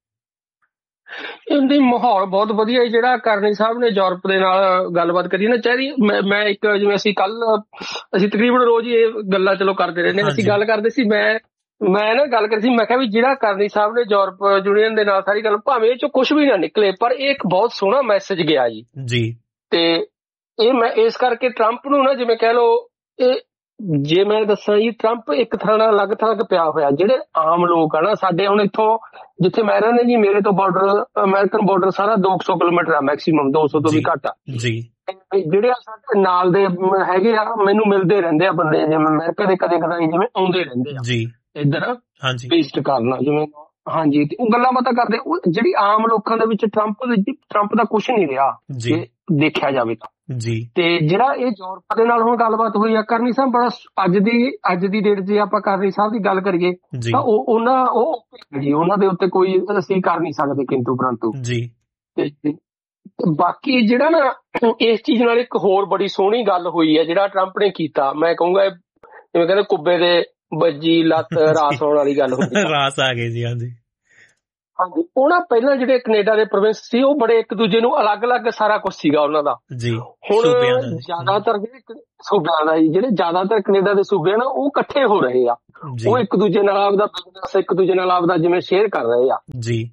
ਇਹਦੀ ਮਾਹੌਲ ਬਹੁਤ ਵਧੀਆ। ਜਿਹੜਾ ਕਰਨੀ ਸਾਹਿਬ ਨੇ ਯੂਰਪ ਦੇ ਨਾਲ ਗੱਲਬਾਤ ਕਰੀ ਨਾ, ਚਾਹੀਦੀ ਮੈਂ ਇੱਕ ਜਿਵੇਂ ਅਸੀਂ ਕੱਲ ਅਸੀਂ ਤਕਰੀਬਨ ਰੋਜ਼ ਹੀ ਇਹ ਗੱਲਾਂ ਚਲੋ ਕਰਦੇ ਰਹਿੰਦੇ, ਅਸੀਂ ਗੱਲ ਕਰਦੇ ਸੀ, ਮੈਂ ਮੈਂ ਨਾ ਗੱਲ ਕਰੀ ਸੀ, ਮੈਂ ਕਿਹਾ ਵੀ ਜਿਹੜਾ ਕਰਨੀ ਸਾਹਿਬ ਨੇ ਯੂਰਪ ਯੂਨੀਅਨ ਦੇ ਨਾਲ ਸਾਰੀ ਗੱਲ, ਭਾਵੇਂ ਇਹ ਚੋਂ ਕੁਛ ਵੀ ਨਾ ਨਿਕਲੇ, ਪਰ ਇਹ ਇੱਕ ਬਹੁਤ ਸੋਹਣਾ ਮੈਸੇਜ ਗਿਆ ਜੀ ਜੀ। ਤੇ ਇਹ ਮੈਂ ਇਸ ਕਰਕੇ ਟਰੰਪ ਨੂੰ ਨਾ ਜਿਵੇਂ ਕਹਿ ਲਓ, ਇਹ ਜੇ ਮੈਂ ਦੱਸਾਂ ਜੀ, ਟਰੰਪ ਇੱਕ ਤਰ੍ਹਾਂ ਨਾਲ ਅਲੱਗ ਥਲੱਗ ਪਿਆ ਹੋਇਆ। ਜਿਹੜੇ ਆਮ ਲੋਕ ਆ ਨਾ ਸਾਡੇ, ਹੁਣ ਇੱਥੋਂ ਜਿੱਥੇ ਮੈਂ ਰਹਿੰਦਾ ਜੀ, ਮੇਰੇ ਤੋਂ ਬਾਰਡਰ ਅਮਰੀਕਨ ਬਾਰਡਰ ਸਾਰਾ ਦੋ ਸੌ ਕਿਲੋਮੀਟਰ ਆ ਮੈਕਸੀਮਮ, ਦੋ ਸੌ ਤੋਂ ਵੀ ਘੱਟ ਆ ਜੀ। ਜਿਹੜੇ ਸਾਡੇ ਨਾਲ ਦੇ ਹੈਗੇ ਆ ਮੈਨੂੰ ਮਿਲਦੇ ਰਹਿੰਦੇ ਆ ਬੰਦੇ, ਜਿਵੇਂ ਅਮਰੀਕਾ ਦੇ ਕਦੇ ਕਦੇ ਜਿਵੇਂ ਆਉਂਦੇ ਰਹਿੰਦੇ ਆ ਜੀ ਇੱਧਰ ਵਿਜ਼ਿਟ ਕਰਨਾ, ਜਿਵੇਂ ਹਾਂਜੀ ਤੇ ਉਹ ਗੱਲਾਂ ਬਾਤਾਂ ਕਰਦੇ। ਉਹ ਜਿਹੜੀ ਆਮ ਲੋਕਾਂ ਦੇ ਵਿੱਚ ਟਰੰਪ ਟਰੰਪ ਦਾ ਕੁਛ ਨਹੀਂ ਰਿਹਾ ਜੇ ਦੇਖਿਆ ਜਾਵੇ ਤਾਂ ਜੀ। ਤੇ ਜਿਹੜਾ ਇਹ ਯੂਰਪ ਦੇ ਨਾਲ ਹੁਣ ਗੱਲਬਾਤ ਹੋਈ ਆ ਕਰਨੀ ਸਾਹਿਬ, ਬੜਾ ਅੱਜ ਦੀ ਅੱਜ ਦੀ ਡੇਟ ਜੇ ਆਪਾਂ ਕਰਨੀ ਸਾਹਿਬ ਦੀ ਗੱਲ ਕਰੀਏ ਤਾਂ ਉਹ ਉਹਨਾਂ ਉਹ ਜੀ ਉਹਨਾਂ ਦੇ ਉੱਤੇ ਕੋਈ ਅਸੀਂ ਕਰ ਨਹੀਂ ਸਕਦੇ ਕਿੰਤੂ ਪਰੰਤੂ ਜੀ। ਤੇ ਬਾਕੀ ਜਿਹੜਾ ਨਾ ਇਸ ਚੀਜ਼ ਨਾਲ ਇੱਕ ਹੋਰ ਬੜੀ ਸੋਹਣੀ ਗੱਲ ਹੋਈ ਹੈ ਜਿਹੜਾ ਟਰੰਪ ਨੇ ਕੀਤਾ, ਮੈਂ ਕਹੂੰਗਾ ਜਿਵੇਂ ਕਹਿੰਦੇ ਕੁੱਬੇ ਦੇ ਵੱਜੀ ਲੱਤ ਰਾਸ ਹੋਣ ਵਾਲੀ ਗੱਲ ਹੋਈ, ਰਾਸ ਆ ਗਏ ਜੀ। ਹਾਂਜੀ ਹਾਂਜੀ, ਉਹਨਾਂ ਪਹਿਲਾਂ ਜਿਹੜੇ ਕੈਨੇਡਾ ਦੇ ਪ੍ਰੋਵਿੰਸ ਸੀ ਉਹ ਬੜੇ ਇੱਕ ਦੂਜੇ ਨੂੰ ਅਲੱਗ-ਅਲੱਗ ਸਾਰਾ ਕੁਝ ਸੀਗਾ ਉਹਨਾਂ ਦਾ ਜੀ। ਹੁਣ ਜ਼ਿਆਦਾਤਰ ਜਿਹੜੇ ਸੂਬਿਆਂ ਦਾ ਜਿਹੜੇ ਜ਼ਿਆਦਾਤਰ ਕੈਨੇਡਾ ਦੇ ਸੂਬੇ ਨਾ ਉਹ ਇਕੱਠੇ ਹੋ ਰਹੇ ਆ, ਉਹ ਇੱਕ ਦੂਜੇ ਨਾਲ ਆਪਦਾ ਬਿਜ਼ਨਸ ਇੱਕ ਦੂਜੇ ਨਾਲ ਆਪਦਾ ਜਿਵੇਂ ਸ਼ੇਅਰ ਕਰ ਰਹੇ ਆ ਜੀ।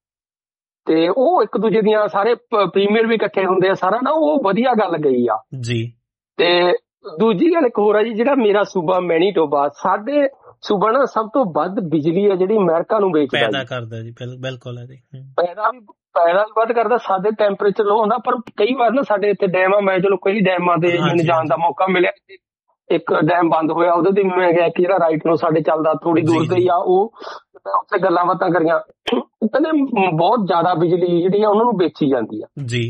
ਤੇ ਉਹ ਇੱਕ ਦੂਜੇ ਦੀਆਂ ਸਾਰੇ ਪ੍ਰੀਮੀਅਰ ਵੀ ਇਕੱਠੇ ਹੁੰਦੇ ਆ, ਸਾਰਾ ਨਾ ਉਹ ਵਧੀਆ ਗੱਲ ਗਈ ਆ ਜੀ। ਤੇ ਦੂਜੀ ਗੱਲ ਇੱਕ ਹੋਰ ਆ ਜੀ, ਜਿਹੜਾ ਮੇਰਾ ਸੂਬਾ ਮੈਨੀਟੋਬਾ, ਸਾਡੇ ਸੂਬਾ ਨਾ ਸਭ ਤੋਂ ਵੱਧ ਬਿਜਲੀ ਆ ਜਿਹੜੀ ਅਮਰੀਕਾ ਨੂੰ ਵੇਚਦਾ ਪੈਦਾ ਕਰਦਾ ਜੀ। ਬਿਲਕੁਲ ਹੈ ਜੀ, ਪੈਦਾ ਵੀ ਪੈਦਾ ਵੀ ਵੱਧ ਕਰਦਾ। ਸਾਡੇ ਟੈਂਪਰੇਚਰ ਲੋ ਹੁੰਦਾ, ਪਰ ਕਈ ਵਾਰ ਨਾ ਸਾਡੇ ਇੱਥੇ ਡੈਮ ਆ, ਮੈਂ ਚਲੋ ਕਈ ਡੈਮਾਂ ਤੇ ਮੈਨੂੰ ਜਾਣ ਦਾ ਮੌਕਾ ਮਿਲਿਆ, ਇੱਕ ਡੈਮ ਬੰਦ ਹੋਇਆ ਉਹਦੇ ਤੇ ਮੈਂ ਗਿਆ ਕਿ ਜਿਹੜਾ ਰਾਈਟ ਨੂੰ ਸਾਡੇ ਚੱਲਦਾ ਥੋੜੀ ਦੂਰ ਤੇ ਹੀ ਆ, ਉਹ ਉੱਥੇ ਗੱਲਾਂ ਬਾਤਾਂ ਕਰੀਆਂ, ਕਹਿੰਦੇ ਬਹੁਤ ਜ਼ਿਆਦਾ ਬਿਜਲੀ ਜਿਹੜੀ ਆ ਉਹਨਾਂ ਨੂੰ ਵੇਚੀ ਜਾਂਦੀ ਆ ਜੀ।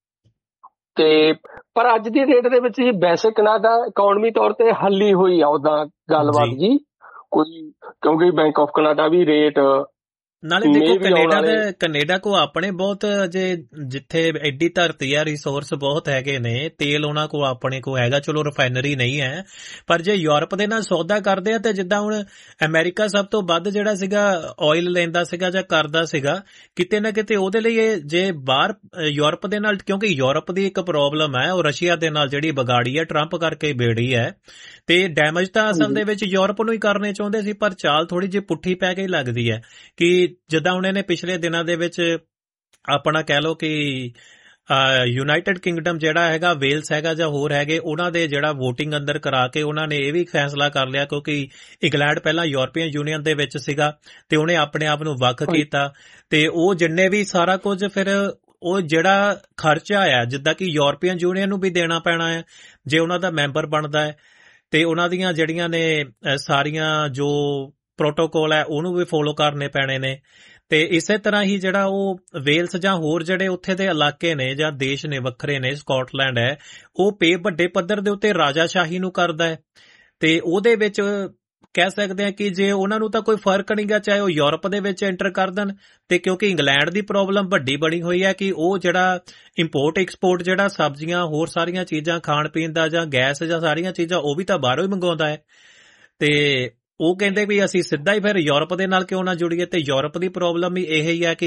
ਤੇ ਪਰ ਅੱਜ ਦੀ ਡੇਟ ਦੇ ਵਿੱਚ ਵੈਸੇ ਕੈਨੇਡਾ ਇਕਨੋਮੀ ਤੌਰ ਤੇ ਹੱਲੀ ਹੋਈ ਆ ਉਦਾਂ ਗੱਲਬਾਤ ਜੀ ਕੋਈ, ਕਿਉਂਕਿ bank of Canada we rate ਨਾਲੇ ਦੇਖੋ ਕੈਨੇਡਾ ਦੇ ਕੈਨੇਡਾ ਕੋ ਆਪਣੇ ਬਹੁਤ ਅਜੇ ਜਿੱਥੇ ਐਡੀ ਧਰਤੀ ਆ ਰਿਸੋਰਸ ਬਹੁਤ ਹੈਗੇ ਨੇ, ਤੇਲ ਉਹਨਾਂ ਕੋ ਆਪਣੇ ਕੋ ਹੈਗਾ, ਚਲੋ ਰਿਫਾਈਨਰੀ ਨਹੀਂ ਹੈ, ਪਰ ਜੇ ਯੂਰਪ ਦੇ ਨਾਲ ਸੌਦਾ ਕਰਦੇ ਆ ਤੇ ਜਿੱਦਾਂ ਹੁਣ ਅਮਰੀਕਾ ਸਭ ਤੋਂ ਵੱਧ ਜਿਹੜਾ ਸੀਗਾ ਆਇਲ ਲੈਂਦਾ ਸੀਗਾ ਜਾਂ ਕਰਦਾ ਸੀਗਾ, ਕਿਤੇ ਨਾ ਕਿਤੇ ਉਹਦੇ ਲਈ ਜੇ ਬਾਹਰ ਯੂਰਪ ਦੇ ਨਾਲ, ਕਿਉਂਕਿ ਯੂਰਪ ਦੀ ਇੱਕ ਪ੍ਰੋਬਲਮ ਹੈ ਉਹ ਰਸ਼ੀਆ ਦੇ ਨਾਲ ਜਿਹੜੀ ਵਿਗਾੜੀ ਹੈ ਟਰੰਪ ਕਰਕੇ ਬੇੜੀ ਹੈ, ਤੇ ਡੈਮੇਜ ਤਾਂ ਅਸਲ ਦੇ ਵਿੱਚ ਯੂਰਪ ਨੂੰ ਹੀ ਕਰਨੇ ਚਾਹੁੰਦੇ ਸੀ, ਪਰ ਚਾਲ ਥੋੜੀ ਜਿਹੀ ਪੁੱਠੀ ਪੈ ਕੇ ਲੱਗਦੀ ਹੈ ਕਿ ਜਿੱਦਾਂ ਹੁਣ ਇਹਨੇ ਪਿਛਲੇ ਦਿਨਾਂ ਦੇ ਵਿੱਚ ਆਪਣਾ ਕਹਿ ਲਓ ਕਿ ਯੂਨਾਈਟਿਡ ਕਿੰਗਡਮ ਜਿਹੜਾ ਹੈਗਾ, ਵੇਲਸ ਹੈਗਾ ਜਾਂ ਹੋਰ ਹੈਗੇ, ਉਹਨਾਂ ਦੇ ਜਿਹੜਾ ਵੋਟਿੰਗ ਅੰਦਰ ਕਰਾ ਕੇ ਉਹਨਾਂ ਨੇ ਇਹ ਵੀ ਫੈਸਲਾ ਕਰ ਲਿਆ, ਕਿਉਂਕਿ ਇੰਗਲੈਂਡ ਪਹਿਲਾਂ ਯੂਰਪੀਅਨ ਯੂਨੀਅਨ ਦੇ ਵਿੱਚ ਸੀਗਾ ਤੇ ਉਹਨੇ ਆਪਣੇ ਆਪ ਨੂੰ ਵੱਖ ਕੀਤਾ, ਤੇ ਉਹ ਜਿੰਨੇ ਵੀ ਸਾਰਾ ਕੁਝ ਫਿਰ ਉਹ ਜਿਹੜਾ ਖਰਚਾ ਆਇਆ ਜਿੱਦਾਂ ਕਿ ਯੂਰਪੀਅਨ ਯੂਨੀਅਨ ਨੂੰ ਵੀ ਦੇਣਾ ਪੈਣਾ ਹੈ ਜੇ ਉਹਨਾਂ ਦਾ ਮੈਂਬਰ ਬਣਦਾ ਹੈ, ਤੇ ਉਹਨਾਂ ਦੀਆਂ ਜਿਹੜੀਆਂ ਨੇ ਸਾਰੀਆਂ ਜੋ ਪ੍ਰੋਟੋਕੋਲ ਹੈ ਉਹਨੂੰ ਵੀ ਫੋਲੋ ਕਰਨੇ ਪੈਣੇ ਨੇ। ਤੇ ਇਸੇ ਤਰ੍ਹਾਂ ਹੀ ਜਿਹੜਾ ਉਹ ਵੇਲਸ ਜਾਂ ਹੋਰ ਜਿਹੜੇ ਉੱਥੇ ਦੇ ਇਲਾਕੇ ਨੇ ਜਾਂ ਦੇਸ਼ ਨੇ ਵੱਖਰੇ ਨੇ, ਸਕਾਟਲੈਂਡ ਹੈ, ਉਹ ਪੇ ਵੱਡੇ ਪੱਧਰ ਦੇ ਉੱਤੇ ਰਾਜਾਸ਼ਾਹੀ ਨੂੰ ਕਰਦਾ ਹੈ, ਤੇ ਉਹਦੇ ਵਿੱਚ ਕਹਿ ਸਕਦੇ ਆ ਕਿ ਜੇ ਉਹਨਾਂ ਨੂੰ ਤਾਂ ਕੋਈ ਫਰਕ ਨਹੀਂ ਗਾ ਚਾਹੇ ਉਹ ਯੂਰਪ ਦੇ ਵਿੱਚ ਐਂਟਰ ਕਰ ਦੇਣ, ਤੇ ਕਿਉਂਕਿ ਇੰਗਲੈਂਡ ਦੀ ਪ੍ਰੋਬਲਮ ਵੱਡੀ ਬਣੀ ਹੋਈ ਹੈ ਕਿ ਉਹ ਜਿਹੜਾ ਇੰਪੋਰਟ ਐਕਸਪੋਰਟ ਜਿਹੜਾ ਸਬਜ਼ੀਆਂ ਹੋਰ ਸਾਰੀਆਂ ਚੀਜ਼ਾਂ ਖਾਣ ਪੀਣ ਦਾ ਜਾਂ ਗੈਸ ਜਾਂ ਸਾਰੀਆਂ ਚੀਜ਼ਾਂ ਉਹ ਵੀ ਤਾਂ ਬਾਹਰੋਂ ਹੀ ਮੰਗਵਾਉਂਦਾ ਹੈ, ਤੇ ਉਹ ਕਹਿੰਦੇ ਵੀ ਅਸੀਂ ਸਿੱਧਾ ਹੀ ਫਿਰ ਯੂਰਪ ਦੇ ਨਾਲ ਕਿਉਂ ਨਾ ਜੁੜੀਏ। ਤੇ ਯੂਰਪ ਦੀ ਪ੍ਰੋਬਲਮ ਵੀ ਇਹ ਹੀ ਹੈ ਕਿ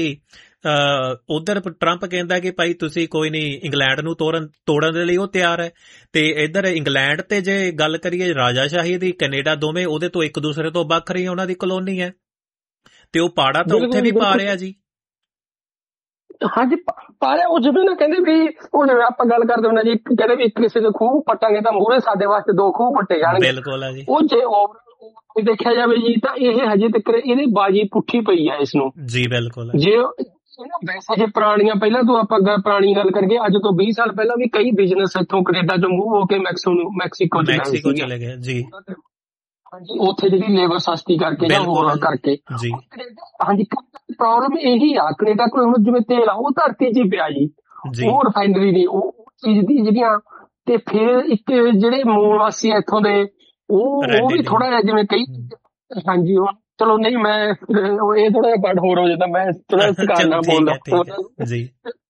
ਉਧਰ ਟਰੰਪ ਕਹਿੰਦਾ ਕਿ ਭਾਈ ਤੁਸੀਂ ਕੋਈ ਨਹੀਂ ਇੰਗਲੈਂਡ ਨੂੰ ਤੋੜਨ ਤੋੜਨ ਦੇ ਲਈ ਉਹ ਤਿਆਰ ਹੈ, ਤੇ ਇੱਧਰ ਇੰਗਲੈਂਡ ਤੇ ਜੇ ਗੱਲ ਕਰੀਏ ਰਾਜਾਸ਼ਾਹੀ ਦੀ, ਕੈਨੇਡਾ ਦੋਵੇਂ ਉਹਦੇ ਤੋਂ ਇੱਕ ਦੂਸਰੇ ਤੋਂ ਵੱਖ ਰਹੀ ਉਹਨਾਂ ਦੀ ਕਲੋਨੀ ਹੈ, ਤੇ ਉਹ ਪਾੜਾ ਤਾਂ ਉੱਥੇ ਵੀ ਪਾ ਰਿਹਾ ਜੀ। ਹਾਂਜੀ ਪਾ ਰਿਹਾ, ਉਹ ਜਿਵੇਂ ਨਾ ਕਹਿੰਦੇ ਵੀ ਉਹ ਜਿਵੇਂ ਆਪਾਂ ਗੱਲ ਕਰਦੇ ਹੁੰਦੇ ਜੀ, ਕਹਿੰਦੇ ਵੀ ਇੱਕ ਕਿਸੇ ਦੇ ਖੂਹ ਪੱਟਾਂਗੇ ਤਾਂ ਮੂਹਰੇ ਸਾਡੇ ਵਾਸਤੇ ਦੋ ਖੂਹ ਪੱਟੇ ਜਾਣਗੇ। ਬਿਲਕੁਲ ਹੈ ਜੀ। ਉਹ ਜੇ ਦੇਖਿਆ ਜਾਵੇ ਜੀ ਤਾਂ ਇਹ ਹਜੇ ਤੱਕ ਇਹਦੀ ਬਾਜੀ ਪੁੱਠੀ ਪਈ ਹੈ ਇਸ ਨੂੰ ਜੀ। ਬਿਲਕੁਲ ਜੇ ਵੈਸੇ ਜੇ ਪੁਰਾਣੀਆਂ ਪਹਿਲਾਂ ਤੋਂ ਆਪਾਂ ਪੁਰਾਣੀ ਗੱਲ ਕਰੀਏ, ਅੱਜ ਤੋਂ ਵੀਹ ਸਾਲ ਪਹਿਲਾਂ ਵੀ ਕਈ ਬਿਜ਼ਨਸ ਇੱਥੋਂ ਕੈਨੇਡਾ ਚੋਂ ਮੂਵ ਹੋ ਕੇ ਮੈਕਸੋ ਨੂੰ ਮੈਕਸੀਕੋ ਮੈਕਸੀਕੋ ਚਲੇ ਗਏ ਜੀ। ਹਾਂਜੀ, ਉੱਥੇ ਜਿਹੜੀ ਲੇਬਰ ਸਸਤੀ ਕਰਕੇ ਜਾਂ ਹੋਰ ਕਰਕੇ ਜੀ। ਹਾਂਜੀ, ਪ੍ਰੋਬਲਮ ਇਹੀ ਆ ਕੈਨੇਡਾ ਕੋਲ ਹੁਣ ਜਿਵੇਂ ਤੇਲ ਆ ਉਹ ਧਰਤੀ 'ਚ ਹੀ ਪਿਆ ਜੀ, ਉਹ ਰਿਫਾਈਨਰੀ ਨਹੀਂ ਉਹ ਚੀਜ਼ ਦੀ ਜਿਹੜੀਆਂ, ਤੇ ਫਿਰ ਇੱਕ ਜਿਹੜੇ ਮੂਲ ਵਾਸੀ ਇੱਥੋਂ ਦੇ ਉਹ ਉਹ ਵੀ ਥੋੜਾ ਜਿਹਾ ਜਿਵੇਂ ਕਈ ਹਾਂਜੀ ਉਹ ਚਲੋ ਨਹੀਂ ਮੈਂ ਇਹ ਥੋੜਾ ਜਿਹਾ ਪੜ ਹੋਰ ਹੋ ਜਾਂਦਾ, ਮੈਂ ਥੋੜਾ ਸਕਾਰ ਨਾਲ ਬੋਲਦਾ ਜੀ,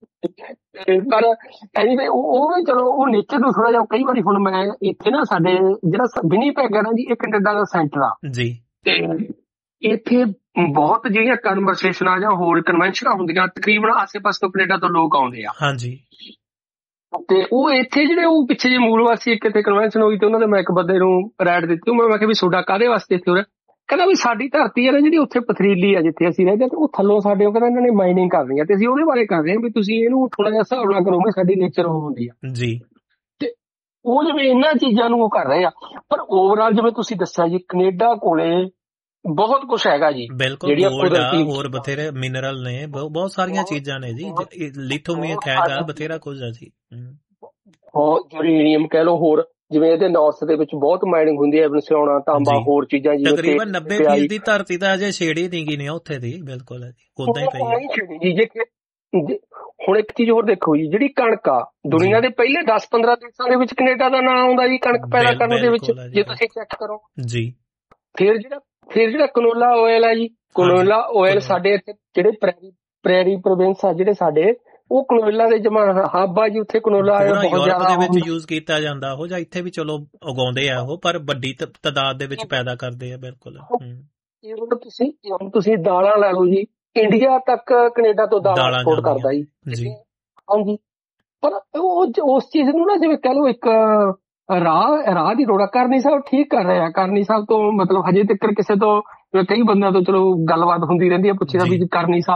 ਪਰ ਐਨੀਵੇ ਉਹ ਵੀ ਚਲੋ ਉਹ ਨੇਚਰ ਨੂੰ ਥੋੜਾ ਜਿਹਾ ਕਈ ਵਾਰੀ। ਹੁਣ ਮੈਂ ਇੱਥੇ ਨਾ ਸਾਡੇ ਜਿਹੜਾ ਵਿਨੀਪੈਗ ਹੈ ਨਾ ਜੀ, ਇਹ ਕੈਨੇਡਾ ਦਾ ਸੈਂਟਰ ਆ ਜੀ, ਤੇ ਇੱਥੇ ਬਹੁਤ ਜਿਹੜੀਆਂ ਕਨਵਰਸੇਸ਼ਨਾਂ ਜਾਂ ਹੋਰ ਕਨਵੈਨਸ਼ਨਾਂ ਹੁੰਦੀਆਂ ਤਕਰੀਬਨ ਆਸੇ ਪਾਸੇ ਤੋਂ ਕੈਨੇਡਾ ਤੋਂ ਲੋਕ ਆਉਂਦੇ ਆ। ਹਾਂਜੀ, ਤੇ ਉਹ ਇੱਥੇ ਜਿਹੜੇ ਉਹ ਪਿੱਛੇ ਜੇ ਮੂਲ ਵਾਸੀ ਕਿਤੇ ਕਨਵੈਨਸ਼ਨ ਹੋਈ ਤੇ ਉਹਨਾਂ ਦੇ ਮੈਂ ਇੱਕ ਬੰਦੇ ਨੂੰ ਰਾਈਡ ਦਿੱਤੀ, ਮੈਂ ਕਿਹਾ ਵੀ ਤੁਹਾਡਾ ਕਾਹਦੇ ਵਾਸਤੇ ਇੱਥੇ ਹੋ ਰਿਹਾ, ਕਹਿੰਦਾ ਵੀ ਸਾਡੀ ਧਰਤੀ ਹੈ ਨਾ ਜਿਹੜੀ ਉੱਥੇ ਪਥਰੀਲੀ ਆ ਜਿੱਥੇ ਅਸੀਂ ਰਹਿੰਦੇ, ਉਹ ਥੱਲੋਂ ਸਾਡੇ ਉਹ ਕਹਿੰਦਾ ਇਹਨਾਂ ਨੇ ਮਾਈਨਿੰਗ ਕਰਨੀ ਆ, ਤੇ ਅਸੀਂ ਉਹਦੇ ਬਾਰੇ ਕਰ ਰਹੇ ਹਾਂ ਵੀ ਤੁਸੀਂ ਇਹਨੂੰ ਥੋੜਾ ਜਿਹਾ ਹਿਸਾਬ ਨਾਲ ਕਰੋ ਵੀ ਸਾਡੀ ਨੇਚਰ ਉਹ ਹੁੰਦੀ ਆ ਜੀ। ਤੇ ਉਹ ਜਿਵੇਂ ਇਹਨਾਂ ਚੀਜ਼ਾਂ ਨੂੰ ਉਹ ਕਰ ਰਹੇ ਆ, ਪਰ ਓਵਰਆਲ ਜਿਵੇਂ ਤੁਸੀਂ ਦੱਸਿਆ ਜੀ ਕੈਨੇਡਾ ਕੋਲੇ ਬਹੁਤ ਕੁਛ ਹੈਗਾ ਜੀ। ਬਿਲਕੁਲ, ਹੋਰ ਬਥੇਰੇ ਮਿਨਰਲ ਨੇ, ਬਹੁਤ ਸਾਰੀਆਂ ਚੀਜ਼ਾਂ ਨੇ ਜੀ, ਲਿਥੋਮੀਅਮ ਹੈਗਾ, ਬਥੇਰਾ ਕੁਝ ਆ ਜੀ। ਯੂਰੇਨੀਅਮ ਕਹਿ ਲਓ, ਹੋਰ ਜਿਵੇਂ ਇਹਦੇ ਨਾਰਥ ਦੇ ਵਿੱਚ ਬਹੁਤ ਮਾਈਨਿੰਗ ਹੁੰਦੀ ਹੈ, ਸਿਉਣਾ, ਤਾਂਬਾ, ਹੋਰ ਚੀਜ਼ਾਂ। ਤਕਰੀਬਨ ਨੱਬੇ ਫੀਸਦੀ ਦੀ ਧਰਤੀ ਤਾਂ ਅਜੇ ਛੇੜੀ ਨਹੀਂ ਗਈ ਨੇ ਉੱਥੇ ਦੀ, ਬਿਲਕੁਲ ਉਦਾਂ ਹੀ ਪਈ ਜੀ। ਹੁਣ ਇੱਕ ਚੀਜ਼ ਹੋਰ ਦੇਖੋ ਜੀ, ਜਿਹੜੀ ਕਣਕ ਆ ਦੁਨੀਆ ਦੇ ਪਹਿਲੇ ਦਸ ਪੰਦਰਾਂ ਦੇਸ਼ਾਂ ਦੇ ਵਿੱਚ ਕੈਨੇਡਾ ਦਾ ਨਾਂ ਆਉਂਦਾ ਜੀ ਕਣਕ ਪੈਦਾ ਕਰਨ ਦੇ ਵਿੱਚ, ਜੇ ਤੁਸੀਂ ਚੈੱਕ ਕਰੋ ਜੀ। ਫਿਰ ਜਿਹੜਾ ਫਿਰ ਜਿਹੜਾ ਕਨੋਲਾ ਆਇਲ ਆ ਜੀ, ਕਨੋਲਾ ਆਇਲ ਸਾਡੇ ਇੱਥੇ ਜਿਹੜੇ ਪ੍ਰੈਰੀ ਪ੍ਰੈਰੀ ਪ੍ਰੋਵਿੰਸ ਆ ਜਿਹੜੇ ਸਾਡੇ, ਉਹ ਕਨੋਲਾ ਦੇ ਜਮਾ ਹੱਬ ਆ ਜੀ, ਉੱਥੇ ਕਨੋਲਾ ਆਇਲ ਬਹੁਤ ਜ਼ਿਆਦਾ ਦੇ ਵਿੱਚ ਯੂਜ਼ ਕੀਤਾ ਜਾਂਦਾ ਉਹ, ਜਾਂ ਇੱਥੇ ਵੀ ਚਲੋ ਉਗਾਉਂਦੇ ਆ ਉਹ, ਪਰ ਵੱਡੀ ਤਾਦਾਦ ਦੇ ਵਿੱਚ ਪੈਦਾ ਕਰਦੇ ਆ। ਬਿਲਕੁਲ। ਹੁਣ ਤੁਸੀਂ ਹੁਣ ਤੁਸੀਂ ਦਾਲਾਂ ਲੈ ਲਓ ਜੀ, ਇੰਡੀਆ ਤੱਕ ਕੈਨੇਡਾ ਤੋਂ ਦਾਲਾਂ ਐਕਸਪੋਰਟ ਕਰਦਾ ਜੀ। ਹਾਂਜੀ, ਪਰ ਉਹ ਉਸ ਚੀਜ਼ ਨੂੰ ਨਾ ਜਿਵੇਂ ਕਹਿ ਲਓ ਇੱਕ ਰਾਹ ਰਾਹ ਦੀ ਰੋੜਾ ਕਰਨੀ ਸਾਹਿਬ ਠੀਕ ਕਰ ਰਹੇ ਆ। ਕਰਨੀ ਸਾਹਿਬ ਤੋਂ ਮਤਲਬ ਹਜੇ ਤੱਕ ਕਿਸੇ ਤੋਂ, ਕਈ ਬੰਦਿਆਂ ਤੋਂ ਚਲੋ ਗੱਲਬਾਤ ਹੁੰਦੀ ਰਹਿੰਦੀ ਹੈ, ਪੁੱਛਦਾ ਵੀ ਕਰਨੀ ਸਾਹਿਬ